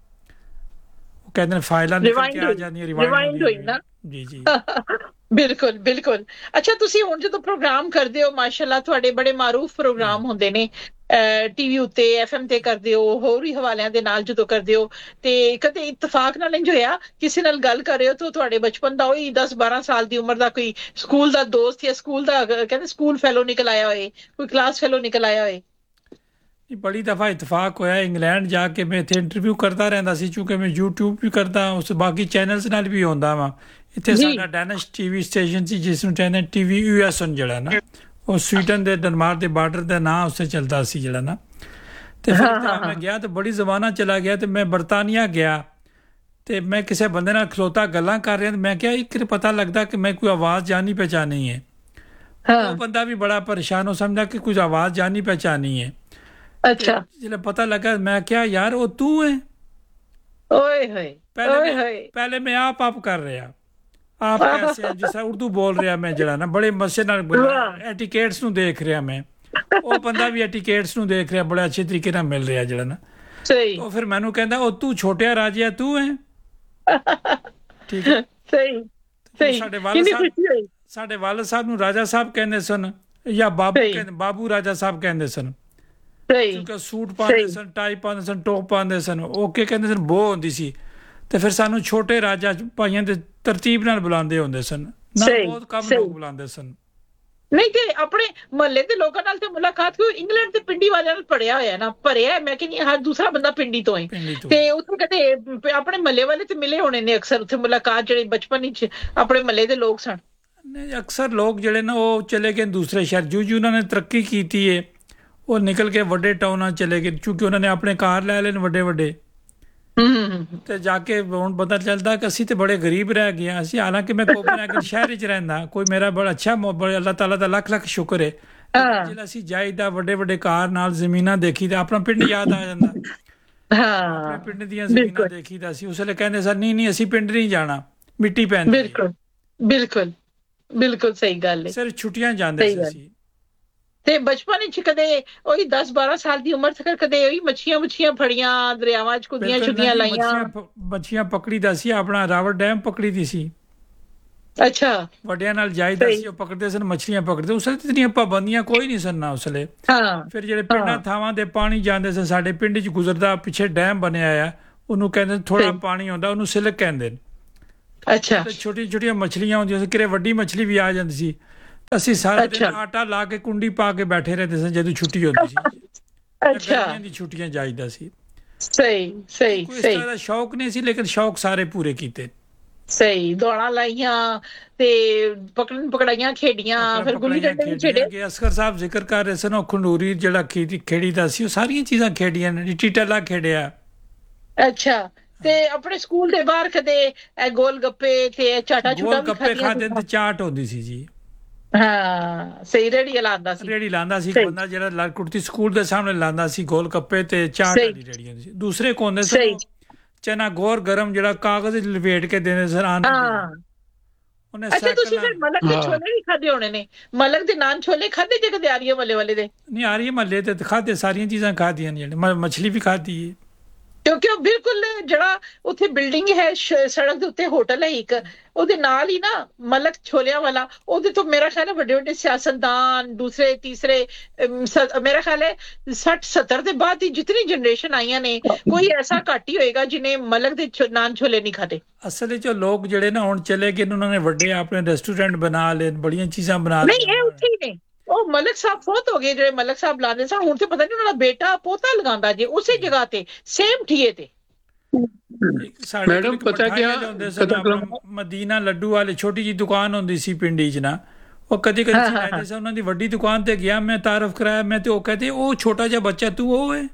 ਉਹ ਕਹਿੰਦੇ ਨੇ ਫਾਈਲਾਂ ਨਿਕਲ ਕੇ ਆ ਜਾਂਦੀਆਂ, ਰਿਵਾਈਂਡ ਹੋਈ ਨਾ। ਜੀ ਜੀ ਬਿਲਕੁਲ ਬਿਲਕੁਲ। ਅੱਛਾ, ਤੁਸੀਂ ਹੁਣ ਜਦੋਂ ਪ੍ਰੋਗਰਾਮ ਕਰਦੇ ਹੋ, ਮਾਸ਼ਾਅੱਲਾ ਤੁਹਾਡੇ ਬੜੇ ਮਾਰੂਫ ਪ੍ਰੋਗਰਾਮ ਹੁੰਦੇ ਨੇ ਟੀਵੀ ਉੱਤੇ, ਐਫਐਮ ਤੇ ਕਰਦੇ ਹੋ, ਹੋਰ ਵੀ ਹਵਾਲਿਆਂ ਦੇ ਨਾਲ ਜਦੋਂ ਕਰਦੇ ਹੋ, ਤੇ ਕਦੇ ਇਤਫਾਕ ਨਾਲ ਇੰਜ ਹੋਇਆ ਕਿਸੇ ਨਾਲ ਗੱਲ ਕਰ ਰਹੇ ਹੋ ਤਾਂ ਤੁਹਾਡੇ ਬਚਪਨ ਦਾ ਉਹੀ ਦਸ ਬਾਰਾਂ ਸਾਲ ਦੀ ਉਮਰ ਦਾ ਕੋਈ ਸਕੂਲ ਦਾ ਦੋਸਤ ਜਾਂ ਸਕੂਲ ਦਾ ਕਹਿੰਦੇ ਸਕੂਲ ਫੈਲੋ ਨਿਕਲ ਆਇਆ ਹੋਏ, ਕੋਈ ਕਲਾਸ ਫੈਲੋ ਨਿਕਲ ਆਇਆ ਹੋਏ? ਬੜੀ ਦਫਾ ਇਤਫਾਕ ਹੋਇਆ। ਇੰਗਲੈਂਡ ਜਾ ਕੇ ਮੈਂ ਇੱਥੇ ਇੰਟਰਵਿਊ ਕਰਦਾ ਰਹਿੰਦਾ ਸੀ, ਕਿਉਂਕਿ ਮੈਂ ਯੂਟਿਊਬ ਵੀ ਕਰਦਾ, ਉਸ ਬਾਕੀ ਚੈਨਲਸ ਨਾਲ ਵੀ ਆਉਂਦਾ ਵਾ। ਇੱਥੇ ਸਾਡਾ ਡੈਨਿਸ਼ ਟੀਵੀ ਸਟੇਸ਼ਨ ਸੀ ਜਿਸ ਨੂੰ ਕਹਿੰਦੇ ਟੀਵੀ ਯੂ ਐਸ ਜਿਹੜਾ ਨਾ, ਉਹ ਸਵੀਡਨ ਦੇ ਡਨਮਾਰਕ ਦੇ ਬਾਰਡਰ ਦਾ ਨਾਂ ਉਸ 'ਤੇ ਚੱਲਦਾ ਸੀ ਜਿਹੜਾ ਨਾ। ਤੇ ਫਿਰ ਮੈਂ ਗਿਆ ਤੇ ਬੜੀ ਜ਼ਮਾਨਾ ਚਲਾ ਗਿਆ ਤੇ ਮੈਂ ਬਰਤਾਨੀਆ ਗਿਆ ਤੇ ਮੈਂ ਕਿਸੇ ਬੰਦੇ ਨਾਲ ਖਲੋਤਾ ਗੱਲਾਂ ਕਰ ਰਿਹਾ ਤੇ ਮੈਂ ਕਿਹਾ ਇੱਕ ਪਤਾ ਲੱਗਦਾ ਕਿ ਮੈਂ ਕੋਈ ਆਵਾਜ਼ ਜਾਣੀ ਪਹਿਚਾਨੀ ਹੈ। ਉਹ ਬੰਦਾ ਵੀ ਬੜਾ ਪਰੇਸ਼ਾਨ ਹੋ ਸਮਝਦਾ ਕਿ ਕੁਝ ਆਵਾਜ਼ ਜਾਣੀ ਪਹਿਚਾਨੀ ਹੈ। ਅੱਛਾ, ਜਦੋਂ ਪਤਾ ਲੱਗਾ ਮੈਂ ਕਿਹਾ ਯਾਰ ਉਹ ਤੂੰ ਹੈ। ਓਏ ਹੋਏ ਪਹਿਲੇ ਪਹਿਲੇ ਮੈਂ ਆਪ ਆਪ ਕਰ ਰਿਹਾ, ਆਪ ਐਸੇ ਜਿਸ ਤਰ੍ਹਾਂ ਉਰਦੂ ਬੋਲ ਰਿਹਾ ਮੈਂ ਜਿਹੜਾ ਨਾ, ਬੜੇ ਮਸੇ ਨਾਲ ਐਟੀਕੇਟਸ ਨੂੰ ਦੇਖ ਰਿਹਾ ਮੈਂ। ਉਹ ਬੰਦਾ ਵੀ ਐਟੀਕੇਟਸ ਨੂੰ ਦੇਖ ਰਿਹਾ, ਬੜੇ ਅੱਛੇ ਤਰੀਕੇ ਨਾਲ ਮਿਲ ਰਿਹਾ ਜਿਹੜਾ ਨਾ। ਸਹੀ। ਉਹ ਫਿਰ ਮੈਨੂੰ ਕਹਿੰਦਾ ਉਹ ਤੂੰ ਛੋਟਿਆ ਰਾਜਿਆ ਤੂੰ ਹੈ। ਠੀਕ ਹੈ, ਸਹੀ ਸਹੀ। ਸਾਡੇ ਵਾਲਿਦ ਸਾਹਿਬ ਸਾਡੇ ਵਾਲਿਦ ਸਾਹਿਬ ਨੂੰ ਰਾਜਾ ਸਾਹਿਬ ਕਹਿੰਦੇ ਸਨ ਜਾਂ ਬਾਬੂ ਕਹਿੰਦੇ, ਬਾਬੂ ਰਾਜਾ ਸਾਹਿਬ ਕਹਿੰਦੇ ਸਨ। ਕਿਉਂਕਿ ਸੂਟ ਪਾਉਂਦੇ ਸਨ, ਟਾਈ ਪਾਉਂਦੇ ਸਨ, ਟੋਪ ਪਾਉਂਦੇ ਸਨ। ਉਹ ਕੀ ਕਹਿੰਦੇ ਸਨ, ਬੋ ਹੁੰਦੀ ਸੀ ਤੇ ਫਿਰ ਸਾਨੂੰ ਛੋਟੇ ਰਾਜਾ ਭਾਈਆਂ ਦੇ ਤਰਤੀਬ ਨਾਲ ਬੁਲਾਉਂਦੇ ਹੁੰਦੇ ਸਨ ਨਾ, ਬਹੁਤ ਕਮ ਲੋਕ ਬੁਲਾਉਂਦੇ ਸਨ। ਨਹੀਂ ਤੇ ਆਪਣੇ ਮਹੱਲੇ ਦੇ ਲੋਕਾਂ ਨਾਲ ਤੇ ਮੁਲਾਕਾਤ ਕੋਈ ਇੰਗਲੈਂਡ ਦੇ ਪਿੰਡੀ ਵਾਲਿਆਂ ਨਾਲ ਪੜਿਆ ਹੋਇਆ ਨਾ, ਭਰਿਆ ਮੈਂ ਕਹਿੰਦੀ ਹਰ ਦੂਸਰਾ ਬੰਦਾ ਪਿੰਡੀ ਤੋਂ ਹੈ ਤੇ ਉੱਥੇ ਕਦੇ ਆਪਣੇ ਮਹੱਲੇ ਵਾਲੇ ਤੇ ਮਿਲੇ ਹੋਣੇ ਨੇ ਅਕਸਰ ਉੱਥੇ ਮੁਲਾਕਾਤ ਜਿਹੜੇ ਬਚਪਨ ਵਿੱਚ ਆਪਣੇ ਮਹੱਲੇ ਦੇ ਲੋਕ ਸਨ। ਨਹੀਂ, ਅਕਸਰ ਲੋਕ ਜਿਹੜੇ ਨਾ ਉਹ ਚਲੇ ਗਏ ਦੂਸਰੇ ਸ਼ਹਿਰ, ਜੂ ਜੂ ਉਹਨਾਂ ਨੇ ਤਰੱਕੀ ਕੀਤੀ ਹੈ ਉਹ ਨਿਕਲ ਕੇ ਵੱਡੇ ਟਾਊਨਾਂ ਚਲੇ ਗਏ, ਕਿਉਂਕਿ ਉਹਨਾਂ ਨੇ ਆਪਣੇ ਕਾਰ ਲੈ ਲਏ ਨੇ ਵੱਡੇ ਵੱਡੇ। ਤੇ ਜਾ ਕੇ ਹੁਣ ਪਤਾ ਚੱਲਦਾ ਕਿ ਅਸੀਂ ਤੇ ਬੜੇ ਗਰੀਬ ਰਹਿ ਗਏ ਹਾਂ। ਅਸੀਂ ਹਾਲਾਂਕਿ ਮੈਂ ਕੋਪਨਹੈਗਨ ਸ਼ਹਿਰ ਵਿੱਚ ਰਹਿੰਦਾ, ਕੋਈ ਮੇਰਾ ਬੜਾ ਅੱਛਾ ਅੱਲਾਹ ਤਾਲਾ ਦਾ ਲੱਖ ਲੱਖ ਸ਼ੁਕਰ ਹੈ। ਜਦੋਂ ਅਸੀਂ ਜਾਈਦਾ ਵੱਡੇ ਵੱਡੇ ਕਾਰ ਨਾਲ ਜ਼ਮੀਨਾਂ ਦੇਖੀਦਾ, ਆਪਣਾ ਪਿੰਡ ਯਾਦ ਆ ਜਾਂਦਾ। ਆਪਣੇ ਪਿੰਡ ਦੀਆਂ ਜ਼ਮੀਨਾਂ ਦੇਖੀਦਾ ਸੀ। ਉਸ ਵੇਲੇ ਕਹਿੰਦੇ ਸਰ ਨਹੀਂ ਨਹੀਂ ਅਸੀਂ ਪਿੰਡ ਨਹੀਂ ਜਾਣਾ, ਮਿੱਟੀ ਪੈਂਦੀ। ਬਿਲਕੁਲ ਬਿਲਕੁਲ ਬਿਲਕੁਲ ਸਹੀ ਗੱਲ ਹੈ। ਸਿਰ ਛੁੱਟੀਆਂ ਜਾਂਦੇ ਸੀ ਅਸੀਂ। ਤੇ ਬਚਪਨ ਵਿੱਚ ਕਦੇ ਉਹੀ ਦਸ ਬਾਰਾਂ ਸਾਲ ਦੀ ਉਮਰ ਤੱਕ ਕਦੇ ਉਹੀ ਮੱਛੀਆਂ ਮੁੱਛੀਆਂ ਫੜੀਆਂ, ਦਰਿਆਵਾਂ 'ਚ ਕੁੱਦੀਆਂ ਛੁੱਦੀਆਂ ਲਾਈਆਂ? ਮੱਛੀਆਂ ਪਕੜੀ ਦਾ ਸੀ, ਆਪਣਾ ਰਾਵਰ ਡੈਮ ਪਕੜੀ ਦੀ ਸੀ। ਅੱਛਾ। ਵੱਡਿਆਂ ਨਾਲ ਜਾਈਦਾ ਸੀ, ਉਹ ਪਕੜਦੇ ਸਨ, ਮੱਛੀਆਂ ਪਕੜਦੇ। ਉਸ ਵੇਲੇ ਇਤਨੀਆਂ ਪਾਬੰਦੀਆਂ ਕੋਈ ਨਹੀਂ ਸਨ ਨਾ ਉਸ ਵੇਲੇ। ਫਿਰ ਜਿਹੜੇ ਪਿੰਡਾਂ ਥਾਵਾਂ ਦੇ ਪਾਣੀ ਜਾਂਦੇ ਸਨ, ਸਾਡੇ ਪਿੰਡ 'ਚ ਗੁਜ਼ਰਦਾ ਪਿੱਛੇ ਡੈਮ ਬਣਿਆ ਆ, ਉਹਨੂੰ ਕਹਿੰਦੇ ਥੋੜਾ ਪਾਣੀ ਆਉਂਦਾ, ਉਹਨੂੰ ਸਿਲਕ ਕਹਿੰਦੇ ਨੇ। ਅੱਛਾ। ਤੇ ਛੋਟੀਆਂ ਛੋਟੀਆਂ ਮੱਛਲੀਆਂ ਹੁੰਦੀਆਂ ਸੀ, ਕਿਤੇ ਵੱਡੀ ਮੱਛਲੀ ਵੀ ਆ ਜਾਂਦੀ ਸੀ। ਅਸੀਂ ਸਾਰਾ ਦਿਨ ਆਟਾ ਲਾ ਕੇ ਕੁੰਡੀ ਪਾ ਕੇ ਬੈਠੇ ਰਹਿੰਦੇ ਸਨ ਜਦੋਂ ਛੁੱਟੀ ਹੁੰਦੀ ਸੀ। ਗਰਮੀਆਂ ਦੀ ਛੁੱਟੀਆਂ ਜਾਈਦਾ ਸੀ। ਸਹੀ ਸਹੀ ਕੋਈ ਇਸ ਤਰ੍ਹਾਂ ਦਾ ਸ਼ੌਕ ਨਹੀਂ ਸੀ, ਲੇਕਿਨ ਸ਼ੌਕ ਸਾਰੇ ਪੂਰੇ ਕੀਤੇ। ਸਹੀ। ਦੌੜਾਂ ਲਾਈਆਂ ਤੇ ਪਕੜਨ ਪਕੜਾਈਆਂ ਖੇਡੀਆਂ, ਫਿਰ ਗੁੱਲੀ ਡੰਡੇ ਵੀ ਖੇਡੇ। ਅਸਕਰ ਸਾਹਿਬ ਜ਼ਿਕਰ ਕਰ ਰਹੇ ਸਨ, ਉਹ ਖੰਡੂਰੀ ਜਿਹੜਾ ਖੇਡੀ ਦਾ ਸੀ, ਉਹ ਸਾਰੀਆਂ ਚੀਜ਼ਾਂ ਖੇਡੀਆਂ ਨੇ। ਟੀਟਲਾ ਖੇਡਿਆ। ਅੱਛਾ। ਤੇ ਆਪਣੇ ਸਕੂਲ ਦੇ ਬਾਹਰ ਕਦੇ ਗੋਲ ਗੱਪੇ ਤੇ ਚਾਟਾ ਚੂਟਾ ਗੋਲ ਗੱਪੇ ਖਾਦੇ ਤੇ ਚਾਟ ਹੁੰਦੀ ਸੀ ਜੀ। ਹਾਂ ਸਹੀ। ਰੇੜੀ ਲਾਉਂਦਾ ਸੀ, ਰੇੜੀ ਲਾਉਂਦਾ ਸੀ ਬੰਦਾ ਜਿਹੜਾ ਲਾਲ ਕੁੜਤੀ ਸਕੂਲ ਦੇ ਸਾਹਮਣੇ ਲਾਉਂਦਾ ਸੀ, ਗੋਲ ਗੱਪੇ ਤੇ ਚਾਟ ਵਾਲੀ ਰੇੜੀ ਹੁੰਦੀ ਸੀ। ਦੂਸਰੇ ਕੋਨੇ ਸਨ ਚਨਾ ਗੋਰ ਗਰਮ ਜਿਹੜਾ ਕਾਗਜ਼ ਲਪੇਟ ਕੇ ਦਿੰਦੇ ਸਨ। ਉਹਨੇ ਅੱਛਾ। ਤੁਸੀਂ ਫਿਰ ਮਲਕ ਦੇ ਛੋਲੇ ਵੀ ਖਾਦੇ ਹੋਣੇ ਨੇ? ਮਲਕ ਦੇ ਨਾਨ ਛੋਲੇ ਖਾਦੇ ਜੇ ਕਦੇ ਆਰੀਏ ਮਹੱਲੇ ਵਾਲੇ ਦੇ? ਨਹੀਂ, ਆਰੀਏ ਮਹੱਲੇ ਤੇ ਖਾਦੇ, ਸਾਰੀਆਂ ਚੀਜ਼ਾਂ ਖਾਦੀਆਂ ਨੇ, ਮੱਛਲੀ ਵੀ ਖਾਦੀ ਹੈ। ਕਿਉਂਕਿ ਉਹ ਬਿਲਕੁਲ ਜਿਹੜਾ ਉੱਥੇ ਬਿਲਡਿੰਗ ਹੈ, ਸੜਕ ਦੇ ਉੱਤੇ ਹੋਟਲ ਹੈ ਇੱਕ, ਉਹਦੇ ਨਾਲ ਹੀ ਨਾ ਮਲਕ ਛੋਲਿਆਂ ਵਾਲਾ, ਉਹਦੇ ਤੋਂ ਮੇਰਾ ਖਿਆਲ ਹੈ ਵੱਡੇ ਵੱਡੇ ਸਿਆਸਤਦਾਨ, ਦੂਸਰੇ ਤੀਸਰੇ, ਮੇਰਾ ਖਿਆਲ ਹੈ ਸੱਠ ਸੱਤਰ ਦੇ ਬਾਅਦ ਦੀ ਜਿਤਨੀ ਜਨਰੇਸ਼ਨ ਆਈਆਂ ਨੇ, ਕੋਈ ਐਸਾ ਘੱਟ ਹੀ ਹੋਏਗਾ ਜਿਹਨੇ ਮਲਕ ਦੇ ਨਾਨ ਛੋਲੇ ਨਹੀਂ ਖਾਦੇ। ਅਸਲ ਵਿੱਚ ਲੋਕ ਜਿਹੜੇ ਨਾ ਹੁਣ ਚਲੇ ਗਏ, ਉਹਨਾਂ ਨੇ ਵੱਡੇ ਆਪਣੇ ਰੈਸਟੋਰੈਂਟ ਬਣਾ ਲਏ, ਬੜੀਆਂ ਚੀਜ਼ਾਂ ਬਣਾ ਲਈਆਂ। ਨਹੀਂ, ਇਹ ਉੱਥੇ ਹੀ ਨੇ। ਉਹ ਮਲਕ ਸਾਹਿਬ ਫੌਤ ਹੋ ਗਏ ਜਿਹੜੇ ਮਲਕ ਸਾਹਿਬ ਲਾਉਂਦੇ ਸਨ, ਹੁਣ ਤੇ ਪਤਾ ਨਹੀਂ ਉਹਨਾਂ ਦਾ ਬੇਟਾ ਪੋਤਾ ਲਗਾਉਂਦਾ ਜੇ ਉਸੇ ਜਗ੍ਹਾ ਤੇ, ਸੇਮ ਠੀਏ ਤੇ। ਮੈਡਮ ਪਤਾ ਕਿਆ, ਮਦੀਨਾ ਲੱਡੂ ਵਾਲੇ ਛੋਟੀ ਜੀ ਦੁਕਾਨ ਹੁੰਦੀ ਸੀ ਪਿੰਡੀ 'ਚ ਨਾ, ਉਹ ਕਦੀ ਕਦੀ ਚਲਾਉਂਦੇ ਸੀ। ਉਹਨਾਂ ਦੀ ਵੱਡੀ ਦੁਕਾਨ ਤੇ ਗਿਆ, ਮੈਂ ਤਾਰਫ ਕਰਾਇਆ, ਮੈਂ ਤੇ ਉਹ ਕਹਿੰਦੇ ਉਹ ਛੋਟਾ ਜਿਹਾ ਬੱਚਾ ਤੂੰ ਉਹ ਹੈ।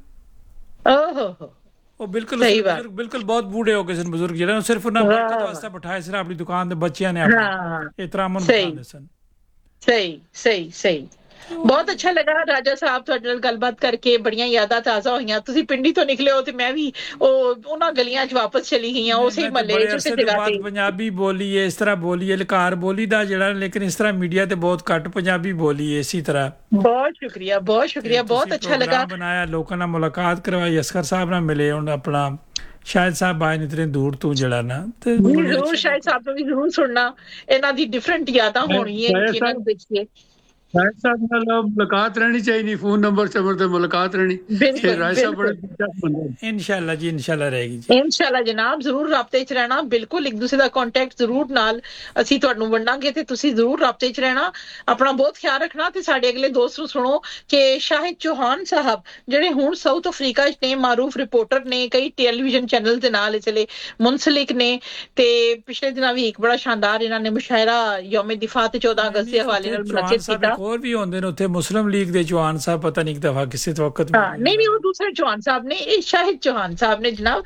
ਓਹੋ। ਉਹ ਬਿਲਕੁਲ ਬਿਲਕੁਲ ਬਹੁਤ ਬੂढ़े ਹੋ ਗਏ ਸਨ ਬਜ਼ੁਰਗ, ਜਿਹੜੇ ਸਿਰਫ ਉਹਨਾਂ ਬਰਕਤ ਵਾਸਤੇ ਬਿਠਾਏ ਸਨ ਆਪਣੀ ਦੁਕਾਨ ਦੇ ਬੱਚਿਆਂ ਨੇ, ਆਪਣੇ ਇਤਰਾਮ ਦਿੰਦੇ ਸਨ। ਸਹੀ ਸਹੀ ਸਹੀ। ਬਹੁਤ ਅੱਛਾ ਲੱਗਾ ਰਾਜਾ ਸਾਹਿਬ ਤੁਹਾਡੇ ਨਾਲ ਗੱਲਬਾਤ ਕਰਕੇ, ਬੜੀਆਂ ਯਾਦਾਂ ਤਾਜ਼ਾ ਹੋਈਆਂ। ਤੁਸੀਂ ਪਿੰਡੀ ਤੋਂ ਨਿਕਲੇ ਹੋ ਤੇ ਮੈਂ ਵੀ ਉਹ ਉਹਨਾਂ ਗਲੀਆਂ 'ਚ ਵਾਪਸ ਚਲੀ ਗਈ ਹਾਂ, ਉਸੇ ਮਹੱਲੇ 'ਚ, ਉਸੇ ਜਗ੍ਹਾ ਤੇ। ਪੰਜਾਬੀ ਬੋਲੀ ਹੈ, ਇਸ ਤਰ੍ਹਾਂ ਬੋਲੀ ਹੈ, ਲਕਾਰ ਬੋਲੀ ਦਾ ਜਿਹੜਾ, ਲੇਕਿਨ ਇਸ ਤਰ੍ਹਾਂ ਮੀਡੀਆ ਤੇ ਬਹੁਤ ਘੱਟ ਪੰਜਾਬੀ ਬੋਲੀ ਹੈ। ਇਸੇ ਤਰ੍ਹਾਂ ਬਹੁਤ ਸ਼ੁਕਰੀਆ, ਬਹੁਤ ਸ਼ੁਕਰੀਆ, ਬਹੁਤ ਅੱਛਾ ਲੱਗਾ। ਬਣਾਇਆ, ਲੋਕਾਂ ਨਾਲ ਮੁਲਾਕਾਤ ਕਰਵਾਈ, ਅਸਕਰ ਸਾਹਿਬ ਨਾਲ ਮਿਲੇ, ਹੁਣ ਆਪਣਾ ਸ਼ਾਹਿਦ ਸਾਹਿਬ ਆਏ ਨੇ ਇਤਨੇ ਦੂਰ ਤੋਂ ਜਿਹੜਾ ਨਾ, ਤੇ ਜ਼ਰੂਰ ਸ਼ਾਹਿਦ ਸਾਹਿਬ ਨੂੰ ਵੀ ਜ਼ਰੂਰ ਸੁਣਨਾ, ਇਹਨਾਂ ਦੀ ਡਿਫਰੈਂਟ ਯਾਦਾਂ ਹੋਣਗੀਆਂ ਇਹਨਾਂ ਨੂੰ ਦੇਖੀਏ। ਰਾਜ ਸਾਹਿਬ ਨਾਲ ਮੁਲਾਕਾਤ ਰਹਿਣੀ ਚਾਹੀਦੀ, ਫੋਨ ਨੰਬਰ ਚਮਰ ਤੇ ਮੁਲਾਕਾਤ ਰਹਿਣੀ। ਰਾਜ ਸਾਹਿਬ ਬੜੇ ਇਨਸ਼ਾਅੱਲਾ ਜੀ, ਇਨਸ਼ਾਅੱਲਾ ਰਹੇਗੀ ਜੀ, ਇਨਸ਼ਾਅੱਲਾ ਜਨਾਬ। ਜ਼ਰੂਰ ਰਾਬਤੇ 'ਚ ਰਹਿਣਾ, ਬਿਲਕੁਲ ਇੱਕ ਦੂਸਰੇ ਦਾ ਕੰਟੈਕਟ ਜ਼ਰੂਰ ਨਾਲ ਅਸੀਂ ਤੁਹਾਨੂੰ ਵੰਡਾਂਗੇ ਤੇ ਤੁਸੀਂ ਜ਼ਰੂਰ ਰਾਬਤੇ 'ਚ ਰਹਿਣਾ। ਆਪਣਾ ਬਹੁਤ ਖਿਆਲ ਰੱਖਣਾ ਤੇ ਸਾਡੇ ਅਗਲੇ ਦੋਸਤ ਨੂੰ ਸੁਣੋ ਕਿ ਸ਼ਾਹਿਦ ਚੌਹਾਨ ਸਾਹਿਬ ਜਿਹੜੇ ਹੁਣ ਸਾਊਥ ਅਫਰੀਕਾ 'ਚ ਨੇ, ਮਾਰੂਫ ਰਿਪੋਰਟਰ ਨੇ, ਕਈ ਟੈਲੀਵਿਜ਼ਨ ਚੈਨਲ ਦੇ ਨਾਲ ਇਸ ਵੇਲੇ ਮੁਨਸਲਿਕ ਨੇ, ਤੇ ਪਿਛਲੇ ਦਿਨਾਂ ਵੀ ਇੱਕ ਬੜਾ ਸ਼ਾਨਦਾਰ ਇਹਨਾਂ ਨੇ ਮੁਸ਼ਾਇਰਾ ਯੌਮ ਦਿਫਾ ਤੇ ਚੌਦਾਂ ਅਗਸਤ ਦੇ ਹਵਾਲੇ ਨਾਲ ਮੁਨੱਕਿਦ ਕੀਤਾ। ਹੋਰ ਵੀ ਹੁੰਦੇ ਨੇ ਉੱਥੇ, ਮੁਸਲਿਮ ਲੀਗ ਦੇ ਚੌਹਾਨ ਸਾਹਿਬ, ਪਤਾ ਨਹੀਂ ਇੱਕ ਦਫਾ ਕਿਸੇ ਵਕਤ। ਹਾਂ ਨਹੀਂ ਨਹੀਂ, ਉਹ ਦੂਸਰੇ ਚੌਹਾਨ ਸਾਹਿਬ ਨੇ, ਇਹ ਸ਼ਾਹਿਦ ਚੌਹਾਨ ਸਾਹਿਬ ਨੇ ਜਨਾਬ।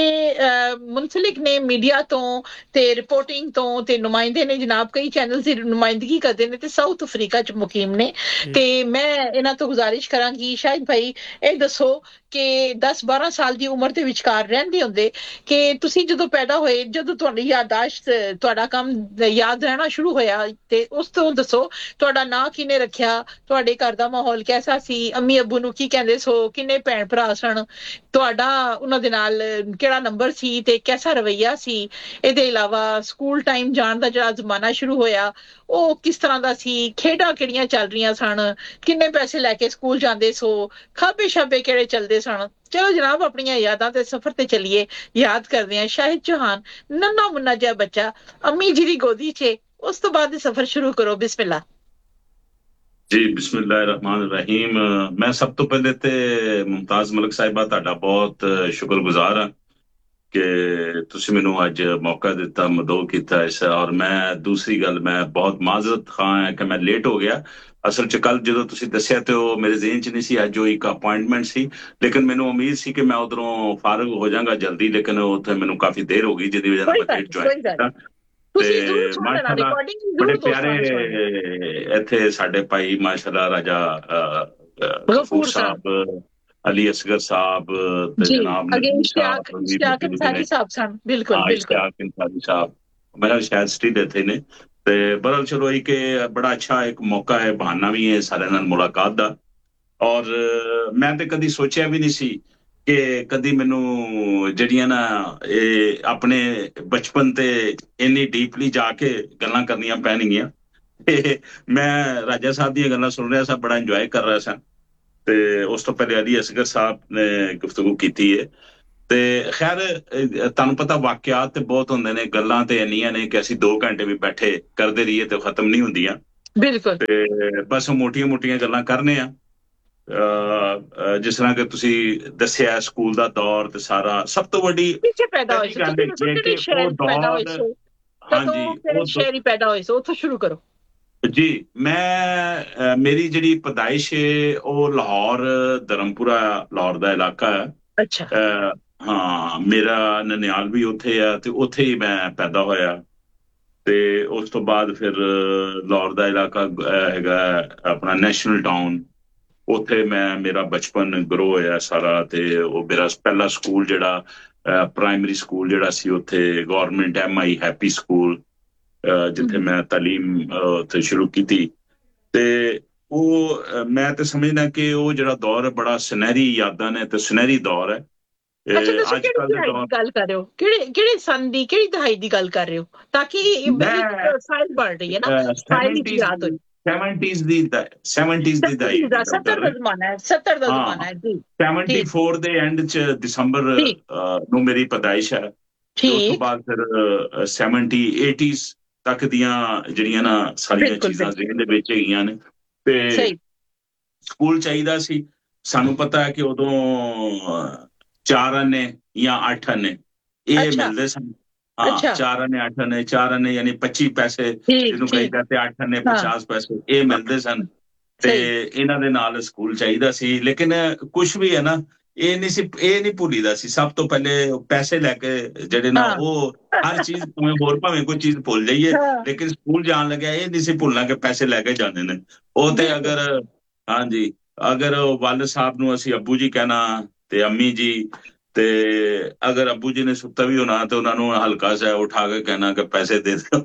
ਇਹ ਮੁਨਸਲਿਕ ਨੇ ਮੀਡੀਆ ਤੋਂ ਤੇ ਰਿਪੋਰਟਿੰਗ ਤੋਂ, ਤੇ ਨੁਮਾਇੰਦੇ ਨੇ ਜਨਾਬ, ਕਈ ਚੈਨਲ ਦੀ ਨੁਮਾਇੰਦਗੀ ਕਰਦੇ ਨੇ ਤੇ ਸਾਊਥ ਅਫਰੀਕਾ 'ਚ ਮੁਕੀਮ ਨੇ। ਤੇ ਮੈਂ ਇਹਨਾਂ ਤੋਂ ਗੁਜ਼ਾਰਿਸ਼ ਕਰਾਂਗੀ ਸ਼ਾਹਿਦ ਭਾਈ ਇਹ ਦੱਸੋ ਕਿ ਦਸ ਬਾਰਾਂ ਸਾਲ ਦੀ ਉਮਰ ਦੇ ਵਿਚਕਾਰ ਰਹਿੰਦੇ ਹੁੰਦੇ ਕਿ ਤੁਸੀਂ ਜਦੋਂ ਪੈਦਾ ਹੋਏ, ਜਦੋਂ ਤੁਹਾਡੀ ਯਾਦਾਸ਼ਤ, ਤੁਹਾਡਾ ਕੰਮ ਯਾਦ ਰਹਿਣਾ ਸ਼ੁਰੂ ਹੋਇਆ, ਤੇ ਉਸ ਤੋਂ ਦੱਸੋ ਤੁਹਾਡਾ ਨਾਂ ਕਿਹਨੇ ਰੱਖਿਆ, ਤੁਹਾਡੇ ਘਰ ਦਾ ਮਾਹੌਲ ਕੈਸਾ ਸੀ, ਅੰਮੀ ਅੱਬੂ ਨੂੰ ਕੀ ਕਹਿੰਦੇ ਸੋ, ਕਿੰਨੇ ਭੈਣ ਭਰਾ ਸਨ, ਤੁਹਾਡਾ ਉਹਨਾਂ ਦੇ ਨਾਲ ਕਿਹੜਾ ਨੰਬਰ ਸੀ ਤੇ ਕੈਸਾ ਰਵੱਈਆ ਸੀ। ਇਹਦੇ ਇਲਾਵਾ ਸਕੂਲ ਟਾਈਮ ਜਾਣ ਦਾ ਜਿਹੜਾ ਜ਼ਮਾਨਾ ਸ਼ੁਰੂ ਹੋਇਆ ਉਹ ਕਿਸ ਤਰ੍ਹਾਂ ਦਾ ਸੀ, ਖੇਡਾਂ ਕਿਹੜੀਆਂ ਚੱਲ ਰਹੀਆਂ ਸਨ, ਕਿੰਨੇ ਪੈਸੇ ਲੈ ਕੇ ਸਕੂਲ ਜਾਂਦੇ ਸੋ, ਖਾਬੇ ਛਾਬੇ ਕਿਹੜੇ ਚੱਲਦੇ ਸਨ। ਚਲੋ ਜਨਾਬ ਆਪਣੀਆਂ ਯਾਦਾਂ ਤੇ ਸਫ਼ਰ ਤੇ ਚੱਲੀਏ, ਯਾਦ ਕਰਦੇ ਹਾਂ ਸ਼ਾਹਿਦ ਚੌਹਾਨ, ਨੰਨਾ ਮੁੰਨਾ ਜਿਹਾ ਬੱਚਾ ਅੰਮੀ ਜੀ ਦੀ ਗੋਦੀ 'ਚ, ਉਸ ਤੋਂ ਬਾਅਦ ਸਫ਼ਰ ਸ਼ੁਰੂ ਕਰੋ। ਬਿਸਮਿल्लाह ਜੀ। ਬਿਸਮਿल्लाह रहमान रहीम। मैं सब तो पहले ते मुमताज मलिक साहिबा ਤੁਹਾਡਾ ਬਹੁਤ ਸ਼ੁਕਰਗੁਜ਼ਾਰ ਹਾਂ ਕਿ ਤੁਸੀਂ ਮੈਨੂੰ ਅੱਜ ਮੌਕਾ ਦਿੱਤਾ, ਮਦੋ ਕੀਤਾ ਇਸ। ਔਰ ਮੈਂ ਦੂਸਰੀ ਗੱਲ, ਮੈਂ ਬਹੁਤ ਮਾਜ਼ਰਤ ਖਾਂ ਹਾਂ ਕਿ ਮੈਂ ਲੇਟ ਹੋ ਗਿਆ। ਅਸਲ 'ਚ ਕੱਲ ਜਦੋਂ ਤੁਸੀਂ ਦੱਸਿਆ ਤੇ ਉਹ ਮੇਰੇ ਜ਼ਿਹਨ 'ਚ ਨਹੀਂ ਸੀ, ਅੱਜ ਉਹ ਇੱਕ ਅਪਾਇੰਟਮੈਂਟ ਸੀ, ਲੇਕਿਨ ਮੈਨੂੰ ਉਮੀਦ ਸੀ ਕਿ ਮੈਂ ਉਧਰੋਂ ਫਾਰਗ ਹੋ ਜਾਵਾਂਗਾ ਜਲਦੀ, ਲੇਕਿਨ ਉੱਥੇ ਮੈਨੂੰ ਕਾਫੀ ਦੇਰ ਹੋ ਗਈ ਜਿਹਦੀ ਵਜ੍ਹਾ ਨਾਲ ਮੈਂ ਲੇਟ ਜੁਆਇਨ ਕੀਤਾ। ਬੜੇ ਪਿਆਰੇ ਇੱਥੇ ਸਾਡੇ ਭਾਈ ਮਾਸ਼ਾਅੱਲਾ ਰਾਜਾ ਗਫੂਰ ਸਾਹਿਬ, ਅਲੀ ਅਸਗਰ ਸਾਹਿਬ ਤੇ ਜਨਾਬ ਇਸ਼ਤਿਆਕ ਅੰਸਾਰੀ ਸਾਹਿਬ ਸਨ। ਬਿਲਕੁਲ ਬਿਲਕੁਲ, ਇਸ਼ਤਿਆਕ ਅੰਸਾਰੀ ਸਾਹਿਬ ਮੇਰਾ ਸ਼ਾਇਦ ਸਟਿਲ ਇੱਥੇ ਨੇ, ਤੇ ਬਰਲ ਚਲੋ ਇੱਕ ਬੜਾ ਅੱਛਾ ਇੱਕ ਮੌਕਾ ਹੈ, ਬਹਾਨਾ ਵੀ ਹੈ ਸਾਰਿਆਂ ਨਾਲ ਮੁਲਾਕਾਤ ਦਾ। ਔਰ ਮੈਂ ਤੇ ਕਦੀ ਸੋਚਿਆ ਵੀ ਨਹੀਂ ਸੀ ਕਿ ਕਦੀ ਮੈਨੂੰ ਜਿਹੜੀਆਂ ਨਾ ਇਹ ਆਪਣੇ ਬਚਪਨ ਤੇ ਇੰਨੀ ਡੀਪਲੀ ਜਾ ਕੇ ਗੱਲਾਂ ਕਰਨੀਆਂ ਪੈਣਗੀਆਂ। ਮੈਂ ਰਾਜਾ ਸਾਹਿਬ ਦੀਆਂ ਗੱਲਾਂ ਸੁਣ ਰਿਹਾ ਸਾਂ, ਬੜਾ ਇੰਜੋਏ ਕਰ ਰਿਹਾ ਸਾਂ। ਤੇ ਉਸ ਤੋਂ ਪਹਿਲੇ ਅਲੀ ਅਸਗਰ ਸਾਹਿਬ ਨੇ ਗੁਫ਼ਤਗੂ ਕੀਤੀ ਹੈ। ਤੇ ਖੈਰ ਤੁਹਾਨੂੰ ਪਤਾ ਵਾਕਿਆਤ ਤੇ ਬਹੁਤ ਹੁੰਦੇ ਨੇ, ਗੱਲਾਂ ਤੇ ਇੰਨੀਆਂ ਨੇ ਕਿ ਅਸੀਂ ਦੋ ਘੰਟੇ ਵੀ ਬੈਠੇ ਕਰਦੇ ਰਹੀਏ ਤੇ ਖਤਮ ਨਹੀਂ ਹੁੰਦੀਆਂ। ਬਿਲਕੁਲ। ਤੇ ਬਸ ਮੋਟੀਆਂ ਮੋਟੀਆਂ ਗੱਲਾਂ ਕਰਨੇ ਆ। ਅਹ ਜਿਸ ਤਰ੍ਹਾਂ ਕਿ ਤੁਸੀਂ ਦੱਸਿਆ ਸਕੂਲ ਦਾ ਦੌਰ ਤੇ ਸਾਰਾ, ਸਭ ਤੋਂ ਵੱਡੀ ਪਿੱਛੇ ਪੈਦਾ ਹੋਏ ਸੀ, ਕਿਹੜੇ ਸ਼ਹਿਰ ਪੈਦਾ ਹੋਏ ਸੀ? ਹਾਂਜੀ, ਕਿਹੜੇ ਸ਼ਹਿਰ ਹੀ ਪੈਦਾ ਹੋਏ ਸੀ, ਉੱਥੋਂ ਸ਼ੁਰੂ ਕਰੋ। ਜੀ, ਮੈਂ ਮੇਰੀ ਜਿਹੜੀ ਪੈਦਾਇਸ਼ ਹੈ ਉਹ ਲਾਹੌਰ, ਧਰਮਪੁਰਾ ਲਾਹੌਰ ਦਾ ਇਲਾਕਾ ਹੈ। ਅੱਛਾ। ਹਾਂ, ਮੇਰਾ ਨਨਿਆਲ ਵੀ ਉੱਥੇ ਆ ਤੇ ਉੱਥੇ ਹੀ ਮੈਂ ਪੈਦਾ ਹੋਇਆ। ਤੇ ਉਸ ਤੋਂ ਬਾਅਦ ਫਿਰ ਲਾਹੌਰ ਦਾ ਇਲਾਕਾ ਹੈਗਾ ਆਪਣਾ ਨੈਸ਼ਨਲ ਟਾਊਨ, ਉੱਥੇ ਮੈਂ ਮੇਰਾ ਬਚਪਨ ਗਰੋ ਹੋਇਆ ਸਾਰਾ। ਤੇ ਉਹ ਮੇਰਾ ਪਹਿਲਾ ਸਕੂਲ ਜਿਹੜਾ ਪ੍ਰਾਇਮਰੀ ਸਕੂਲ ਜਿਹੜਾ ਸੀ ਉੱਥੇ government M I happy school, ਜਿੱਥੇ ਮੈਂ ਤਾਲੀਮ ਉੱਥੇ ਸ਼ੁਰੂ ਕੀਤੀ। ਤੇ ਉਹ ਮੈਂ ਤੇ ਸਮਝਦਾ ਕਿ ਉਹ ਜਿਹੜਾ ਦੌਰ ਹੈ ਬੜਾ ਸੁਨਹਿਰੀ ਯਾਦਾਂ ਨੇ ਤੇ ਸੁਨਹਿਰੀ ਦੌਰ ਹੈ। ਅੱਛਾ, ਤੁਸੀਂ ਕਿਹੜੀ ਦਹਾਈ ਦੀ ਗੱਲ ਕਰ ਰਹੇ ਹੋ? ਕਿਹੜੇ ਕਿਹੜੇ ਸੰਨ ਦੀ, ਕਿਹੜੀ ਦਹਾਈ ਦੀ ਗੱਲ ਕਰ ਰਹੇ ਹੋ? ਤਾਂ ਕਿ ਸਾਈਡ ਬਣ ਰਹੀ ਹੈ ਨਾ, ਸਾਈਡ ਦੀ ਯਾਦ ਹੋਈ। ਸੈਵਨਟੀਜ਼ ਦੀ ਸੈਵਨਟੀਜ਼ ਦੀ ਦਹਾਈ, ਸੱਤਰ ਦਾ ਜ਼ਮਾਨਾ ਹੈ, ਸੱਤਰ ਦਾ ਜ਼ਮਾਨਾ ਹੈ ਜੀ। ਸੈਵਨਟੀ ਫੋਰ ਦੇ ਐਂਡ ਚ ਦਸੰਬਰ ਨੂੰ ਮੇਰੀ ਪੈਦਾਇਸ਼ ਹੈ। ਉਸ ਤੋਂ ਬਾਅਦ ਫਿਰ ਸੈਵਨਟੀ ਏਟੀਜ਼ ਤੱਕ ਦੀਆਂ ਜਿਹੜੀਆਂ ਨਾ ਸਾਰੀਆਂ ਚੀਜ਼ਾਂ ਜ਼ਿਹਨ ਦੇ ਵਿੱਚ ਹੈਗੀਆਂ ਨੇ। ਤੇ ਸਕੂਲ ਚਾਹੀਦਾ ਸੀ, ਸਾਨੂੰ ਪਤਾ ਹੈ ਕਿ ਉਦੋਂ ਚਾਰ ਆਨੇ ਜਾਂ ਅੱਠ ਆਨੇ ਇਹ ਮਿਲਦੇ ਸਨ। ਹਾਂ, ਚਾਰ ਆਨੇ ਅੱਠ ਆਨੇ, ਚਾਰ ਆਨੇ ਯਾਨੀ ਪੱਚੀ ਪੈਸੇ ਜਿਹਨੂੰ ਕਹੀਦਾ, ਤੇ ਅੱਠ ਆਨੇ ਪਚਾਸ ਪੈਸੇ ਇਹ ਮਿਲਦੇ ਸਨ। ਤੇ ਇਹਨਾਂ ਦੇ ਨਾਲ ਸਕੂਲ ਚਾਹੀਦਾ ਸੀ। ਲੇਕਿਨ ਕੁਛ ਵੀ ਹੈ ਨਾ, ਇਹ ਨਹੀਂ ਸੀ, ਇਹ ਨਹੀਂ ਭੁੱਲੀਦਾ ਸੀ। ਸਭ ਤੋਂ ਪਹਿਲੇ ਪੈਸੇ ਲੈ ਕੇ ਜਿਹੜੇ ਨਾ, ਉਹ ਹਰ ਚੀਜ਼ ਭਾਵੇਂ ਹੋਰ ਭਾਵੇਂ ਕੋਈ ਚੀਜ਼ ਭੁੱਲ ਜਾਈਏ, ਲੇਕਿਨ ਸਕੂਲ ਜਾਣ ਲੱਗਿਆ ਇਹ ਨਹੀਂ ਸੀ ਭੁੱਲਣਾ ਕਿ ਪੈਸੇ ਲੈ ਕੇ ਜਾਂਦੇ ਨੇ ਉਹ। ਤੇ ਅਗਰ ਹਾਂਜੀ, ਅਗਰ ਵਾਲਿਦ ਸਾਹਿਬ ਨੂੰ ਅਸੀਂ ਅੱਬੂ ਜੀ ਕਹਿਣਾ ਤੇ ਅੰਮੀ ਜੀ, ਤੇ ਅਗਰ ਅੱਬੂ ਜੀ ਨੇ ਸੁੱਤਾ ਵੀ ਹੋਣਾ ਤੇ ਉਹਨਾਂ ਨੂੰ ਹਲਕਾ ਜਿਹਾ ਉਠਾ ਕੇ ਕਹਿਣਾ ਕਿ ਪੈਸੇ ਦੇ ਦਿਓ।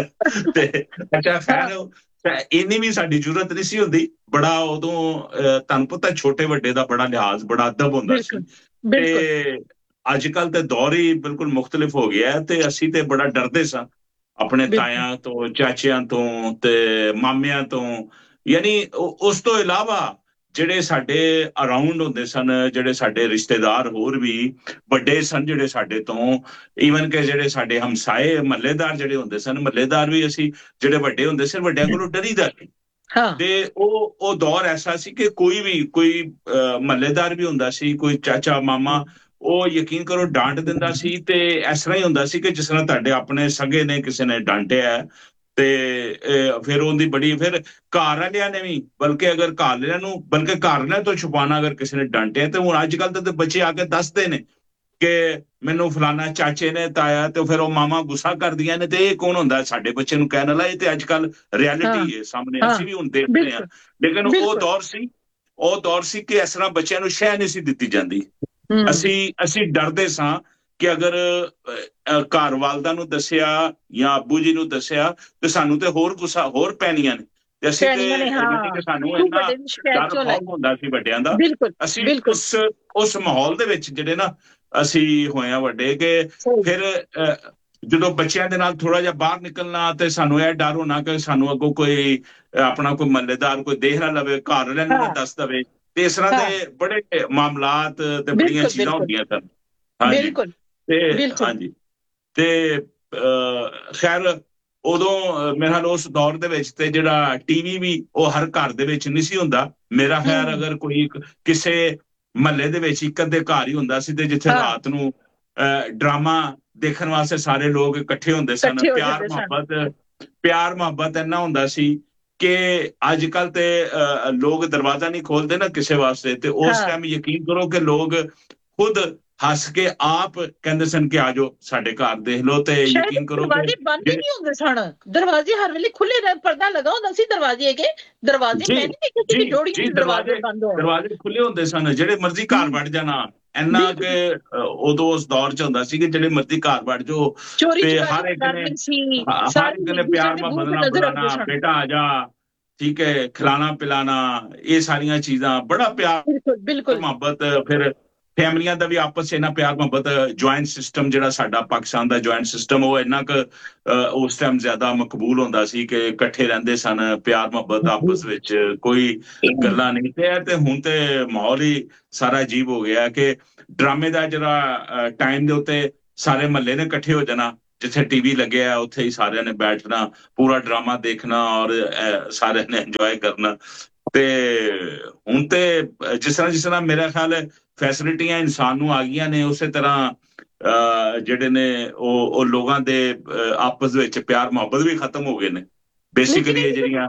ਤੇ ਅੱਛਾ, ਖੈਰ ਇੰਨੀ ਵੀ ਸਾਡੀ ਜ਼ਰੂਰਤ ਨਹੀਂ ਸੀ ਹੁੰਦੀ। ਬੜਾ ਉਦੋਂ ਤੁਹਾਨੂੰ ਪਤਾ ਛੋਟੇ ਵੱਡੇ ਦਾ ਬੜਾ ਲਿਹਾਜ਼, ਬੜਾ ਅਦਬ ਹੁੰਦਾ ਸੀ। ਤੇ ਅੱਜ ਕੱਲ੍ਹ ਤੇ ਦੌਰ ਹੀ ਬਿਲਕੁਲ ਮੁਖਤਲਿਫ ਹੋ ਗਿਆ ਤੇ ਅਸੀਂ ਤੇ ਬੜਾ ਡਰਦੇ ਸਾਂ ਆਪਣੇ ਤਾਇਆਂ ਤੋਂ, ਚਾਚਿਆਂ ਤੋਂ ਤੇ ਮਾਮਿਆਂ ਤੋਂ। ਯਾਨੀ ਉਸ ਤੋਂ ਇਲਾਵਾ ਜਿਹੜੇ ਸਾਡੇ ਅਰਾਊਂਡ ਹੁੰਦੇ ਸਨ, ਜਿਹੜੇ ਸਾਡੇ ਰਿਸ਼ਤੇਦਾਰ ਹੋਰ ਵੀ ਵੱਡੇ ਸਨ ਜਿਹੜੇ ਸਾਡੇ ਤੋਂ, ਈਵਨ ਕਿ ਜਿਹੜੇ ਸਾਡੇ ਹਮਸਾਏ ਮਹੱਲੇਦਾਰ ਜਿਹੜੇ ਹੁੰਦੇ ਸਨ, ਮਹੱਲੇਦਾਰ ਵੀ ਅਸੀਂ ਜਿਹੜੇ ਵੱਡੇ ਹੁੰਦੇ ਸਨ, ਵੱਡਿਆਂ ਕੋਲੋਂ ਡਰੀਦਾ ਸੀ। ਤੇ ਉਹ ਉਹ ਦੌਰ ਐਸਾ ਸੀ ਕਿ ਕੋਈ ਵੀ ਕੋਈ ਮਹੱਲੇਦਾਰ ਵੀ ਹੁੰਦਾ ਸੀ, ਕੋਈ ਚਾਚਾ ਮਾਮਾ, ਉਹ ਯਕੀਨ ਕਰੋ ਡਾਂਟ ਦਿੰਦਾ ਸੀ। ਤੇ ਇਸ ਤਰ੍ਹਾਂ ਹੀ ਹੁੰਦਾ ਸੀ ਕਿ ਜਿਸ ਤਰ੍ਹਾਂ ਤੁਹਾਡੇ ਆਪਣੇ ਸਗੇ ਨੇ ਕਿਸੇ ਨੇ ਡਾਂਟਿਆ। ਤੇ ਫਿਰ ਉਹਦੀ ਬੜੀ, ਫਿਰ ਘਰ ਵਾਲਿਆਂ ਨੇ ਵੀ, ਬਲਕਿ ਅਗਰ ਘਰ ਵਾਲਿਆਂ ਨੂੰ, ਬਲਕਿ ਘਰ ਵਾਲਿਆਂ ਤੋਂ ਛੁਪਾਉਣਾ ਅਗਰ ਕਿਸੇ ਨੇ ਡਾਂਟਿਆ। ਤੇ ਹੁਣ ਅੱਜ ਕੱਲ੍ਹ ਤਾਂ ਬੱਚੇ ਆ ਕੇ ਦੱਸਦੇ ਨੇ ਕਿ ਮੈਨੂੰ ਫਲਾਨਾ ਚਾਚੇ ਨੇ ਤਾਇਆ, ਤੇ ਫਿਰ ਉਹ ਮਾਮਾ ਗੁੱਸਾ ਕਰਦੀਆਂ ਨੇ। ਤੇ ਇਹ ਕੌਣ ਹੁੰਦਾ ਸਾਡੇ ਬੱਚੇ ਨੂੰ ਕਹਿਣ ਵਾਲਾ? ਇਹ ਤੇ ਅੱਜ ਕੱਲ੍ਹ ਰਿਐਲਿਟੀ ਹੈ ਸਾਹਮਣੇ, ਅਸੀਂ ਵੀ ਹੁਣ ਦੇਖਦੇ ਹਾਂ। ਲੇਕਿਨ ਉਹ ਦੌਰ ਸੀ, ਉਹ ਦੌਰ ਸੀ ਕਿ ਇਸ ਤਰ੍ਹਾਂ ਬੱਚਿਆਂ ਨੂੰ ਸ਼ਹਿ ਨਹੀਂ ਸੀ ਦਿੱਤੀ ਜਾਂਦੀ। ਅਸੀਂ ਅਸੀਂ ਡਰਦੇ ਸਾਂ ਕਿ ਅਗਰ ਘਰ ਵਾਲਦਾਂ ਨੂੰ ਦੱਸਿਆ ਜਾਂ ਅੱਬੂ ਜੀ ਨੂੰ ਦੱਸਿਆ ਤੇ ਸਾਨੂੰ ਤੇ ਹੋਰ ਗੁੱਸਾ ਹੋਰ ਪੈਣੀਆਂ ਨੇ। ਤੇ ਅਸੀਂ ਤੇ ਸਾਨੂੰ ਇੰਨਾ ਡਰ ਖੌਫ ਹੁੰਦਾ ਸੀ ਵੱਡਿਆਂ ਦਾ। ਅਸੀਂ ਉਸ ਉਸ ਮਾਹੌਲ ਦੇ ਵਿੱਚ ਜਿਹੜੇ ਨਾ ਅਸੀਂ ਹੋਏ ਹਾਂ ਵੱਡੇ, ਕਿ ਫਿਰ ਜਦੋਂ ਬੱਚਿਆਂ ਦੇ ਨਾਲ ਥੋੜਾ ਜਿਹਾ ਬਾਹਰ ਨਿਕਲਣਾ ਤੇ ਸਾਨੂੰ ਇਹ ਡਰ ਹੋਣਾ ਕਿ ਸਾਨੂੰ ਅੱਗੋਂ ਕੋਈ ਆਪਣਾ ਕੋਈ ਮਹੱਲੇਦਾਰ ਕੋਈ ਦੇਖ ਨਾ ਲਵੇ, ਘਰ ਵਾਲਿਆਂ ਨੂੰ ਨਾ ਦੱਸ ਦਵੇ। ਤੇ ਇਸ ਤਰ੍ਹਾਂ ਦੇ ਬੜੇ ਮਾਮਲਾਤ ਤੇ ਬੜੀਆਂ ਚੀਜ਼ਾਂ ਹੁੰਦੀਆਂ ਸਨ। ਹਾਂਜੀ ਤੇ ਹਾਂਜੀ ਤੇ ਖੈਰ ਉਦੋਂ ਮੇਰਾ ਉਸ ਦੌਰ ਦੇ ਵਿੱਚ ਤੇ ਜਿਹੜਾ ਟੀਵੀ ਵੀ ਉਹ ਹਰ ਘਰ ਦੇ ਵਿੱਚ ਨਹੀਂ ਸੀ ਹੁੰਦਾ। ਮੇਰਾ ਖੈਰ ਅਗਰ ਕੋਈ ਕਿਸੇ ਮਹੱਲੇ ਦੇ ਵਿੱਚ ਇੱਕ ਅੱਧੇ ਘਰ ਹੀ ਹੁੰਦਾ ਸੀ ਤੇ ਜਿੱਥੇ ਰਾਤ ਨੂੰ ਡਰਾਮਾ ਦੇਖਣ ਵਾਸਤੇ ਸਾਰੇ ਲੋਕ ਇਕੱਠੇ ਹੁੰਦੇ ਸਨ। ਪਿਆਰ ਮੁਹੱਬਤ ਪਿਆਰ ਮੁਹੱਬਤ ਇੰਨਾ ਹੁੰਦਾ ਸੀ ਕਿ ਅੱਜ ਕੱਲ੍ਹ ਤੇ ਲੋਕ ਦਰਵਾਜ਼ਾ ਨਹੀਂ ਖੋਲਦੇ ਨਾ ਕਿਸੇ ਵਾਸਤੇ। ਤੇ ਉਸ ਟਾਈਮ ਯਕੀਨ ਕਰੋ ਕਿ ਲੋਕ ਖੁਦ ਹੱਸ ਕੇ ਆਪ ਕਹਿੰਦੇ ਸਨ ਕਿ ਆ ਜਾਓ ਸਾਡੇ ਘਰ ਦੇਖ ਲਓ ਤੇ ਯਕੀਨ ਕਰੋ ਦਰਵਾਜ਼ੇ ਬੰਦ ਹੀ ਨਹੀਂ ਹੁੰਦੇ ਸਨ, ਦਰਵਾਜ਼ੇ ਹਰ ਵੇਲੇ ਖੁੱਲੇ ਰਹਿ, ਪਰਦਾ ਲਗਾ ਹੁੰਦਾ ਸੀ ਦਰਵਾਜ਼ੇ ਅੱਗੇ, ਦਰਵਾਜ਼ੇ ਮੈਂ ਨਹੀਂ ਦੇਖੇ ਕਿ ਜੋੜੀ ਦੇ ਦਰਵਾਜ਼ੇ ਬੰਦ ਹੋਣ, ਦਰਵਾਜ਼ੇ ਖੁੱਲੇ ਹੁੰਦੇ ਸਨ, ਜਿਹੜੇ ਮਰਜ਼ੀ ਘਰ ਵੜ ਜਾਣਾ। ਇੰਨਾ ਕਿ ਉਦੋਂ ਉਸ ਦੌਰ ਚ ਹੁੰਦਾ ਸੀ ਕਿ ਜਿਹੜੇ ਮਰਜ਼ੀ ਘਰ ਵੜ ਜਾਓ ਤੇ ਹਰ ਇੱਕ ਨੇ ਹਰ ਇੱਕ ਨੇ ਪਿਆਰ ਮੁਹੱਬਤ ਨਾਲ ਬੁਲਾਣਾ, ਬੇਟਾ ਆ ਜਾ, ਠੀਕ ਹੈ, ਖਿਲਾਣਾ ਪਿਲਾਣਾ, ਇਹ ਸਾਰੀਆਂ ਚੀਜ਼ਾਂ ਬੜਾ ਪਿਆਰ ਬਿਲਕੁਲ ਮੁਹੱਬਤ। ਫਿਰ ਫੈਮਲੀਆਂ ਦਾ ਵੀ ਆਪਸ 'ਚ ਇੰਨਾ ਪਿਆਰ ਮੁਹੱਬਤ, ਜੁਆਇੰਟ ਸਿਸਟਮ ਜਿਹੜਾ ਸਾਡਾ ਪਾਕਿਸਤਾਨ ਦਾ ਜੁਆਇੰਟ ਸਿਸਟਮ, ਉਹ ਇੰਨਾ ਕੁ ਉਸ ਟਾਈਮ ਜ਼ਿਆਦਾ ਮਕਬੂਲ ਹੁੰਦਾ ਸੀ ਕਿ ਇਕੱਠੇ ਰਹਿੰਦੇ ਸਨ, ਪਿਆਰ ਮੁਹੱਬਤ ਆਪਸ ਵਿੱਚ, ਕੋਈ ਗੱਲਾਂ ਨਹੀਂ ਤੇ ਤੇ ਹੁਣ ਤੇ ਮਾਹੌਲ ਹੀ ਸਾਰਾ ਅਜੀਬ ਹੋ ਗਿਆ ਕਿ ਡਰਾਮੇ ਦਾ ਜਿਹੜਾ ਟਾਈਮ ਦੇ ਉੱਤੇ ਸਾਰੇ ਮਹੱਲੇ ਨੇ ਇਕੱਠੇ ਹੋ ਜਾਣਾ, ਜਿੱਥੇ ਟੀਵੀ ਲੱਗਿਆ ਉੱਥੇ ਹੀ ਸਾਰਿਆਂ ਨੇ ਬੈਠਣਾ, ਪੂਰਾ ਡਰਾਮਾ ਦੇਖਣਾ ਔਰ ਸਾਰਿਆਂ ਨੇ ਇੰਜੋਏ ਕਰਨਾ। ਤੇ ਹੁਣ ਤੇ ਜਿਸ ਤਰ੍ਹਾਂ ਜਿਸ ਤਰ੍ਹਾਂ ਮੇਰਾ ਖਿਆਲ ਹੈ ਫੈਸਿਲਿਟੀਆਂ ਇਨਸਾਨ ਨੂੰ ਆ ਗਈਆਂ ਨੇ, ਉਸੇ ਤਰ੍ਹਾਂ ਅਹ ਜਿਹੜੇ ਨੇ ਉਹ ਉਹ ਲੋਕਾਂ ਦੇ ਆਪਸ ਵਿੱਚ ਪਿਆਰ ਮੁਹੱਬਤ ਵੀ ਖਤਮ ਹੋ ਗਏ ਨੇ ਬੇਸਿਕਲੀ। ਇਹ ਜਿਹੜੀਆਂ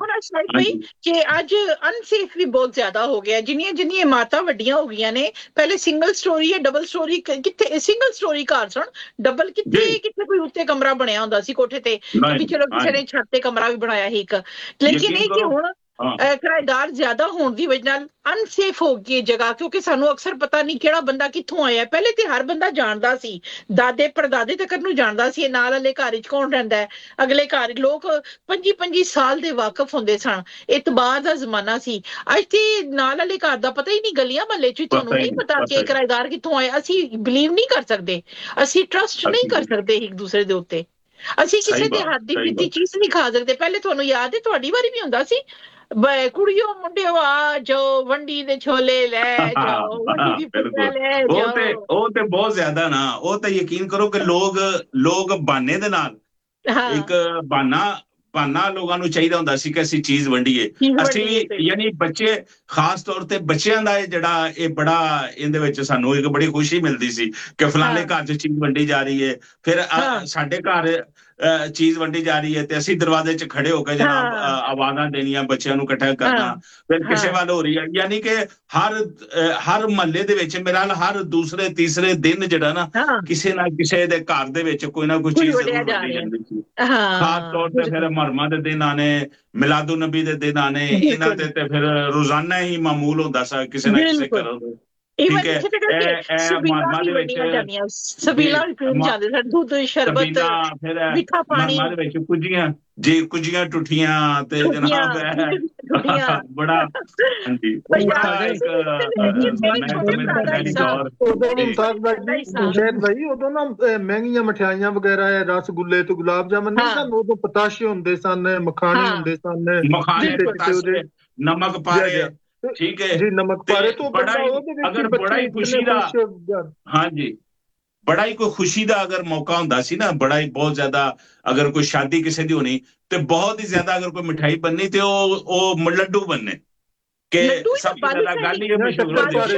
ਕਿ ਅੱਜ ਅਨਸੇਫ ਵੀ ਬਹੁਤ ਜ਼ਿਆਦਾ ਹੋ ਗਿਆ, ਜਿੰਨੀਆਂ ਜਿੰਨੀਆਂ ਇਮਾਰਤਾਂ ਵੱਡੀਆਂ ਹੋ ਗਈਆਂ ਨੇ, ਪਹਿਲੇ ਸਿੰਗਲ ਸਟੋਰੀ ਜਾਂ ਡਬਲ ਸਟੋਰੀ, ਕਿੱਥੇ ਸਿੰਗਲ ਸਟੋਰੀ ਘਰ ਸਨ, ਡਬਲ ਕਿੱਥੇ ਕਿੱਥੇ ਕੋਈ ਉੱਤੇ ਕਮਰਾ ਬਣਿਆ ਹੁੰਦਾ ਸੀ ਕੋਠੇ ਤੇ, ਵੀ ਚਲੋ ਕਿਸੇ ਨੇ ਛੱਤ ਤੇ ਕਮਰਾ ਵੀ ਬਣਾਇਆ ਸੀ ਇੱਕ, ਲੇਕਿਨ ਇਹ ਕਿ ਹੁਣ ਕਿਰਾਏਦਾਰ ਜ਼ਿਆਦਾ ਹੋਣ ਦੀ ਵਜ੍ਹਾ ਨਾਲ ਅਨਸੇਫ ਹੋ ਗਈ ਜਗ੍ਹਾ, ਕਿਉਂਕਿ ਸਾਨੂੰ ਅਕਸਰ ਪਤਾ ਨਹੀਂ ਕਿਹੜਾ ਬੰਦਾ ਕਿੱਥੋਂ ਆਇਆ। ਪਹਿਲੇ ਤੇ ਹਰ ਬੰਦਾ ਜਾਣਦਾ ਸੀ, ਦਾਦੇ ਪੜਦਾਦੇ ਤੱਕ ਨੂੰ ਜਾਣਦਾ ਸੀ, ਨਾਲ ਵਾਲੇ ਘਰ ਵਿੱਚ ਕੌਣ ਰਹਿੰਦਾ ਹੈ, ਅਗਲੇ ਘਰ ਲੋਕ ਪੰਜੀ ਪੰਜੀ ਸਾਲ ਦੇ ਵਾਕਿਫ ਹੁੰਦੇ ਸਨ, ਇਤਬਾਰ ਦਾ ਜ਼ਮਾਨਾ ਸੀ। ਅੱਜ ਤੇ ਨਾਲ ਵਾਲੇ ਘਰ ਦਾ ਪਤਾ ਹੀ ਨਹੀਂ, ਗਲੀਆਂ ਮਹੱਲੇ ਚ ਤੁਹਾਨੂੰ ਨਹੀਂ ਪਤਾ ਕਿ ਕਿਰਾਏਦਾਰ ਕਿੱਥੋਂ ਆਇਆ। ਅਸੀਂ ਬਿਲੀਵ ਨਹੀਂ ਕਰ ਸਕਦੇ, ਅਸੀਂ ਟਰਸਟ ਨਹੀਂ ਕਰ ਸਕਦੇ ਇੱਕ ਦੂਸਰੇ ਦੇ ਉੱਤੇ, ਅਸੀਂ ਕਿਸੇ ਦੇ ਹੱਥ ਦੀ ਕੀਤੀ ਚੀਜ਼ ਨਹੀਂ ਖਾ ਸਕਦੇ। ਪਹਿਲੇ ਤੁਹਾਨੂੰ ਯਾਦ ਹੈ, ਤੁਹਾਡੀ ਵਾਰੀ ਵੀ ਹੁੰਦਾ ਸੀ, ਕੁੜੀਓ ਮੁੰਡਿਓ ਆ ਜਾਓ, ਵੰਡੀ ਦੇ ਛੋਲੇ ਲੈ ਜਾਓ, ਵੰਡੀ ਦੀ ਲੈ ਜਾਓ। ਉਹ ਤੇ ਉਹ ਤੇ ਬਹੁਤ ਜ਼ਿਆਦਾ ਨਾ, ਉਹ ਤਾਂ ਯਕੀਨ ਕਰੋ ਕਿ ਲੋਕ ਲੋਕ ਬਹਾਨੇ ਦੇ ਨਾਲ, ਇੱਕ ਬਹਾਨਾ ਬਹਾਨਾ ਲੋਕਾਂ ਨੂੰ ਚਾਹੀਦਾ ਹੁੰਦਾ ਸੀ ਕਿ ਅਸੀਂ ਚੀਜ਼ ਵੰਡੀਏ। ਅਸੀਂ ਵੀ ਯਾਨੀ ਬੱਚੇ, ਖਾਸ ਤੌਰ ਤੇ ਬੱਚਿਆਂ ਦਾ ਇਹ ਜਿਹੜਾ ਇਹ ਬੜਾ ਇਹਦੇ ਵਿੱਚ ਸਾਨੂੰ ਇੱਕ ਬੜੀ ਖੁਸ਼ੀ ਮਿਲਦੀ ਸੀ ਕਿ ਫਲਾਣੇ ਘਰ 'ਚ ਚੀਜ਼ ਵੰਡੀ ਜਾ ਰਹੀ ਹੈ, ਫਿਰ ਸਾਡੇ ਘਰ ਚੀਜ਼ ਵੰਡੀ ਜਾ ਰਹੀ ਹੈ ਤੇ ਅਸੀਂ ਦਰਵਾਜ਼ੇ 'ਚ ਖੜੇ ਹੋ ਕੇ ਜਨਾਬ ਆਵਾਜ਼ਾਂ ਦੇਣੀਆਂ, ਬੱਚਿਆਂ ਨੂੰ ਇਕੱਠਾ ਕਰਨਾ, ਫਿਰ ਕਿਸੇ ਵੱਲ ਹੋ ਰਹੀ ਹੈ। ਯਾਨੀ ਕਿ ਹਰ ਹਰ ਮਹੱਲੇ ਦੇ ਵਿੱਚ ਮੇਰਾ ਹਰ ਦੂਸਰੇ ਤੀਸਰੇ ਦਿਨ ਜਿਹੜਾ ਨਾ ਕਿਸੇ ਨਾ ਕਿਸੇ ਦੇ ਘਰ ਦੇ ਵਿੱਚ ਕੋਈ ਨਾ ਕੋਈ ਚੀਜ਼ ਜ਼ਰੂਰ ਵੰਡੀ ਜਾਂਦੀ ਸੀ। ਖਾਸ ਤੌਰ ਤੇ ਫਿਰ ਮੁਹਰਮਾਂ ਦੇ ਦਿਨ ਆਣੇ, ਮਿਲਾਦੁ ਨਬੀ ਦੇ ਦਿਨ ਆਣੇ, ਇਹਨਾਂ ਤੇ ਤੇ ਫਿਰ ਰੋਜ਼ਾਨਾ ਹੀ ਮਾਮੂਲ ਹੁੰਦਾ ਸੀ ਕਿਸੇ ਨਾ ਕਿਸੇ ਘਰੋਂ। ਠੀਕ ਹੈ, ਮੁਹਰਮਾਂ ਦੇ ਵਿੱਚ ਸਬੀਲਾਂ ਵੀ ਪੀਣ ਜਾਂਦੇ ਸਨ, ਦੁੱਧ ਸ਼ਰਬਤ ਮਿੱਠਾ ਪਾਣੀ, ਮੁਹਰਮਾਂ ਦੇ ਵਿੱਚ ਕੁੱਜੀਆਂ ਜੀ, ਕੁੱਜੀਆਂ ਟੁੱਟੀਆਂ ਤੇ ਜਨਾਬ ਬੜਾ ਹਾਂਜੀ ਸ਼ਾਇਦ ਭਾਈ ਉਦੋਂ ਨਾ ਮਹਿੰਗੀਆਂ ਮਠਿਆਈਆਂ ਵਗੈਰਾ, ਰਸਗੁੱਲੇ ਤੇ ਗੁਲਾਬ ਜਾਮਨ ਨਹੀਂ ਸਨ, ਉਦੋਂ ਪਤਾਸ਼ੇ ਹੁੰਦੇ ਸਨ, ਮਖਾਣੇ ਹੁੰਦੇ ਸਨ, ਮਖਾਣੇ ਪਤਾਸ਼ੇ, ਨਮਕ ਪਾਰੇ, ਠੀਕ ਹੈ ਜੀ, ਨਮਕ ਪਾਰੇ ਤੋਂ ਬੜਾ ਅਗਰ ਬੜਾ ਹੀ ਖੁਸ਼ੀ ਦਾ, ਹਾਂਜੀ ਬੜਾ ਹੀ ਕੋਈ ਖੁਸ਼ੀ ਦਾ ਅਗਰ ਮੌਕਾ ਹੁੰਦਾ ਸੀ ਨਾ, ਬੜਾ ਹੀ ਬਹੁਤ ਜ਼ਿਆਦਾ, ਅਗਰ ਕੋਈ ਸ਼ਾਦੀ ਕਿਸੇ ਦੀ ਹੋਣੀ ਤੇ ਬਹੁਤ ਹੀ ਜ਼ਿਆਦਾ ਅਗਰ ਕੋਈ ਮਿਠਾਈ ਬਣਨੀ ਤੇ ਉਹ ਉਹ ਲੱਡੂ ਬਣਨੇ ਕਿ ਸਭ ਤੋਂ ਜ਼ਿਆਦਾ ਗੱਲ ਹੀ ਮਸ਼ਹੂਰ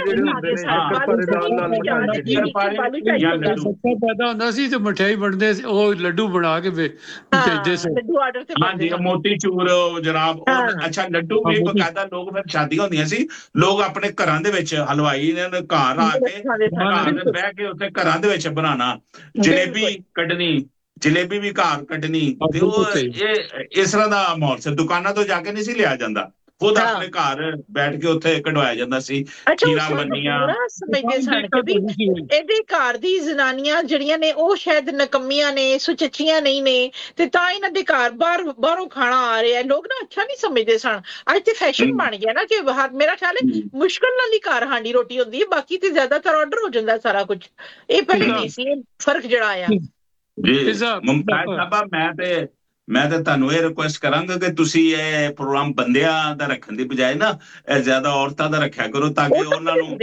ਪੈਦਾ ਹੁੰਦਾ ਸੀ ਤੇ ਮਠਿਆਈ ਬਣਦੇ ਸੀ, ਉਹ ਲੱਡੂ ਬਣਾ ਕੇ ਭੇਜਦੇ ਸੀ। ਹਾਂਜੀ, ਮੋਤੀ ਚੂਰ ਜਨਾਬ। ਅੱਛਾ, ਲੱਡੂ ਵੀ ਬਕਾਇਦਾ ਲੋਕ ਫਿਰ ਸ਼ਾਦੀਆਂ ਹੁੰਦੀਆਂ ਸੀ, ਲੋਕ ਆਪਣੇ ਘਰਾਂ ਦੇ ਵਿੱਚ ਹਲਵਾਈ ਨੇ ਘਰ ਆ ਕੇ ਘਰ ਬਹਿ ਕੇ ਉੱਥੇ ਘਰਾਂ ਦੇ ਵਿੱਚ ਬਣਾਉਣਾ, ਜਲੇਬੀ ਕੱਢਣੀ, ਜਲੇਬੀ ਵੀ ਘਰ ਕੱਢਣੀ, ਤੇ ਉਹ ਇਹ ਇਸ ਤਰ੍ਹਾਂ ਦਾ ਮਾਹੌਲ ਸੀ। ਦੁਕਾਨਾਂ ਤੋਂ ਜਾ ਕੇ ਨਹੀਂ ਸੀ ਲਿਆ ਜਾਂਦਾ, ਖੁਦ ਆਪਣੇ ਘਰ ਬੈਠ ਕੇ ਉੱਥੇ ਕਢਵਾਇਆ ਜਾਂਦਾ ਸੀ। ਖੀਰਾਂ ਬੰਨੀਆਂ ਸਮਝਦੇ ਸਨ ਕਿ ਇਹਦੇ ਘਰ ਦੀ ਜ਼ਨਾਨੀਆਂ ਜਿਹੜੀਆਂ ਨੇ ਉਹ ਸ਼ਾਇਦ ਨਕਮੀਆਂ ਨੇ, ਸੁਚੱਚੀਆਂ ਨਹੀਂ ਨੇ, ਤੇ ਤਾਂ ਇਹਨਾਂ ਦੇ ਘਰ ਬਾਹਰ ਬਾਹਰੋਂ ਖਾਣਾ ਆ ਰਿਹਾ, ਲੋਕ ਨਾ ਅੱਛਾ ਨਹੀਂ ਸਮਝਦੇ ਸਨ। ਅੱਜ ਤੇ ਫੈਸ਼ਨ ਬਣ ਗਿਆ ਨਾ ਕਿ ਮੇਰਾ ਖਿਆਲ ਹੈ ਮੁਸ਼ਕਿਲ ਨਾਲ ਹੀ ਘਰ ਹਾਂਡੀ ਰੋਟੀ ਹੁੰਦੀ ਹੈ, ਬਾਕੀ ਤੇ ਜ਼ਿਆਦਾਤਰ ਆਰਡਰ ਹੋ ਜਾਂਦਾ ਸਾਰਾ ਕੁਝ। ਇਹ ਪਹਿਲੇ ਨਹੀਂ ਸੀ, ਇਹ ਫਰਕ ਜਿਹੜਾ ਆਇਆ। ਜੀ ਮੁਮਤਾਜ਼ ਸਾਹਿਬਾ, ਮੈਂ ਤੇ ਮੈਂ ਤਾਂ ਤੁਹਾਨੂੰ ਇਹ ਰਿਕੁਐਸਟ ਕਰਾਂਗਾ ਕਿ ਤੁਸੀਂ ਇਹ ਪ੍ਰੋਗਰਾਮ ਬੰਦਿਆਂ ਦਾ ਰੱਖਣ ਦੀ ਬਜਾਏ ਨਾ ਇਹ ਜ਼ਿਆਦਾ ਔਰਤਾਂ ਦਾ ਰੱਖਿਆ ਕਰੋ, ਤਾਂ ਕਿ ਉਹਨਾਂ ਨੂੰ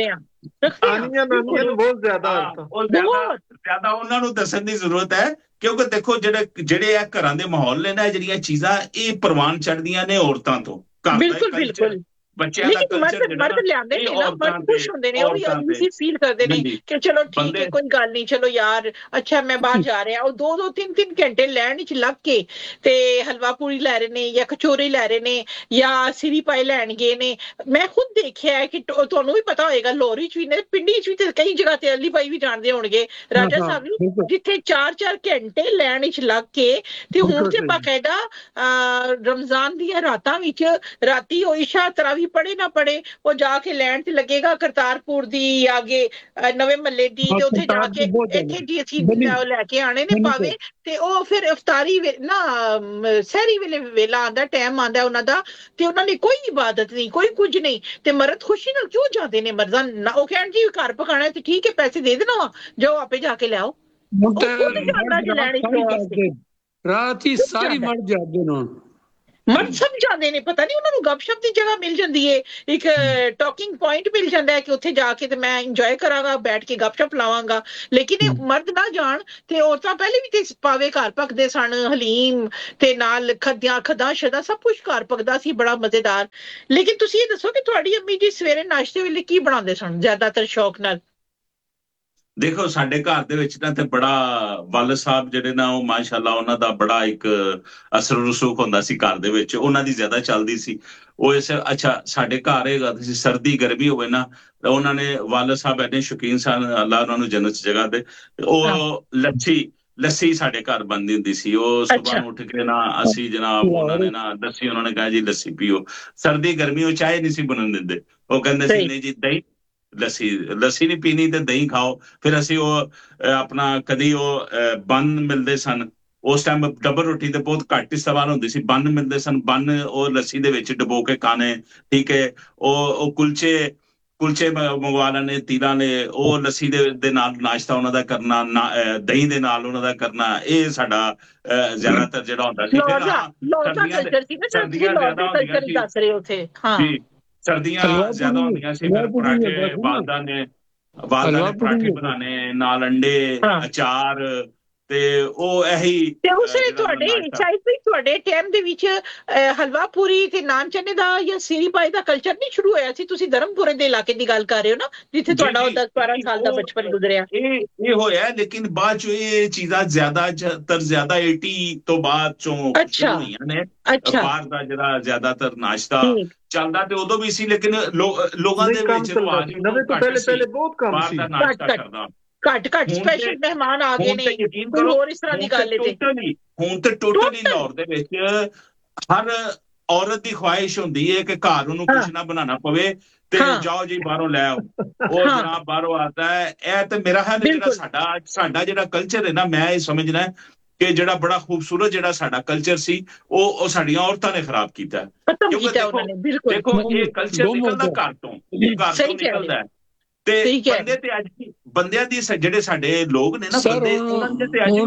ਬਹੁਤ ਜ਼ਿਆਦਾ ਜ਼ਿਆਦਾ ਉਹਨਾਂ ਨੂੰ ਦੱਸਣ ਦੀ ਜ਼ਰੂਰਤ ਹੈ। ਕਿਉਂਕਿ ਦੇਖੋ ਜਿਹੜੇ ਜਿਹੜੇ ਇਹ ਘਰਾਂ ਦੇ ਮਾਹੌਲ ਨੇ ਨਾ, ਜਿਹੜੀਆਂ ਚੀਜ਼ਾਂ ਇਹ ਪ੍ਰਵਾਨ ਚੜ੍ਹਦੀਆਂ ਨੇ ਔਰਤਾਂ ਤੋਂ, ਘਰ ਦਾ ਕਲਚਰ ਬੱਚਿਆਂ ਦਾ ਲੇਕਿਨ ਕਲਚਰ ਮਰਦ ਜਿਹੜਾ ਮਰਦ ਲਿਆਂਦੇ ਨੇ ਨਾ, ਮਰਦ ਖੁਸ਼ ਹੁੰਦੇ ਨੇ, ਉਹ ਵੀ ਅਨਈਜ਼ੀ ਫੀਲ ਕਰਦੇ ਨੇ ਕਿ ਚਲੋ ਠੀਕ ਹੈ ਕੋਈ ਗੱਲ ਨਹੀਂ, ਚਲੋ ਯਾਰ ਅੱਛਾ ਮੈਂ ਬਾਹਰ ਜਾ ਰਿਹਾ। ਉਹ ਦੋ ਦੋ ਤਿੰਨ ਤਿੰਨ ਘੰਟੇ ਲੈਣ ਵਿੱਚ ਲੱਗ ਕੇ ਤੇ ਹਲਵਾ ਪੂਰੀ ਲੈ ਰਹੇ ਨੇ ਜਾਂ ਕਚੋਰੀ ਲੈ ਰਹੇ ਨੇ ਜਾਂ ਸਿਰੀ ਪਾਈ ਲੈਣ ਗਏ ਨੇ। ਮੈਂ ਖੁਦ ਦੇਖਿਆ ਹੈ ਕਿ ਤੁਹਾਨੂੰ ਵੀ ਪਤਾ ਹੋਏਗਾ, ਲਾਹੌਰ ਚ ਵੀ ਨੇ, ਪਿੰਡੀ ਚ ਵੀ ਤੇ ਕਈ ਜਗ੍ਹਾ ਤੇ ਅਲੀ ਭਾਈ ਵੀ ਜਾਣਦੇ ਹੋਣਗੇ ਰਾਜਾ ਸਾਹਿਬ ਨੂੰ, ਜਿੱਥੇ ਚਾਰ ਚਾਰ ਘੰਟੇ ਲੈਣ ਵਿੱਚ ਲੱਗ ਕੇ ਤੇ ਹੁਣ ਤੇ ਬਾਕਾਇਦਾ ਅਹ ਰਮਜ਼ਾਨ ਦੀਆਂ ਰਾਤਾਂ ਵਿੱਚ ਰਾਤੀ ਉਹ ਇਸ਼ਾ ਤਰਾਵੀ ਪੜੇ ਨਾ ਪੜੇ ਉਹ ਜਾ ਕੇ ਲੈਣ ਤੇ ਲੱਗੇਗਾ ਕਰਤਾਰਪੁਰ ਦੀ ਅੱਗੇ ਨਵੇਂ ਮਹੱਲੇ ਦੀ, ਤੇ ਉੱਥੇ ਜਾ ਕੇ ਇੱਥੇ ਜੀ ਅਸੀਂ ਲੈ ਕੇ ਆਣੇ ਨੇ ਭਾਵੇਂ, ਤੇ ਉਹ ਫਿਰ ਇਫਤਾਰੀ ਨਾ ਸਹਿਰੀ ਵੇਲੇ ਵੇਲਾ ਆਉਂਦਾ, ਟਾਈਮ ਆਉਂਦਾ ਉਹਨਾਂ ਦਾ, ਤੇ ਉਹਨਾਂ ਨੇ ਕੋਈ ਇਬਾਦਤ ਨਹੀਂ, ਕੋਈ ਕੁਝ ਨਹੀਂ, ਤੇ ਮਰਦ ਖੁਸ਼ੀ ਨਾਲ ਕਿਉਂ ਜਾਂਦੇ ਨੇ ਮਰਦਾਂ ਨਾ, ਉਹ ਕਹਿਣ ਜੀ ਘਰ ਪਕਾਣਾ ਤੇ ਠੀਕ ਹੈ ਪੈਸੇ ਦੇ ਦੇਣਾ ਵਾ, ਜਾਓ ਆਪੇ ਜਾ ਕੇ ਲਿਆਓ। ਰਾਤ ਹੀ ਸਾਰੀ ਮਰ ਜਾਂਦੇ ਨੇ, ਮਰਦ ਸਭ ਜਾਂਦੇ ਨੇ, ਪਤਾ ਨਹੀਂ ਉਹਨਾਂ ਨੂੰ ਗੱਪਸ਼ਪ ਦੀ ਜਗ੍ਹਾ ਮਿਲ ਜਾਂਦੀ ਹੈ, ਇੱਕ ਟਾਕਿੰਗ ਪੁਆਇੰਟ ਮਿਲ ਜਾਂਦਾ ਹੈ ਕਿ ਉੱਥੇ ਜਾ ਕੇ ਤੇ ਮੈਂ ਇੰਜੋਏ ਕਰਾਂਗਾ, ਬੈਠ ਕੇ ਗੱਪਸ਼ਪ ਲਾਵਾਂਗਾ। ਲੇਕਿਨ ਇਹ ਮਰਦ ਨਾ ਜਾਣ ਤੇ ਔਰਤਾਂ ਪਹਿਲੇ ਵੀ ਤੇ ਪਾਵੇ ਘਰ ਪੱਕਦੇ ਸਨ, ਹਲੀਮ ਤੇ ਨਾਲ ਖੱਦਿਆਂ ਖੱਦਾਂ ਸ਼ਦਾ ਸਭ ਕੁਝ ਘਰ ਪੱਕਦਾ ਸੀ, ਬੜਾ ਮਜ਼ੇਦਾਰ। ਲੇਕਿਨ ਤੁਸੀਂ ਇਹ ਦੱਸੋ ਕਿ ਤੁਹਾਡੀ ਅੰਮੀ ਜੀ ਸਵੇਰੇ ਨਾਸ਼ਤੇ ਵੇਲੇ ਕੀ ਬਣਾਉਂਦੇ ਸਨ ਜ਼ਿਆਦਾਤਰ ਸ਼ੌਕ ਨਾਲ? ਦੇਖੋ ਸਾਡੇ ਘਰ ਦੇ ਵਿੱਚ ਨਾ ਤੇ ਬੜਾ ਵੱਲ ਸਾਹਿਬ ਜਿਹੜੇ ਨਾ ਉਹ ਮਾਸ਼ਾਅੱਲਾ ਉਹਨਾਂ ਦਾ ਬੜਾ ਇੱਕ ਅਸਰ ਰਸੂਖ ਹੁੰਦਾ ਸੀ ਘਰ ਦੇ ਵਿੱਚ, ਉਹਨਾਂ ਦੀ ਜ਼ਿਆਦਾ ਚੱਲਦੀ ਸੀ ਉਹ। ਇਸ ਅੱਛਾ ਸਾਡੇ ਘਰ ਹੈਗਾ ਸੀ ਸਰਦੀ ਗਰਮੀ ਹੋਵੇ ਨਾ, ਉਹਨਾਂ ਨੇ ਵੱਲ ਸਾਹਿਬ ਐਨੇ ਸ਼ੌਕੀਨ ਸਨ, ਅੱਲਾ ਉਹਨਾਂ ਨੂੰ ਜੰਨਤ ਚ ਜਗ੍ਹਾ ਦੇ, ਉਹ ਲੱਸੀ ਲੱਸੀ ਸਾਡੇ ਘਰ ਬਣਦੀ ਹੁੰਦੀ ਸੀ। ਉਹ ਸੁਬਾਹ ਨੂੰ ਉੱਠ ਕੇ ਨਾ ਅਸੀਂ ਜਨਾਬ ਉਹਨਾਂ ਨੇ ਨਾ ਲੱਸੀ, ਉਹਨਾਂ ਨੇ ਕਿਹਾ ਜੀ ਲੱਸੀ ਪੀਓ। ਸਰਦੀ ਗਰਮੀ ਉਹ ਚਾਹ ਨਹੀਂ ਸੀ ਬਣਨ ਦਿੰਦੇ, ਉਹ ਕਹਿੰਦੇ ਸੀ ਨਹੀਂ ਜੀ ਦਹੀਂ ਲੱਸੀ ਲੱਸੀ ਨਹੀਂ ਪੀਣੀ ਤੇ ਦਹੀਂ ਖਾਓ। ਫਿਰ ਅਸੀਂ ਉਹ ਆਪਣਾ ਕਦੀ ਉਹ ਬੰਨ ਮਿਲਦੇ ਸਨ, ਉਸ ਟਾਈਮ ਡਬਲ ਰੋਟੀ ਤੇ ਬਹੁਤ ਘੱਟ ਇਸਤੇਮਾਲ ਹੁੰਦੀ ਸੀ, ਬੰਨ ਮਿਲਦੇ ਸਨ, ਬੰਨ ਉਹ ਲੱਸੀ ਦੇ ਵਿੱਚ ਡੁਬੋ ਕੇ ਖਾਣੇ, ਠੀਕ ਹੈ। ਉਹ ਉਹ ਕੁਲਚੇ ਕੁਲਚੇ ਮੰਗਵਾ ਲੈਣੇ ਤੀਰਾਂ ਨੇ, ਉਹ ਲੱਸੀ ਦੇ ਦੇ ਨਾਲ ਨਾਸ਼ਤਾ ਉਹਨਾਂ ਦਾ ਕਰਨਾ, ਦਹੀਂ ਦੇ ਨਾਲ ਉਹਨਾਂ ਦਾ ਕਰਨਾ, ਇਹ ਸਾਡਾ ਜ਼ਿਆਦਾਤਰ ਜਿਹੜਾ ਹੁੰਦਾ ਸੀ। ਸਰਦੀਆਂ ਜ਼ਿਆਦਾ ਹੁੰਦੀਆਂ ਸੀ, ਸਰਦੀਆਂ ਜ਼ਿਆਦਾ ਹੁੰਦੀਆਂ ਸੀ, ਫਿਰ ਪਰਾਠੇ ਵਾਲਦਾ ਨੇ ਵਾਲਦਾ ਨੇ ਪਰਾਠੇ ਬਣਾਉਣੇ ਨਾਲ ਅੰਡੇ ਅਚਾਰ, ਤੇ ਉਹ ਇਹੀ। ਤੇ ਉਸ ਵੇਲੇ ਤੁਹਾਡੇ ਸ਼ਾਇਦ ਵੀ ਤੁਹਾਡੇ ਟਾਈਮ ਦੇ ਵਿੱਚ ਹਲਵਾ ਪੂਰੀ ਤੇ ਨਾਨ ਚਨੇ ਦਾ ਜਾਂ ਸਿਰੀ ਪਾਈ ਦਾ ਕਲਚਰ ਨਹੀਂ ਸ਼ੁਰੂ ਹੋਇਆ ਸੀ? ਤੁਸੀਂ ਧਰਮਪੁਰੇ ਦੇ ਇਲਾਕੇ ਦੀ ਗੱਲ ਕਰ ਰਹੇ ਹੋ ਨਾ, ਜਿੱਥੇ ਤੁਹਾਡਾ ਉਹ ਦਸ ਬਾਰਾਂ ਸਾਲ ਦਾ ਬਚਪਨ ਗੁਜ਼ਰਿਆ। ਇਹ ਇਹ ਹੋਇਆ, ਲੇਕਿਨ ਬਾਅਦ ਚੋਂ ਇਹ ਚੀਜ਼ਾਂ ਜ਼ਿਆਦਾਤਰ ਜ਼ਿਆਦਾ ਏਟੀ ਤੋਂ ਬਾਅਦ ਚੋਂ ਸ਼ੁਰੂ ਹੋਈਆਂ ਨੇ। ਬਾਹਰ ਦਾ ਜਿਹੜਾ ਜ਼ਿਆਦਾਤਰ ਨਾਸ਼ਤਾ ਚੱਲਦਾ ਤੇ ਉਦੋਂ ਵੀ ਸੀ, ਲੇਕਿਨ ਲੋਕਾਂ ਦੇ ਵਿੱਚ ਰਿਵਾਜ ਬਾਹਰ ਦਾ ਨਾਸ਼ਤਾ ਕਰਦਾ ਘੱਟ ਘੱਟ ਸਪੈਸ਼ਲ ਮਹਿਮਾਨ ਆ ਗਏ ਨੇ, ਕੋਈ ਹੋਰ ਇਸ ਤਰ੍ਹਾਂ ਦੀ ਗੱਲ ਹੈ। ਹੁਣ ਤੇ ਟੋਟਲੀ ਲਾਹੌਰ ਦੇ ਵਿੱਚ ਹਰ ਔਰਤ ਦੀ ਖੁਆਇਸ਼ ਹੁੰਦੀ ਹੈ ਕਿ ਘਰ ਉਹਨੂੰ ਕੁਛ ਨਾ ਬਣਾਉਣਾ ਪਵੇ ਤੇ ਜਾਓ ਜੀ ਬਾਹਰੋਂ ਲੈ ਆਓ, ਉਹ ਜਨਾਬ ਬਾਹਰੋਂ ਆਤਾ ਹੈ। ਇਹ ਤੇ ਮੇਰਾ ਖਿਆਲ ਜਿਹੜਾ ਸਾਡਾ ਸਾਡਾ ਜਿਹੜਾ ਕਲਚਰ ਹੈ ਨਾ, ਮੈਂ ਇਹ ਸਮਝਣਾ ਕਿ ਜਿਹੜਾ ਬੜਾ ਖੂਬਸੂਰਤ ਜਿਹੜਾ ਸਾਡਾ ਕਲਚਰ ਸੀ ਉਹ ਉਹ ਸਾਡੀਆਂ ਔਰਤਾਂ ਨੇ ਖਰਾਬ ਕੀਤਾ। ਕਿਉਂਕਿ ਦੇਖੋ ਦੇਖੋ ਇਹ ਕਲਚਰ ਨਿਕਲਦਾ ਘਰ ਤੋਂ, ਘਰ ਤੋਂ ਨਿਕਲਦਾ ਹੈ, ਤੇ ਬੰਦੇ ਤੇ ਅੱਜ ਬੰਦਿਆਂ ਦੀ ਜਿਹੜੇ ਸਾਡੇ ਲੋਕ ਨੇ ਨਾ ਬੰਦੇ, ਉਹਨਾਂ ਦੇ ਤੇ ਅੱਜ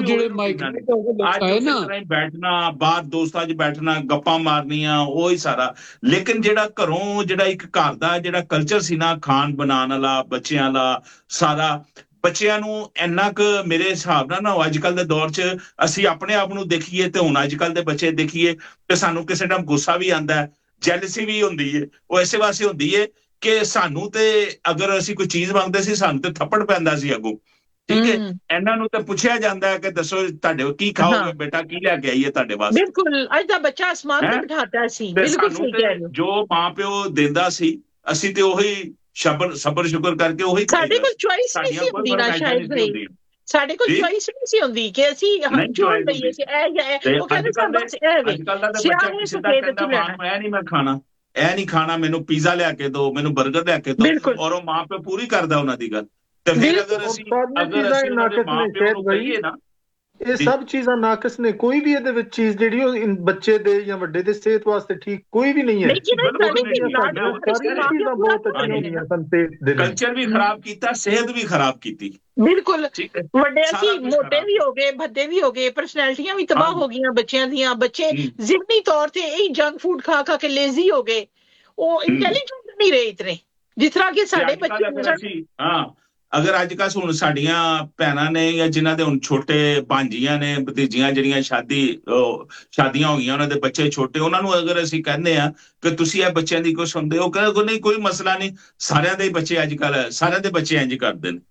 ਵੀ ਅੱਜ ਬੈਠਣਾ, ਬਾਹਰ ਦੋਸਤਾਂ 'ਚ ਬੈਠਣਾ, ਗੱਪਾਂ ਮਾਰਨੀਆਂ, ਉਹੀ ਸਾਰਾ। ਲੇਕਿਨ ਜਿਹੜਾ ਘਰੋਂ ਜਿਹੜਾ ਇੱਕ ਘਰ ਦਾ ਜਿਹੜਾ ਕਲਚਰ ਸੀ ਨਾ, ਖਾਣ ਬਣਾਉਣ ਵਾਲਾ, ਬੱਚਿਆਂ ਵਾਲਾ ਸਾਰਾ, ਬੱਚਿਆਂ ਨੂੰ ਇੰਨਾ ਕੁ ਮੇਰੇ ਹਿਸਾਬ ਨਾਲ ਨਾ ਅੱਜ ਕੱਲ੍ਹ ਦੇ ਦੌਰ 'ਚ ਅਸੀਂ ਆਪਣੇ ਆਪ ਨੂੰ ਦੇਖੀਏ ਤੇ ਹੁਣ ਅੱਜ ਕੱਲ੍ਹ ਦੇ ਬੱਚੇ ਦੇਖੀਏ ਤੇ ਸਾਨੂੰ ਕਿਸੇ ਟਾਈਮ ਗੁੱਸਾ ਵੀ ਆਉਂਦਾ ਹੈ, ਜੈਲਸੀ ਵੀ ਹੁੰਦੀ ਹੈ। ਉਹ ਇਸੇ ਵਾਸਤੇ ਹੁੰਦੀ ਹੈ ਕਿ ਸਾਨੂੰ ਤੇ ਅਗਰ ਅਸੀਂ ਕੋਈ ਚੀਜ਼ ਮੰਗਦੇ ਸੀ ਸਾਨੂੰ ਤੇ ਥੱਪੜ ਪੈਂਦਾ ਸੀ ਅੱਗੋਂ, ਠੀਕ ਹੈ। ਇਹਨਾਂ ਨੂੰ ਤਾਂ ਪੁੱਛਿਆ ਜਾਂਦਾ ਹੈ ਕਿ ਦੱਸੋ ਤੁਹਾਡੇ ਕੀ ਖਾਓਗੇ ਬੇਟਾ, ਕੀ ਲੈ ਕੇ ਆਈਏ ਤੁਹਾਡੇ ਵਾਸਤੇ। ਬਿਲਕੁਲ ਅੱਜ ਦਾ ਬੱਚਾ ਅਸਮਾਨ ਤੇ ਬਿਠਾਤਾ ਸੀ, ਬਿਲਕੁਲ ਸਹੀ ਕਹਿ ਰਹੇ ਹੋ। ਜੋ ਮਾਂ ਪਿਓ ਦਿੰਦਾ ਸੀ ਅਸੀਂ ਤੇ ਉਹੀ ਸ਼ਬਰ ਸਬਰ ਸ਼ੁਕਰ ਕਰਕੇ ਉਹੀ, ਸਾਡੇ ਕੋਲ ਚੁਆਇਸ ਨਹੀਂ ਸੀ ਹੁੰਦੀ ਨਾ, ਸ਼ਾਇਦ ਨਹੀਂ ਸਾਡੇ ਕੋਲ ਚੁਆਇਸ ਨਹੀਂ ਸੀ ਹੁੰਦੀ ਕਿ ਅਸੀਂ ਹਮ ਚੁਣ ਲਈਏ ਕਿ ਇਹ ਜਾਂ ਇਹ। ਉਹ ਕਹਿੰਦੇ ਸਨ ਬਸ ਇਹ ਵੇ ਸਿਆਣੇ ਸਫੇਦ ਚ ਲੈਣਾ, ਇਹ ਨਹੀਂ ਮੈਂ ਖਾਣਾ, ਇਹ ਨਹੀਂ ਖਾਣਾ, ਮੈਨੂੰ ਪੀਜ਼ਾ ਲਿਆ ਕੇ ਦੋ, ਮੈਨੂੰ ਬਰਗਰ ਲਿਆ ਕੇ ਦੋ, ਔਰ ਉਹ ਮਾਂ ਪਿਓ ਪੂਰੀ ਕਰਦਾ ਉਹਨਾਂ ਦੀ ਗੱਲ। ਤੇ ਫਿਰ ਅਗਰ ਅਸੀਂ ਅਗਰ ਅਸੀਂ ਮਾਂ ਪਿਓ ਨੂੰ ਕਹੀਏ ਨਾ, ਇਹ ਸਭ ਚੀਜ਼ਾਂ ਨਾਕਸ ਨੇ। ਕੋਈ ਵੀ ਇਹਦੇ ਵਿੱਚ ਚੀਜ਼ ਜਿਹੜੀ ਉਹ ਬੱਚੇ ਦੇ ਜਾਂ ਵੱਡੇ ਦੇ ਸਿਹਤ ਵਾਸਤੇ ਠੀਕ ਕੋਈ ਵੀ ਨਹੀਂ ਹੈ। ਕਲਚਰ ਵੀ ਖਰਾਬ ਕੀਤਾ, ਸਿਹਤ ਵੀ ਖਰਾਬ ਕੀਤੀ। ਬਿਲਕੁਲ ਵੱਡੇ ਅਸੀਂ ਮੋਟੇ ਵੀ ਹੋ ਗਏ, ਭੱਦੇ ਵੀ ਹੋ ਗਏ, ਪਰਸਨੈਲਿਟੀਆਂ ਵੀ ਤਬਾਹ ਹੋ ਗਈਆਂ ਬੱਚਿਆਂ ਦੀਆਂ। ਬੱਚੇ ਜ਼ਿਹਨੀ ਤੌਰ ਤੇ ਇਹੀ ਜੰਕ ਫੂਡ ਖਾ ਖਾ ਕੇ ਲੇਜ਼ੀ ਹੋ ਗਏ, ਉਹ ਇੰਟੈਲੀਜੈਂਟ ਨਹੀਂ ਰਹੇ ਇਤਨੇ ਜਿਸ ਤਰ੍ਹਾਂ ਕਿ ਸਾਡੇ ਬੱਚੇ। ਹਾਂ ਅਗਰ ਅੱਜ ਕੱਲ੍ਹ ਹੁਣ ਸਾਡੀਆਂ ਭੈਣਾਂ ਨੇ ਜਾਂ ਜਿਨ੍ਹਾਂ ਦੇ ਹੁਣ ਛੋਟੇ ਭਾਂਜੀਆਂ ਨੇ ਭਤੀਜੀਆਂ ਜਿਹੜੀਆਂ ਸ਼ਾਦੀ ਸ਼ਾਦੀਆਂ ਹੋ ਗਈਆਂ ਉਹਨਾਂ ਦੇ ਬੱਚੇ ਛੋਟੇ ਉਹਨਾਂ ਨੂੰ ਅਗਰ ਅਸੀਂ ਕਹਿੰਦੇ ਆ ਕਿ ਤੁਸੀਂ ਇਹ ਬੱਚਿਆਂ ਦੀ ਕੁਛ ਸੁਣਦੇ ਹੋ ਕਹਿੰਦੇ ਨਹੀਂ ਕੋਈ ਮਸਲਾ ਨਹੀਂ ਸਾਰਿਆਂ ਦੇ ਬੱਚੇ ਅੱਜ ਕੱਲ੍ਹ ਸਾਰਿਆਂ ਦੇ ਬੱਚੇ ਇੰਝ ਕਰਦੇ ਨੇ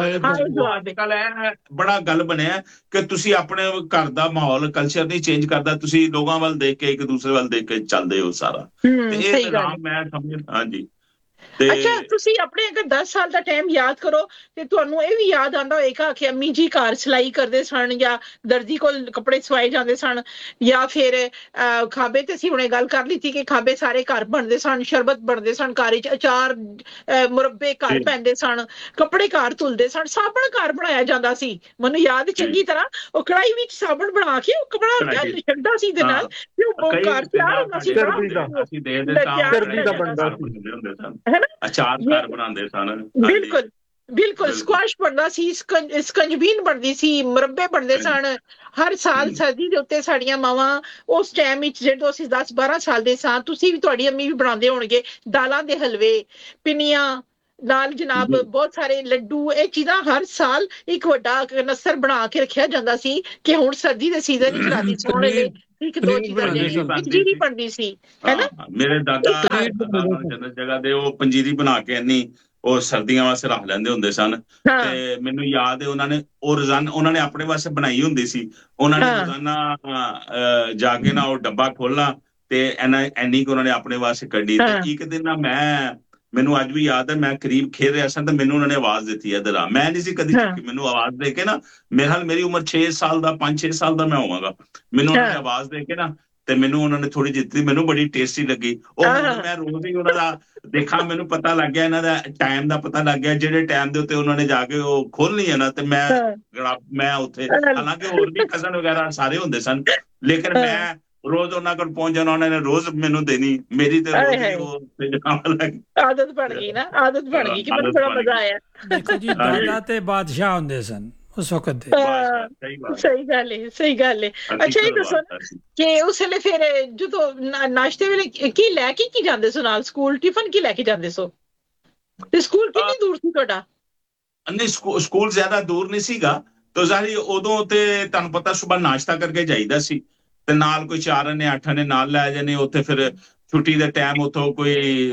ਅੱਜ ਕੱਲ੍ਹ ਇਹ ਬੜਾ ਗੱਲ ਬਣਿਆ ਕਿ ਤੁਸੀਂ ਆਪਣੇ ਘਰ ਦਾ ਮਾਹੌਲ ਕਲਚਰ ਨਹੀਂ ਚੇਂਜ ਕਰਦਾ ਤੁਸੀਂ ਲੋਕਾਂ ਵੱਲ ਦੇਖ ਕੇ ਇੱਕ ਦੂਸਰੇ ਵੱਲ ਦੇਖ ਕੇ ਚੱਲਦੇ ਹੋ ਸਾਰਾ ਤੇ ਇਹ ਨਿਜ਼ਾਮ ਮੈਂ ਸਮਝ ਹਾਂਜੀ ਅੱਛਾ ਤੁਸੀਂ ਆਪਣੇ ਅਗਰ ਦਸ ਸਾਲ ਦਾ ਟਾਈਮ ਯਾਦ ਕਰੋ ਤੇ ਤੁਹਾਨੂੰ ਇਹ ਵੀ ਯਾਦ ਆਉਂਦਾ ਹੋਏਗਾ ਕਿ ਅੰਮੀ ਜੀ ਘਰ ਸਿਲਾਈ ਕਰਦੇ ਸਨ ਜਾਂ ਦਰਜੀ ਕੋਲ ਕੱਪੜੇ ਸਵਾਏ ਜਾਂਦੇ ਸਨ ਜਾਂ ਫਿਰ ਖਾਬੇ ਤੇ ਅਸੀਂ ਹੁਣੇ ਗੱਲ ਕਰ ਲਈ ਸੀ ਕਿ ਖਾਬੇ ਸਾਰੇ ਘਰ ਬਣਦੇ ਸਨ ਸ਼ਰਬਤ ਬਣਦੇ ਸਨ ਘਰ ਵਿੱਚ ਅਚਾਰ ਮੁਰੱਬੇ ਘਰ ਪੈਂਦੇ ਸਨ ਕੱਪੜੇ ਘਰ ਧੁਲਦੇ ਸਨ ਸਾਬਣ ਘਰ ਬਣਾਇਆ ਜਾਂਦਾ ਸੀ ਮੈਨੂੰ ਯਾਦ ਚੰਗੀ ਤਰ੍ਹਾਂ ਉਹ ਕੜਾਈ ਵਿੱਚ ਸਾਬਣ ਬਣਾ ਕੇ ਉਹ ਕਪੜਾ ਛੱਡਦਾ ਸੀ ਦੇ ਨਾਲ ਤੇ ਉਹ ਘਰ ਤਿਆਰ ਹੁੰਦਾ ਸੀ ਅਸੀਂ ਦੇ ਦੇ ਤਾਂ ਬਣਦਾ ਸੀ ਅਚਾਰ ਘਰ ਬਣਾਉਂਦੇ ਸਨ ਬਿਲਕੁਲ ਬਿਲਕੁਲ ਸਕੁਆਸ਼ ਬਣਦਾ ਸੀ ਸਕੰਜਬੀਨ ਬਣਦੀ ਸੀ ਮੁਰੱਬੇ ਬਣਦੇ ਸਨ ਹਰ ਸਾਲ ਸਰਦੀ ਦੇ ਉੱਤੇ ਸਾਡੀਆਂ ਮਾਵਾਂ ਉਸ ਟਾਈਮ ਵਿੱਚ ਜਦੋਂ ਅਸੀਂ ਦਸ ਬਾਰਾਂ ਸਾਲ ਦੇ ਸਾਂ ਤੁਸੀਂ ਵੀ ਤੁਹਾਡੀ ਅੰਮੀ ਵੀ ਬਣਾਉਂਦੇ ਹੋਣਗੇ ਦਾਲਾਂ ਦੇ ਹਲਵੇ ਪਿੰਨੀਆਂ ਨਾਲ ਜਨਾਬ ਬਹੁਤ ਸਾਰੇ ਲੱਡੂ ਇਹ ਚੀਜ਼ਾਂ ਹਰ ਸਾਲ ਇੱਕ ਵੱਡਾ ਨਸਰ ਬਣਾ ਕੇ ਰੱਖਿਆ ਜਾਂਦਾ ਸੀ ਕਿ ਹੁਣ ਸਰਦੀ ਦੇ ਸੀਜ਼ਨ ਵਿੱਚ ਰਾਤੀ ਸੌਣ ਵੇਲੇ ਇੱਕ ਦੋ ਚੀਜ਼ਾਂ ਜਿਹੜੀਆਂ ਪੰਜੀਰੀ ਬਣਦੀ ਸੀ ਹੈਨਾ ਮੇਰੇ ਦਾਦਾ ਜਨਤ ਜਗ੍ਹਾ ਦੇ ਉਹ ਪੰਜੀਰੀ ਬਣਾ ਕੇ ਇੰਨੀ ਉਹ ਸਰਦੀਆਂ ਵਾਸਤੇ ਰੱਖ ਲੈਂਦੇ ਹੁੰਦੇ ਸਨ ਤੇ ਮੈਨੂੰ ਯਾਦ ਹੈ ਉਹਨਾਂ ਨੇ ਉਹ ਰੋਜ਼ਾਨਾ ਉਹਨਾਂ ਨੇ ਆਪਣੇ ਵਾਸਤੇ ਬਣਾਈ ਹੁੰਦੀ ਸੀ ਉਹਨਾਂ ਨੇ ਰੋਜ਼ਾਨਾ ਜਾ ਕੇ ਨਾ ਉਹ ਡੱਬਾ ਖੋਲਣਾ ਤੇ ਐਨਾ ਐਨੀ ਕੁ ਉਹਨਾਂ ਨੇ ਆਪਣੇ ਵਾਸਤੇ ਕੱਢੀ ਤੇ ਇੱਕ ਦਿਨ ਨਾ ਮੈਂ ਮੈਨੂੰ ਅੱਜ ਵੀ ਯਾਦ ਹੈ ਮੈਂ ਕਰੀਬ ਖੇਡ ਰਿਹਾ ਸਾਂ ਤੇ ਮੈਨੂੰ ਉਹਨਾਂ ਨੇ ਆਵਾਜ਼ ਦਿੱਤੀ ਇੱਧਰ ਆ ਮੈਂ ਨਹੀਂ ਸੀ ਕਦੀ ਚੁੱਕੀ ਮੈਨੂੰ ਆਵਾਜ਼ ਦੇ ਕੇ ਨਾ ਮੇਰੇ ਹਾਲ ਮੇਰੀ ਉਮਰ ਛੇ ਸਾਲ ਦਾ ਪੰਜ ਛੇ ਸਾਲ ਦਾ ਮੈਂ ਹੋਵਾਂਗਾ ਮੈਨੂੰ ਉਹਨਾਂ ਨੇ ਆਵਾਜ਼ ਦੇ ਕੇ ਨਾ ਤੇ ਮੈਨੂੰ ਉਹਨਾਂ ਨੇ ਥੋੜੀ ਜਿਹੀ ਦਿੱਤੀ ਮੈਨੂੰ ਬੜੀ ਟੇਸਟੀ ਲੱਗੀ ਉਹ ਮੈਂ ਰੋਜ਼ ਹੀ ਉਹਨਾਂ ਦਾ ਦੇਖਾਂ ਮੈਨੂੰ ਪਤਾ ਲੱਗ ਗਿਆ ਇਹਨਾਂ ਦਾ ਟਾਈਮ ਦਾ ਪਤਾ ਲੱਗ ਗਿਆ ਜਿਹੜੇ ਟਾਈਮ ਦੇ ਉੱਤੇ ਉਹਨਾਂ ਨੇ ਜਾ ਕੇ ਉਹ ਖੋਲਣੀ ਹੈ ਨਾ ਤੇ ਮੈਂ ਮੈਂ ਉੱਥੇ ਹਾਲਾਂਕਿ ਹੋਰ ਵੀ ਕਜ਼ਨ ਵਗੈਰਾ ਸਾਰੇ ਹੁੰਦੇ ਸਨ ਲੇਕਿਨ ਮੈਂ ਰੋਜ਼ ਉਹਨਾਂ ਕੋਲ ਪਹੁੰਚ ਜਾਣਾ ਉਹਨਾਂ ਨੇ ਰੋਜ਼ ਮੈਨੂੰ ਦੇਣੀ ਮੇਰੀ ਤੇ ਆਦਤ ਬਣ ਗਈ ਨਾ ਆਦਤ ਬਣ ਗਈ ਕਿ ਮੈਨੂੰ ਬੜਾ ਮਜ਼ਾ ਆਇਆ ਦੇਖੋ ਜੀ ਦਾਦਾ ਤੇ ਬਾਦਸ਼ਾਹ ਹੁੰਦੇ ਸਨ ਉਸ ਵਕਤ ਦੇ ਸਹੀ ਗੱਲ ਹੈ ਸਹੀ ਗੱਲ ਹੈ ਅੱਛਾ ਇਹ ਦੱਸੋ ਕਿ ਉਸ ਵੇਲੇ ਫਿਰ ਜਦੋਂ ਨਾਸ਼ਤੇ ਵੇਲੇ ਕੀ ਲੈ ਕੇ ਕੀ ਜਾਂਦੇ ਸੋ ਨਾਲ ਸਕੂਲ ਟਿਫਨ ਕੀ ਲੈ ਕੇ ਜਾਂਦੇ ਸੋ ਤੇ ਸਕੂਲ ਕਿੰਨੀ ਦੂਰ ਸੀ ਤੁਹਾਡਾ ਨਹੀਂ ਸਕੂਲ ਜ਼ਿਆਦਾ ਦੂਰ ਨਹੀਂ ਸੀਗਾ ਤੇ ਜ਼ਾਹਰੀ ਉਦੋਂ ਤੇ ਤੁਹਾਨੂੰ ਪਤਾ ਸੁਬਾਹ ਨਾਸ਼ਤਾ ਕਰਕੇ ਜਾਈਦਾ ਸੀ ਤੇ ਨਾਲ ਕੋਈ ਚਾਰ ਨੇ ਅੱਠ ਨੇ ਨਾਲ ਲੈ ਜਾਣੇ ਉੱਥੇ ਫਿਰ ਛੁੱਟੀ ਦੇ ਟਾਈਮ ਉੱਥੋਂ ਕੋਈ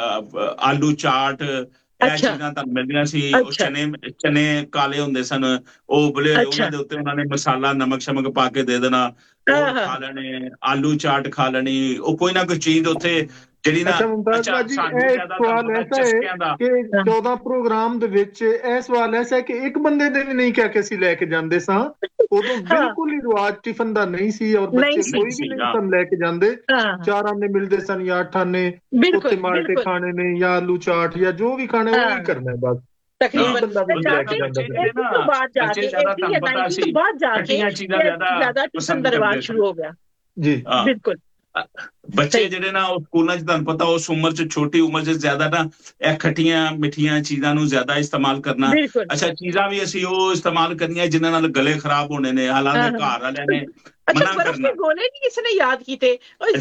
ਆਲੂ ਚਾਟ ਇਹ ਚੀਜ਼ਾਂ ਤੁਹਾਨੂੰ ਮਿਲਦੀਆਂ ਸੀ ਉਹ ਚਨੇ ਚਨੇ ਕਾਲੇ ਹੁੰਦੇ ਸਨ ਉਹ ਬਲੇ ਉਹਨਾਂ ਦੇ ਉੱਤੇ ਉਹਨਾਂ ਨੇ ਮਸਾਲਾ ਨਮਕ ਸ਼ਮਕ ਪਾ ਕੇ ਦੇ ਦੇਣਾ ਉਹ ਖਾ ਲੈਣੇ ਆਲੂ ਚਾਟ ਖਾ ਲੈਣੀ ਉਹ ਕੋਈ ਨਾ ਕੋਈ ਚੀਜ਼ ਉੱਥੇ ਜਿਹੜੀ ਨਾ ਅੱਛਾ ਜੀ ਇਹ ਸਵਾਲ ਐਸਾ ਹੈ ਕਿ ਚੌਦਾਂ ਪ੍ਰੋਗਰਾਮ ਦੇ ਵਿੱਚ ਇਹ ਸਵਾਲ ਐਸਾ ਹੈ ਕਿ ਇੱਕ ਬੰਦੇ ਦੇ ਵੀ ਨਹੀਂ ਕਹਿ ਕੇ ਅਸੀਂ ਲੈ ਕੇ ਜਾਂਦੇ ਸਾਂ ਉਦੋਂ ਬਿਲਕੁਲ ਹੀ ਰਿਵਾਜ ਟਿਫਨ ਦਾ ਨਹੀਂ ਸੀ ਔਰ ਬੱਚੇ ਕੋਈ ਵੀ ਨਹੀਂ ਸਨ ਲੈ ਕੇ ਜਾਂਦੇ ਚਾਰ ਆਨੇ ਮਿਲਦੇ ਸਨ ਜਾਂ ਅੱਠ ਆਨੇ ਉੱਥੇ ਮਾਲਟੇ ਖਾਣੇ ਨੇ ਜਾਂ ਆਲੂ ਚਾਟ ਜਾਂ ਜੋ ਵੀ ਖਾਣੇ ਉਹ ਹੀ ਕਰਨਾ ਬਸ ਤਕਰੀਬਨ ਲੈ ਕੇ ਜਾਂਦਾ ਬਾਅਦ ਜਾ ਕੇ ਬਾਅਦ ਜਾ ਕੇ ਜ਼ਿਆਦਾ ਟਿਫਨ ਦਾ ਰਿਵਾਜ ਸ਼ੁਰੂ ਹੋ ਗਿਆ ਜੀ ਬਿਲਕੁਲ ਬੱਚੇ ਜਿਹੜੇ ਨਾ ਉਹ ਸਕੂਲਾਂ 'ਚ ਤੁਹਾਨੂੰ ਪਤਾ ਉਸ ਉਮਰ 'ਚ ਛੋਟੀ ਉਮਰ 'ਚ ਜ਼ਿਆਦਾ ਨਾ ਇਹ ਖੱਟੀਆਂ ਮਿੱਠੀਆਂ ਚੀਜ਼ਾਂ ਨੂੰ ਜ਼ਿਆਦਾ ਇਸਤੇਮਾਲ ਕਰਨਾ ਅੱਛਾ ਚੀਜ਼ਾਂ ਵੀ ਅਸੀਂ ਉਹ ਇਸਤੇਮਾਲ ਕਰਨੀਆਂ ਜਿਨ੍ਹਾਂ ਨਾਲ ਗਲੇ ਖਰਾਬ ਹੋਣੇ ਨੇ ਹਾਲਾਂਕਿ ਘਰ ਵਾਲਿਆਂ ਨੇ ਅੱਛਾ ਬਰਫ਼ ਦੇ ਗੋਲੇ ਨਹੀਂ ਕਿਸੇ ਨੇ ਯਾਦ ਕੀਤੇ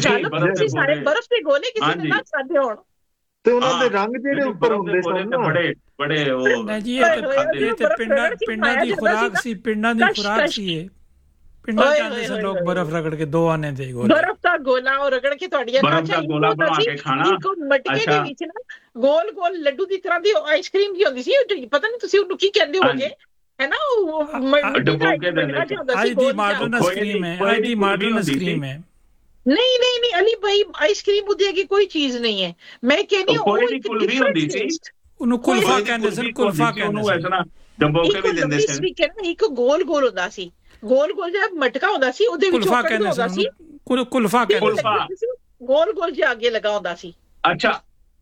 ਸਾਰੇ ਬਰਫ਼ ਦੇ ਗੋਲੇ ਕਿਸੇ ਨੇ ਨਾ ਖਾਦੇ ਹੋਣ ਤੇ ਉਹਨਾਂ ਦੇ ਰੰਗ ਜਿਹੜੇ ਉੱਪਰ ਹੁੰਦੇ ਸਨ ਨਾ ਬੜੇ ਬੜੇ ਉਹ ਨਹੀਂ ਜੀ ਇਹ ਤੇ ਪਿੰਡਾਂ ਪਿੰਡਾਂ ਦੀ ਖੁਰਾਕ ਸੀ ਪਿੰਡਾਂ ਦੀ ਖੁਰਾਕ ਸੀ ਇਹ ਪਿੰਡਾਂ ਜਾਂਦੇ ਸਨ ਲੋਕ ਬਰਫ਼ ਰਗੜ ਕੇ ਦੋ ਆਨੇ ਦੇ ਗੋਲੇ ਬਰਫ਼ ਦਾ ਗੋਲਾ ਉਹ ਰਗੜ ਕੇ ਤੁਹਾਡੀਆਂ ਬਰਫ਼ ਦਾ ਗੋਲਾ ਬਣਾ ਕੇ ਖਾਣਾ ਮਟਕੇ ਦੇ ਵਿੱਚ ਨਾ ਗੋਲ ਗੋਲ ਲੱਡੂ ਦੀ ਤਰ੍ਹਾਂ ਦੀ ਆਈਸਕ੍ਰੀਮ ਦੀ ਹੁੰਦੀ ਸੀ ਪਤਾ ਨਹੀਂ ਤੁਸੀਂ ਉਹਨੂੰ ਕੀ ਕਹਿੰਦੇ ਹੋਗੇ ਹੈ ਨਾ ਉਹ ਡੱਬੋ ਕੇ ਦਿੰਦੇ ਅੱਜ ਦੀ ਮਾਡਰਨ ਆਈਸਕ੍ਰੀਮ ਹੈ ਅੱਜ ਦੀ ਮਾਡਰਨ ਆਈਸਕ੍ਰੀਮ ਹੈ नहीं नहीं नहीं अली भाई आइसक्रीम बुद्धि की कोई चीज नहीं है मैं कहनी हूं कोई भी कुल्फी होती थी ਉਹਨੂੰ ਕੁਲਫਾ ਕਹਿੰਦੇ ਸਨ ਕੁਲਫਾ ਕਹਿੰਦੇ ਸਨ ਡੱਬੋ ਕੇ ਵੀ ਦਿੰਦੇ ਸਨ ਇੱਕ ਕਹਿੰਦਾ ਇੱਕ ਗੋਲ ਗੋਲ ਹੁੰਦਾ ਸੀ ਗੋਲ ਗੋਲ ਜਿਹਾ ਮਟਕਾ ਹੁੰਦਾ ਸੀ ਉਹਦੇ ਵਿੱਚ ਕੁਲਫਾ ਕਹਿੰਦੇ ਸਨ ਕੁਲਫਾ ਕਹਿੰਦੇ ਗੋਲ ਗੋਲ ਜਿਹਾ ਅੱਗੇ ਲਗਾ ਹੁੰਦਾ ਸੀ ਅੱਛਾ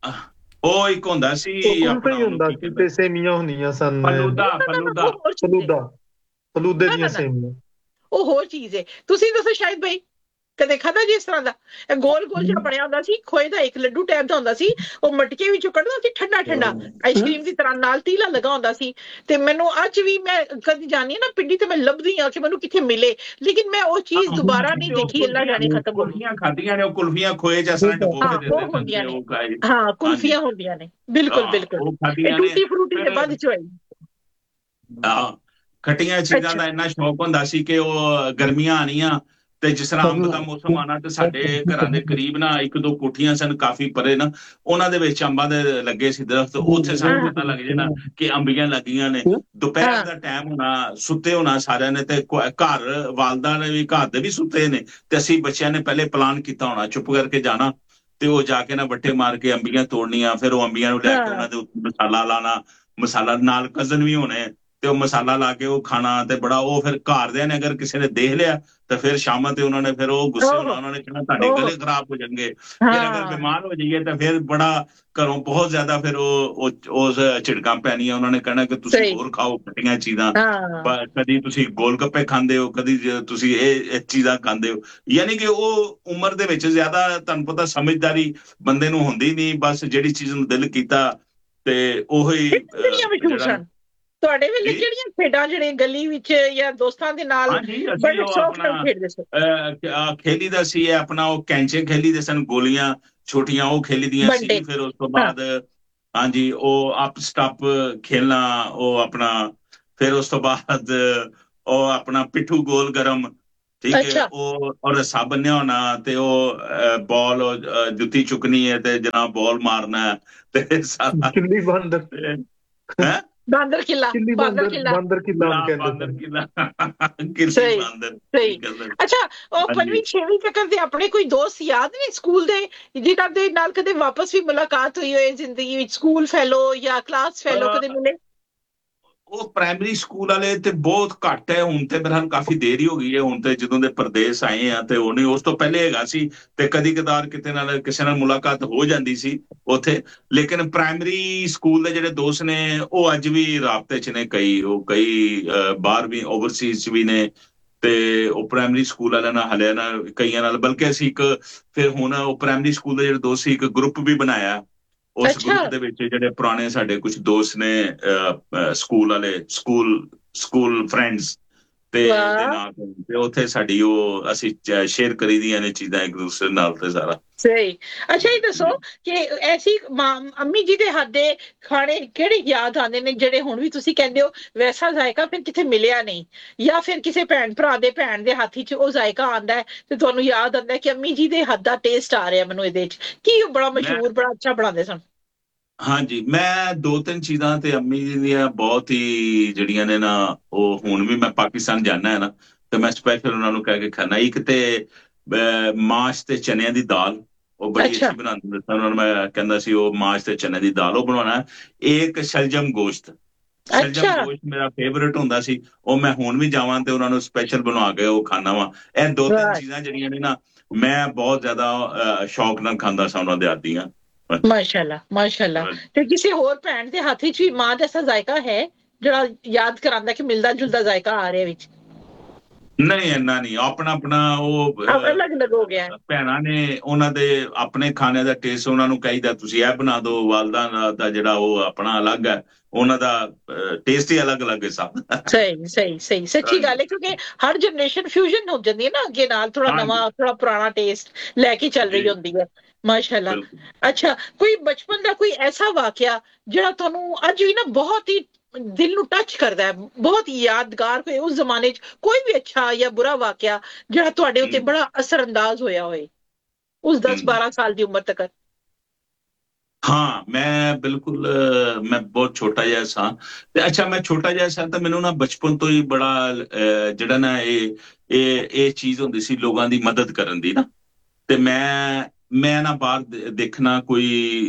ਉਹ ਇੱਕ ਹੁੰਦਾ ਸੀ ਆਪਣਾ ਹੁੰਦਾ ਸੀ ਤੇ ਸੇਮੀਆਂ ਹੁੰਦੀਆਂ ਸਨ ਫਲੂਦਾ ਫਲੂਦਾ ਫਲੂਦਾ ਫਲੂਦੇ ਦੀਆਂ ਸੇਮੀਆਂ ਉਹ ਹੋਰ ਚੀਜ਼ ਹੈ ਤੁਸੀਂ ਦੱਸੋ ਸ਼ਾਇਦ ਭਾਈ ਕਦੇ ਖਾਧਾ ਜੀ ਇਸ ਤਰ੍ਹਾਂ ਦਾ ਇਹ ਗੋਲ ਗੋਲ ਜਿਹਾ ਬਣਿਆ ਹੁੰਦਾ ਸੀ ਖੋਏ ਦਾ ਇੱਕ ਲੱਡੂ ਟਾਈਪ ਦਾ ਹੁੰਦਾ ਸੀ ਉਹ ਮਟਕੇ ਵਿੱਚੋਂ ਕੱਢਦਾ ਸੀ ਠੰਡਾ ਠੰਡਾ ਆਈਸਕ੍ਰੀਮ ਦੀ ਤਰ੍ਹਾਂ ਨਾਲ ਤੀਲਾ ਲਗਾ ਹੁੰਦਾ ਸੀ ਤੇ ਮੈਨੂੰ ਅੱਜ ਵੀ ਮੈਂ ਕਦੀ ਜਾਣੀ ਨਾ ਪਿੰਡੀ ਤੇ ਮੈਂ ਲੱਭਦੀ ਹਾਂ ਕਿ ਮੈਨੂੰ ਕਿੱਥੇ ਮਿਲੇ ਲੇਕਿਨ ਮੈਂ ਉਹ ਚੀਜ਼ ਦੁਬਾਰਾ ਨਹੀਂ ਦੇਖੀ ਅੱਲਾ ਜਾਣੇ ਖਤਮ ਹੋ ਗਈਆਂ ਖਾਧੀਆਂ ਨੇ ਉਹ ਕੁਲਫੀਆਂ ਖੋਏ ਜੈਸਾ ਡਬੋ ਕੇ ਦਿੰਦੇ ਨੇ ਹਾਂ ਕੁਲਫੀਆਂ ਹੁੰਦੀਆਂ ਨੇ ਬਿਲਕੁਲ ਬਿਲਕੁਲ ਟੂਟੀ ਫਰੂਟੀ ਦੇ ਬਾਅਦ ਚ ਹੋਈ ਹਾਂ, ਖੱਟੀਆਂ ਚੀਜ਼ਾਂ ਦਾ ਇੰਨਾ ਸ਼ੌਕ ਹੁੰਦਾ ਸੀ ਕਿ ਉਹ ਗਰਮੀਆਂ ਆਣੀਆਂ ਤੇ ਜਿਸ ਤਰ੍ਹਾਂ ਅੰਬ ਦਾ ਮੌਸਮ ਆਣਾ ਤੇ ਸਾਡੇ ਘਰਾਂ ਦੇ ਕਰੀਬ ਨਾ ਇੱਕ ਦੋ ਕੋਠੀਆਂ ਸਨ ਕਾਫੀ ਪਰੇ ਨਾ, ਉਹਨਾਂ ਦੇ ਵਿੱਚ ਅੰਬਾਂ ਦੇ ਲੱਗੇ ਸੀ ਦਰਖਤ। ਉੱਥੇ ਸਾਨੂੰ ਪਤਾ ਲੱਗ ਜਾਣਾ ਕਿ ਅੰਬੀਆਂ ਲੱਗੀਆਂ ਨੇ। ਦੁਪਹਿਰ ਦਾ ਟਾਈਮ ਹੋਣਾ, ਸੁੱਤੇ ਹੋਣਾ ਸਾਰਿਆਂ ਨੇ, ਤੇ ਘਰ ਵਾਲਦਾ ਨੇ ਵੀ, ਘਰ ਦੇ ਵੀ ਸੁੱਤੇ ਨੇ, ਤੇ ਅਸੀਂ ਬੱਚਿਆਂ ਨੇ ਪਹਿਲੇ ਪਲਾਨ ਕੀਤਾ ਹੋਣਾ ਚੁੱਪ ਕਰਕੇ ਜਾਣਾ ਤੇ ਉਹ ਜਾ ਕੇ ਨਾ ਵੱਟੇ ਮਾਰ ਕੇ ਅੰਬੀਆਂ ਤੋੜਨੀਆਂ, ਫਿਰ ਉਹ ਅੰਬੀਆਂ ਨੂੰ ਲੈ ਕੇ ਉਹਨਾਂ ਦੇ ਉੱਤੇ ਮਸਾਲਾ ਲਾਣਾ, ਮਸਾਲਾ ਨਾਲ ਕਜ਼ਨ ਵੀ ਹੋਣੇ ਤੇ ਉਹ ਮਸਾਲਾ ਲਾ ਕੇ ਉਹ ਖਾਣਾ। ਤੇ ਬੜਾ ਉਹ ਫਿਰ ਘਰਦਿਆਂ ਨੇ ਅਗਰ ਕਿਸੇ ਨੇ ਦੇਖ ਲਿਆ ਤਾਂ ਫਿਰ ਸ਼ਾਮਾਂ ਤੇ ਉਹਨਾਂ ਨੇ ਫਿਰ ਉਹ ਗੁੱਸੇ ਹੋਣਾ, ਉਹਨਾਂ ਨੇ ਕਹਿਣਾ ਤੁਹਾਡੇ ਗਲੇ ਖਰਾਬ ਹੋ ਜਾਣਗੇ। ਫਿਰ ਅਗਰ ਬਿਮਾਰ ਹੋ ਜਾਈਏ ਤਾਂ ਫਿਰ ਬੜਾ ਘਰੋਂ ਬਹੁਤ ਜ਼ਿਆਦਾ ਫਿਰ ਉਹ ਉਸ ਝਿੜਕਾਂ ਪੈਣੀਆਂ। ਉਹਨਾਂ ਨੇ ਕਹਿਣਾ ਕਿ ਤੁਸੀਂ ਹੋਰ ਖਾਓ ਖੱਟੀਆਂ ਚੀਜ਼ਾਂ, ਕਦੀ ਤੁਸੀਂ ਗੋਲ ਗੱਪੇ ਖਾਂਦੇ ਹੋ, ਕਦੀ ਤੁਸੀਂ ਇਹ ਚੀਜ਼ਾਂ ਖਾਂਦੇ ਹੋ। ਯਾਨੀ ਕਿ ਉਹ ਉਮਰ ਦੇ ਵਿੱਚ ਜ਼ਿਆਦਾ ਤੁਹਾਨੂੰ ਪਤਾ ਸਮਝਦਾਰੀ ਬੰਦੇ ਨੂੰ ਹੁੰਦੀ ਨਹੀਂ, ਬਸ ਜਿਹੜੀ ਚੀਜ਼ ਨੂੰ ਦਿਲ ਕੀਤਾ ਤੇ ਉਹੀ ਜਿਹੜਾ। ਤੁਹਾਡੇ ਵੇਲੇ ਕਿਹੜੀਆਂ ਖੇਡਾਂ ਜਿਹੜੇ ਗਲੀ ਵਿੱਚ ਜਾਂ ਦੋਸਤਾਂ ਦੇ ਨਾਲ ਬੜੇ ਸ਼ੌਕ ਨਾਲ ਖੇਡਦੇ ਸੀ? ਖੇਲੀ ਦਾ ਸੀ ਆਪਣਾ ਉਹ ਕੈਂਚੇ ਖੇਲੀ ਦੇ ਸਨ, ਗੋਲੀਆਂ ਛੋਟੀਆਂ ਉਹ ਖੇਲੀ ਦੀਆਂ ਸੀ। ਫਿਰ ਉਸ ਤੋਂ ਬਾਅਦ ਹਾਂਜੀ ਉਹ ਅਪ ਸਟੱਪ ਖੇਲਣਾ, ਉਹ ਆਪਣਾ ਫਿਰ ਉਸ ਤੋਂ ਬਾਅਦ ਉਹ ਆਪਣਾ ਪਿੱਠੂ ਗੋਲ ਗਰਮ, ਠੀਕ ਹੈ, ਉਹ ਔਰ ਰੱਸਾ ਬੰਨਿਆ ਹੋਣਾ ਤੇ ਉਹ ਬਾਲ ਜੁੱਤੀ ਚੁੱਕਣੀ ਹੈ ਤੇ ਜਨਾਬ ਬਾਲ ਮਾਰਨਾ ਤੇ ਸਾਰਾ ਕਿੰਨੀ ਬਾਂਦਰ ਹੈ ਬਾਂਦਰ ਕਿਲਾ, ਬਾਂਦਰ ਕਿਲਾ, ਬਾਂਦਰ ਕਿਲਾ, ਬਾਂਦਰ ਕਿਲਾ। ਸਹੀ ਸਹੀ। ਅੱਛਾ, ਉਹ ਪੰਜਵੀਂ ਛੇਵੀਂ ਤੱਕ ਦੇ ਆਪਣੇ ਕੋਈ ਦੋਸਤ ਯਾਦ ਨੇ ਸਕੂਲ ਦੇ ਜਿਹਨਾਂ ਦੇ ਨਾਲ ਕਦੇ ਵਾਪਸ ਵੀ ਮੁਲਾਕਾਤ ਹੋਈ ਹੋਏ ਜ਼ਿੰਦਗੀ ਵਿੱਚ? ਸਕੂਲ ਫੈਲੋ ਜਾਂ ਕਲਾਸ ਫੈਲੋ ਕਦੇ ਮਿਲੇ? ਉਹ ਪ੍ਰਾਇਮਰੀ ਸਕੂਲ ਵਾਲੇ ਤੇ ਬਹੁਤ ਘੱਟ ਹੈ ਹੁਣ ਤੇ, ਮੇਰੇ ਨਾਲ ਕਾਫੀ ਦੇਰ ਹੀ ਹੋ ਗਈ ਹੈ ਹੁਣ ਤੇ, ਜਦੋਂ ਦੇ ਪ੍ਰਦੇਸ਼ ਆਏ ਆ ਤੇ ਉਹ ਨਹੀਂ, ਉਸ ਤੋਂ ਪਹਿਲੇ ਹੈਗਾ ਸੀ ਤੇ ਕਦੀ ਕਦਾਰ ਕਿਤੇ ਨਾਲ ਕਿਸੇ ਨਾਲ ਮੁਲਾਕਾਤ ਹੋ ਜਾਂਦੀ ਸੀ ਉੱਥੇ। ਲੇਕਿਨ ਪ੍ਰਾਇਮਰੀ ਸਕੂਲ ਦੇ ਜਿਹੜੇ ਦੋਸਤ ਨੇ ਉਹ ਅੱਜ ਵੀ ਰਾਬਤੇ 'ਚ ਨੇ, ਕਈ ਉਹ ਕਈ ਬਾਹਰ ਵੀ ਓਵਰਸੀਜ਼ ਵੀ ਨੇ ਤੇ ਉਹ ਪ੍ਰਾਇਮਰੀ ਸਕੂਲ ਵਾਲਿਆਂ ਨਾਲ ਹਲਿਆਂ ਨਾਲ ਕਈਆਂ ਨਾਲ। ਬਲਕਿ ਅਸੀਂ ਇੱਕ ਫਿਰ ਹੁਣ ਉਹ ਪ੍ਰਾਇਮਰੀ ਸਕੂਲ ਦੇ ਜਿਹੜੇ ਦੋਸਤ ਸੀ ਇੱਕ ਗਰੁੱਪ ਵੀ ਬਣਾਇਆ, ਉਸ ਗਰੁੱਪ ਦੇ ਵਿੱਚ ਜਿਹੜੇ ਪੁਰਾਣੇ ਸਾਡੇ ਕੁਝ ਦੋਸਤ ਨੇ ਸਕੂਲ ਵਾਲੇ, ਸਕੂਲ ਸਕੂਲ ਫਰੈਂਡਸ ਤੇ ਤੇ ਉੱਥੇ ਸਾਡੀ ਉਹ ਅਸੀਂ ਸ਼ੇਅਰ ਕਰੀ ਦੀਆਂ ਨੇ ਚੀਜ਼ਾਂ ਇੱਕ ਦੂਸਰੇ ਨਾਲ ਤੇ ਸਾਰਾ। ਸਹੀ। ਅੱਛਾ, ਇਹ ਦੱਸੋ ਕਿ ਐਸੀ ਅੰਮੀ ਜੀ ਦੇ ਹੱਥ ਦੇ ਖਾਣੇ ਕਿਹੜੇ ਯਾਦ ਆਉਂਦੇ ਨੇ ਜਿਹੜੇ ਹੁਣ ਵੀ ਤੁਸੀਂ ਕਹਿੰਦੇ ਹੋ ਵੈਸਾ ਜ਼ਾਇਕਾ ਫਿਰ ਕਿਤੇ ਮਿਲਿਆ ਨਹੀਂ, ਜਾਂ ਫਿਰ ਕਿਸੇ ਭੈਣ ਭਰਾ ਦੇ ਭੈਣ ਦੇ ਹੱਥ 'ਚ ਉਹ ਜ਼ਾਇਕਾ ਆਉਂਦਾ ਹੈ ਤੇ ਤੁਹਾਨੂੰ ਯਾਦ ਆਉਂਦਾ ਕਿ ਅੰਮੀ ਜੀ ਦੇ ਹੱਥ ਦਾ ਟੇਸਟ ਆ ਰਿਹਾ ਮੈਨੂੰ ਇਹਦੇ 'ਚ, ਕੀ ਉਹ ਬੜਾ ਮਸ਼ਹੂਰ ਬੜਾ ਅੱਛਾ ਬਣਾਉਂਦੇ ਸਨ? ਹਾਂਜੀ, ਮੈਂ ਦੋ ਤਿੰਨ ਚੀਜ਼ਾਂ ਤੇ ਅੰਮੀ ਜੀ ਦੀਆਂ ਬਹੁਤ ਹੀ ਜਿਹੜੀਆਂ ਨੇ ਨਾ, ਉਹ ਹੁਣ ਵੀ ਮੈਂ ਪਾਕਿਸਤਾਨ ਜਾਣਾ ਹੈ ਨਾ ਤੇ ਮੈਂ ਸਪੈਸ਼ਲ ਉਹਨਾਂ ਨੂੰ ਕਹਿ ਕੇ ਖਾਣਾ। ਇੱਕ ਤੇ ਮਾਸ਼ ਤੇ ਚਨਿਆਂ ਦੀ ਦਾਲ, ਉਹ ਬੜੀ ਅੱਛੀ ਬਣਾਉਂਦੇ ਸਨ, ਉਹਨਾਂ ਨੂੰ ਮੈਂ ਕਹਿੰਦਾ ਸੀ ਉਹ ਮਾਸ਼ ਤੇ ਚਨੇ ਦੀ ਦਾਲ ਉਹ ਬਣਾਉਣਾ। ਇੱਕ ਸ਼ਲਜਮ ਗੋਸ਼ਤ, ਸ਼ਲਜਮ ਗੋਸ਼ਤ ਮੇਰਾ ਫੇਵਰੇਟ ਹੁੰਦਾ ਸੀ, ਉਹ ਮੈਂ ਹੁਣ ਵੀ ਜਾਵਾਂ ਤੇ ਉਹਨਾਂ ਨੂੰ ਸਪੈਸ਼ਲ ਬਣਾ ਕੇ ਉਹ ਖਾਣਾ ਵਾ। ਇਹ ਦੋ ਤਿੰਨ ਚੀਜ਼ਾਂ ਜਿਹੜੀਆਂ ਨੇ ਨਾ ਮੈਂ ਬਹੁਤ ਜ਼ਿਆਦਾ ਸ਼ੌਕ ਨਾਲ ਖਾਂਦਾ ਸਾਂ ਉਹਨਾਂ ਦੇ ਹੱਥ ਦੀਆਂ। ਮਾਸ਼ਾਅੱਲਾ ਮਾਸ਼ਾਅੱਲਾ। ਤੇ ਕਿਸੇ ਹੋਰ ਭੈਣ ਦੇ ਹੱਥ 'ਚ ਵੀ ਮਾਂ ਦਾ ਐਸਾ ਜ਼ਾਇਕਾ ਹੈ ਜਿਹੜਾ ਯਾਦ ਕਰਾਉਂਦਾ ਕਿ ਮਿਲਦਾ ਜੁਲਦਾ ਜ਼ਾਇਕਾ ਆ ਰਿਹਾ ਵਿੱਚ? ਨਹੀਂ, ਇੰਨਾ ਨਹੀਂ, ਆਪਣਾ ਆਪਣਾ ਉਹ ਅਲੱਗ ਅਲੱਗ ਹੋ ਗਿਆ। ਭੈਣਾਂ ਨੇ ਉਹਨਾਂ ਦੇ ਆਪਣੇ ਖਾਣੇ ਦਾ ਟੇਸਟ, ਉਹਨਾਂ ਨੂੰ ਕਹੀਦਾ ਤੁਸੀਂ ਇਹ ਬਣਾ ਦਿਓ, ਵਾਲਦਾ ਦਾ ਜਿਹੜਾ ਉਹ ਆਪਣਾ ਅਲੱਗ ਹੈ, ਉਹਨਾਂ ਦਾ ਟੇਸਟ ਹੀ ਅਲੱਗ ਅਲੱਗ ਹੈ ਸਭ। ਸਹੀ ਸਹੀ ਸਹੀ, ਸੱਚੀ ਗੱਲ ਹੈ, ਕਿਉਂਕਿ ਹਰ ਜਨਰੇਸ਼ਨ ਫਿਊਜ਼ਨ ਹੋ ਜਾਂਦੀ ਹੈ ਨਾ ਅੱਗੇ ਨਾਲ, ਥੋੜਾ ਨਵਾਂ ਥੋੜਾ ਪੁਰਾਣਾ ਟੇਸਟ ਲੈ ਕੇ ਚੱਲ ਰਹੀ ਹੁੰਦੀ ਹੈ। ਮਾਸ਼ਾਅੱਲਾ। ਅੱਛਾ, ਕੋਈ ਬਚਪਨ ਦਾ ਕੋਈ ਐਸਾ ਵਾਕਿਆ ਜਿਹੜਾ ਤੁਹਾਨੂੰ ਅੱਜ ਵੀ ਨਾ ਬਹੁਤ ਹੀ ਦਿਲ ਨੂੰ ਟੱਚ ਕਰਦਾ ਹੈ, ਬਹੁਤ ਯਾਦਗਾਰ ਹੋਏ ਉਸ ਜ਼ਮਾਨੇ 'ਚ, ਕੋਈ ਵੀ ਅੱਛਾ ਜਾਂ ਬੁਰਾ ਵਾਕਿਆ ਜਿਹੜਾ ਤੁਹਾਡੇ ਉੱਤੇ ਬੜਾ ਅਸਰ ਅੰਦਾਜ਼ ਹੋਇਆ ਹੋਏ ਉਸ ਦਸ ਬਾਰਾਂ ਸਾਲ ਦੀ ਉਮਰ ਤੱਕ? ਹਾਂ, ਮੈਂ ਬਿਲਕੁਲ, ਮੈਂ ਬਹੁਤ ਛੋਟਾ ਜਿਹਾ ਸਾਂ ਤੇ ਅੱਛਾ ਮੈਂ ਛੋਟਾ ਜਿਹਾ ਸਾਂ ਤਾਂ ਮੈਨੂੰ ਨਾ ਬਚਪਨ ਤੋਂ ਹੀ ਬੜਾ ਜਿਹੜਾ ਨਾ ਇਹ ਇਹ ਇਹ ਚੀਜ਼ ਹੁੰਦੀ ਸੀ ਲੋਕਾਂ ਦੀ ਮਦਦ ਕਰਨ ਦੀ ਨਾ। ਤੇ ਮੈਂ ਮੈਂ ਨਾ ਬਾਹਰ ਦੇਖਣਾ ਕੋਈ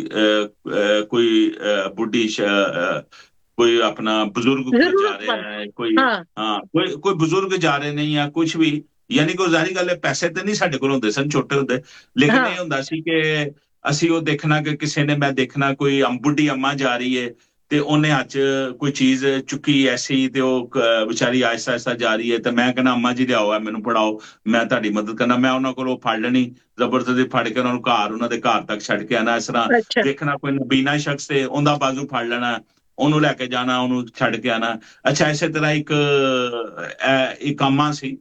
ਕੋਈ ਬੁੱਢੀ ਕੋਈ ਆਪਣਾ ਬਜ਼ੁਰਗ ਜਾ ਰਿਹਾ ਹੈ, ਕੋਈ ਹਾਂ ਕੋਈ ਕੋਈ ਬਜ਼ੁਰਗ ਜਾ ਰਹੇ ਨੇ ਜਾਂ ਕੁਛ ਵੀ, ਯਾਨੀ ਕਿ ਜ਼ਾਹਿਰ ਗੱਲ ਹੈ ਪੈਸੇ ਤੇ ਨਹੀਂ ਸਾਡੇ ਕੋਲ ਹੁੰਦੇ ਸਨ ਛੋਟੇ ਹੁੰਦੇ, ਲੇਕਿਨ ਇਹ ਹੁੰਦਾ ਸੀ ਕਿ ਅਸੀਂ ਉਹ ਦੇਖਣਾ ਕਿ ਕਿਸੇ ਨੇ, ਮੈਂ ਦੇਖਣਾ ਕੋਈ ਬੁੱਢੀ ਅੰਮਾ ਜਾ ਰਹੀ ਹੈ ਤੇ ਉਹਨੇ ਹੱਥ 'ਚ ਕੋਈ ਚੀਜ਼ ਚੁੱਕੀ ਐਸੀ ਤੇ ਉਹ ਵਿਚਾਰੀ ਆਹਿਸਤਾ ਆਹਿਸਤਾ ਜਾ ਰਹੀ ਹੈ ਤੇ ਮੈਂ ਕਹਿੰਦਾ ਅੰਮਾ ਜੀ ਲਿਆਓ ਹੈ ਮੈਨੂੰ ਫੜਾਓ, ਮੈਂ ਤੁਹਾਡੀ ਮਦਦ ਕਰਨਾ। ਮੈਂ ਉਹਨਾਂ ਕੋਲੋਂ ਫੜ ਲੈਣੀ ਜ਼ਬਰਦਸਤੀ, ਫੜ ਕੇ ਉਹਨਾਂ ਨੂੰ ਘਰ ਉਹਨਾਂ ਦੇ ਘਰ ਤੱਕ ਛੱਡ ਕੇ ਆਉਣਾ। ਇਸ ਤਰ੍ਹਾਂ ਦੇਖਣਾ ਕੋਈ ਨਬੀਨਾ ਸ਼ਖਸ ਤੇ ਉਹਦਾ ਬਾਜ਼ੂ ਫੜ ਲੈਣਾ, ਉਹਨੂੰ ਲੈ ਕੇ ਜਾਣਾ, ਉਹਨੂੰ ਛੱਡ ਕੇ ਆਉਣਾ। ਅੱਛਾ, ਇਸੇ ਤਰ੍ਹਾਂ ਇੱਕ ਇੱਕ ਅੰਮਾ ਸੀ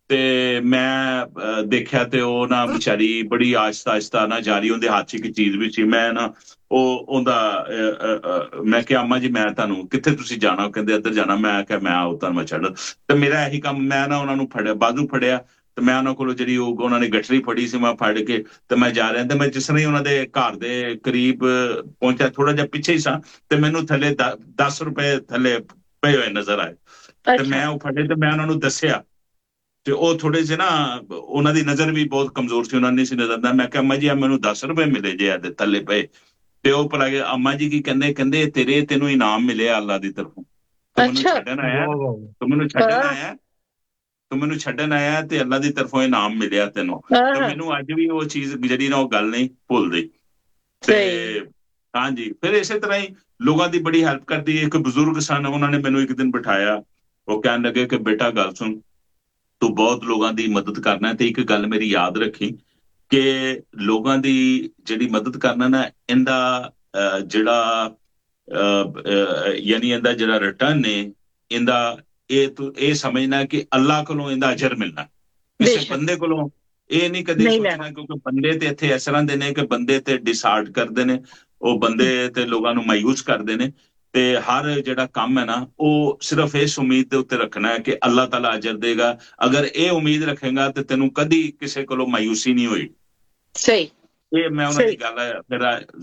ਤੇ ਮੈਂ ਦੇਖਿਆ ਤੇ ਉਹ ਨਾ ਵਿਚਾਰੀ ਬੜੀ ਆਹਿਸਤਾ ਆਹਿਸਤਾ ਨਾ ਜਾਰੀ, ਉਹਦੇ ਹੱਥ 'ਚ ਇੱਕ ਚੀਜ਼ ਵੀ ਸੀ। ਮੈਂ ਨਾ ਉਹ ਉਹਦਾ ਮੈਂ ਕਿਹਾ ਅੰਮਾ ਜੀ ਮੈਂ ਤੁਹਾਨੂੰ ਕਿੱਥੇ ਤੁਸੀਂ ਜਾਣਾ? ਕਹਿੰਦੇ ਇੱਧਰ ਜਾਣਾ। ਮੈਂ ਕਿਹਾ ਮੈਂ ਆਓ ਤੁਹਾਨੂੰ ਮੈਂ ਛੱਡ। ਤੇ ਮੇਰਾ ਇਹੀ ਕੰਮ, ਮੈਂ ਨਾ ਉਹਨਾਂ ਨੂੰ ਫੜਿਆ, ਬਾਜ਼ੂ ਫੜਿਆ ਤੇ ਮੈਂ ਉਹਨਾਂ ਕੋਲੋਂ ਜਿਹੜੀ ਉਹ ਉਹਨਾਂ ਨੇ ਗਠਰੀ ਫੜੀ ਸੀ ਮੈਂ ਫੜ ਕੇ ਤੇ ਮੈਂ ਜਾ ਰਿਹਾ। ਤੇ ਮੈਂ ਜਿਸ ਤਰ੍ਹਾਂ ਹੀ ਉਹਨਾਂ ਦੇ ਘਰ ਦੇ ਕਰੀਬ ਪਹੁੰਚਿਆ, ਥੋੜਾ ਜਿਹਾ ਪਿੱਛੇ ਹੀ ਸਾਂ, ਤੇ ਮੈਨੂੰ ਥੱਲੇ ਦਸ ਰੁਪਏ ਥੱਲੇ ਪਏ ਹੋਏ ਨਜ਼ਰ ਆਏ। ਤੇ ਮੈਂ ਉਹ ਫੜੇ ਤੇ ਮੈਂ ਉਹਨਾਂ ਨੂੰ ਦੱਸਿਆ ਤੇ ਉਹ ਥੋੜੇ ਜਿਹੇ ਨਾ, ਉਹਨਾਂ ਦੀ ਨਜ਼ਰ ਵੀ ਬਹੁਤ ਕਮਜ਼ੋਰ ਸੀ, ਉਹਨਾਂ ਨੇ ਸੀ ਨਜ਼ਰ ਦਾ। ਮੈਂ ਕਿਹਾ ਅੰਮਾ ਜੀ ਆ ਮੈਨੂੰ ਦਸ ਰੁਪਏ ਮਿਲੇ ਜੇ ਇਹਦੇ ਥੱਲੇ ਪਏ। ਤੇ ਉਹ ਭਲਾ ਗਿਆ, ਅੰਮਾ ਜੀ ਕੀ ਕਹਿੰਦੇ? ਕਹਿੰਦੇ ਤੇਰੇ ਤੈਨੂੰ ਇਨਾਮ ਮਿਲਿਆ ਅੱਲਾ ਦੀ ਤਰਫੋਂ, ਤੂੰ ਮੈਨੂੰ ਛੱਡਣ ਆਇਆ, ਤੂੰ ਮੈਨੂੰ ਛੱਡਣ ਆਇਆ ਤੂੰ ਮੈਨੂੰ ਛੱਡਣ ਆਇਆ ਤੇ ਅੱਲਾ ਦੀ ਤਰਫੋਂ ਇਨਾਮ ਮਿਲਿਆ ਤੈਨੂੰ। ਤੇ ਮੈਨੂੰ ਅੱਜ ਵੀ ਉਹ ਚੀਜ਼ ਜਿਹੜੀ ਨਾ ਉਹ ਗੱਲ ਨਹੀਂ ਭੁੱਲਦੀ। ਤੇ ਹਾਂਜੀ, ਫਿਰ ਇਸੇ ਤਰ੍ਹਾਂ ਹੀ ਲੋਕਾਂ ਦੀ ਬੜੀ ਹੈਲਪ ਕਰਦੀ। ਇੱਕ ਬਜ਼ੁਰਗ ਸਨ, ਉਹਨਾਂ ਨੇ ਮੈਨੂੰ ਇੱਕ ਦਿਨ ਬਿਠਾਇਆ, ਉਹ ਕਹਿਣ ਲੱਗੇ ਕਿ ਬੇਟਾ ਗੱਲ ਸੁਣ, ਤੂੰ ਬਹੁਤ ਲੋਕਾਂ ਦੀ ਮਦਦ ਕਰਨਾ ਤੇ ਇੱਕ ਗੱਲ ਮੇਰੀ ਯਾਦ ਰੱਖੀ ਕਿ ਲੋਕਾਂ ਦੀ ਜਿਹੜੀ ਮਦਦ ਕਰਨਾ ਨਾ, ਇਹਦਾ ਜਿਹੜਾ ਯਾਨੀ ਇਹਦਾ ਜਿਹੜਾ ਰਿਟਰਨ ਨੇ, ਇਹਦਾ ਇਹ ਤੂੰ ਇਹ ਸਮਝਣਾ ਕਿ ਅੱਲਾ ਕੋਲੋਂ ਇਹਦਾ ਅਜਰ ਮਿਲਣਾ, ਕਿਸੇ ਬੰਦੇ ਕੋਲੋਂ ਇਹ ਨਹੀਂ ਕਦੇ ਸੋਚਣਾ। ਕਿਉਂਕਿ ਬੰਦੇ ਤੇ ਇੱਥੇ ਇਸ ਤਰ੍ਹਾਂ ਦੇ ਨੇ ਕਿ ਬੰਦੇ ਤੇ ਡਿਸਾਰਡ ਕਰਦੇ ਨੇ, ਉਹ ਬੰਦੇ ਤੇ ਲੋਕਾਂ ਨੂੰ ਮਾਯੂਸ ਕਰਦੇ ਨੇ। ਤੇ ਹਰ ਜਿਹੜਾ ਕੰਮ ਹੈ ਨਾ, ਉਹ ਸਿਰਫ ਇਸ ਉਮੀਦ ਦੇ ਉੱਤੇ ਰੱਖਣਾ ਹੈ ਕਿ ਅੱਲਾਹ ਤਾਲਾ ਅਜਰ ਦੇਗਾ। ਅਗਰ ਇਹ ਉਮੀਦ ਰੱਖੇਗਾ ਤੇ ਤੈਨੂੰ ਕਦੀ ਕਿਸੇ ਕੋਲੋਂ ਮਾਯੂਸੀ ਨਹੀਂ ਹੋਈ। ਸਹੀ, ਇਹ ਮੈਂ ਉਹਨਾਂ ਦੀ ਗੱਲ ਹੈ। ਮੇਰਾ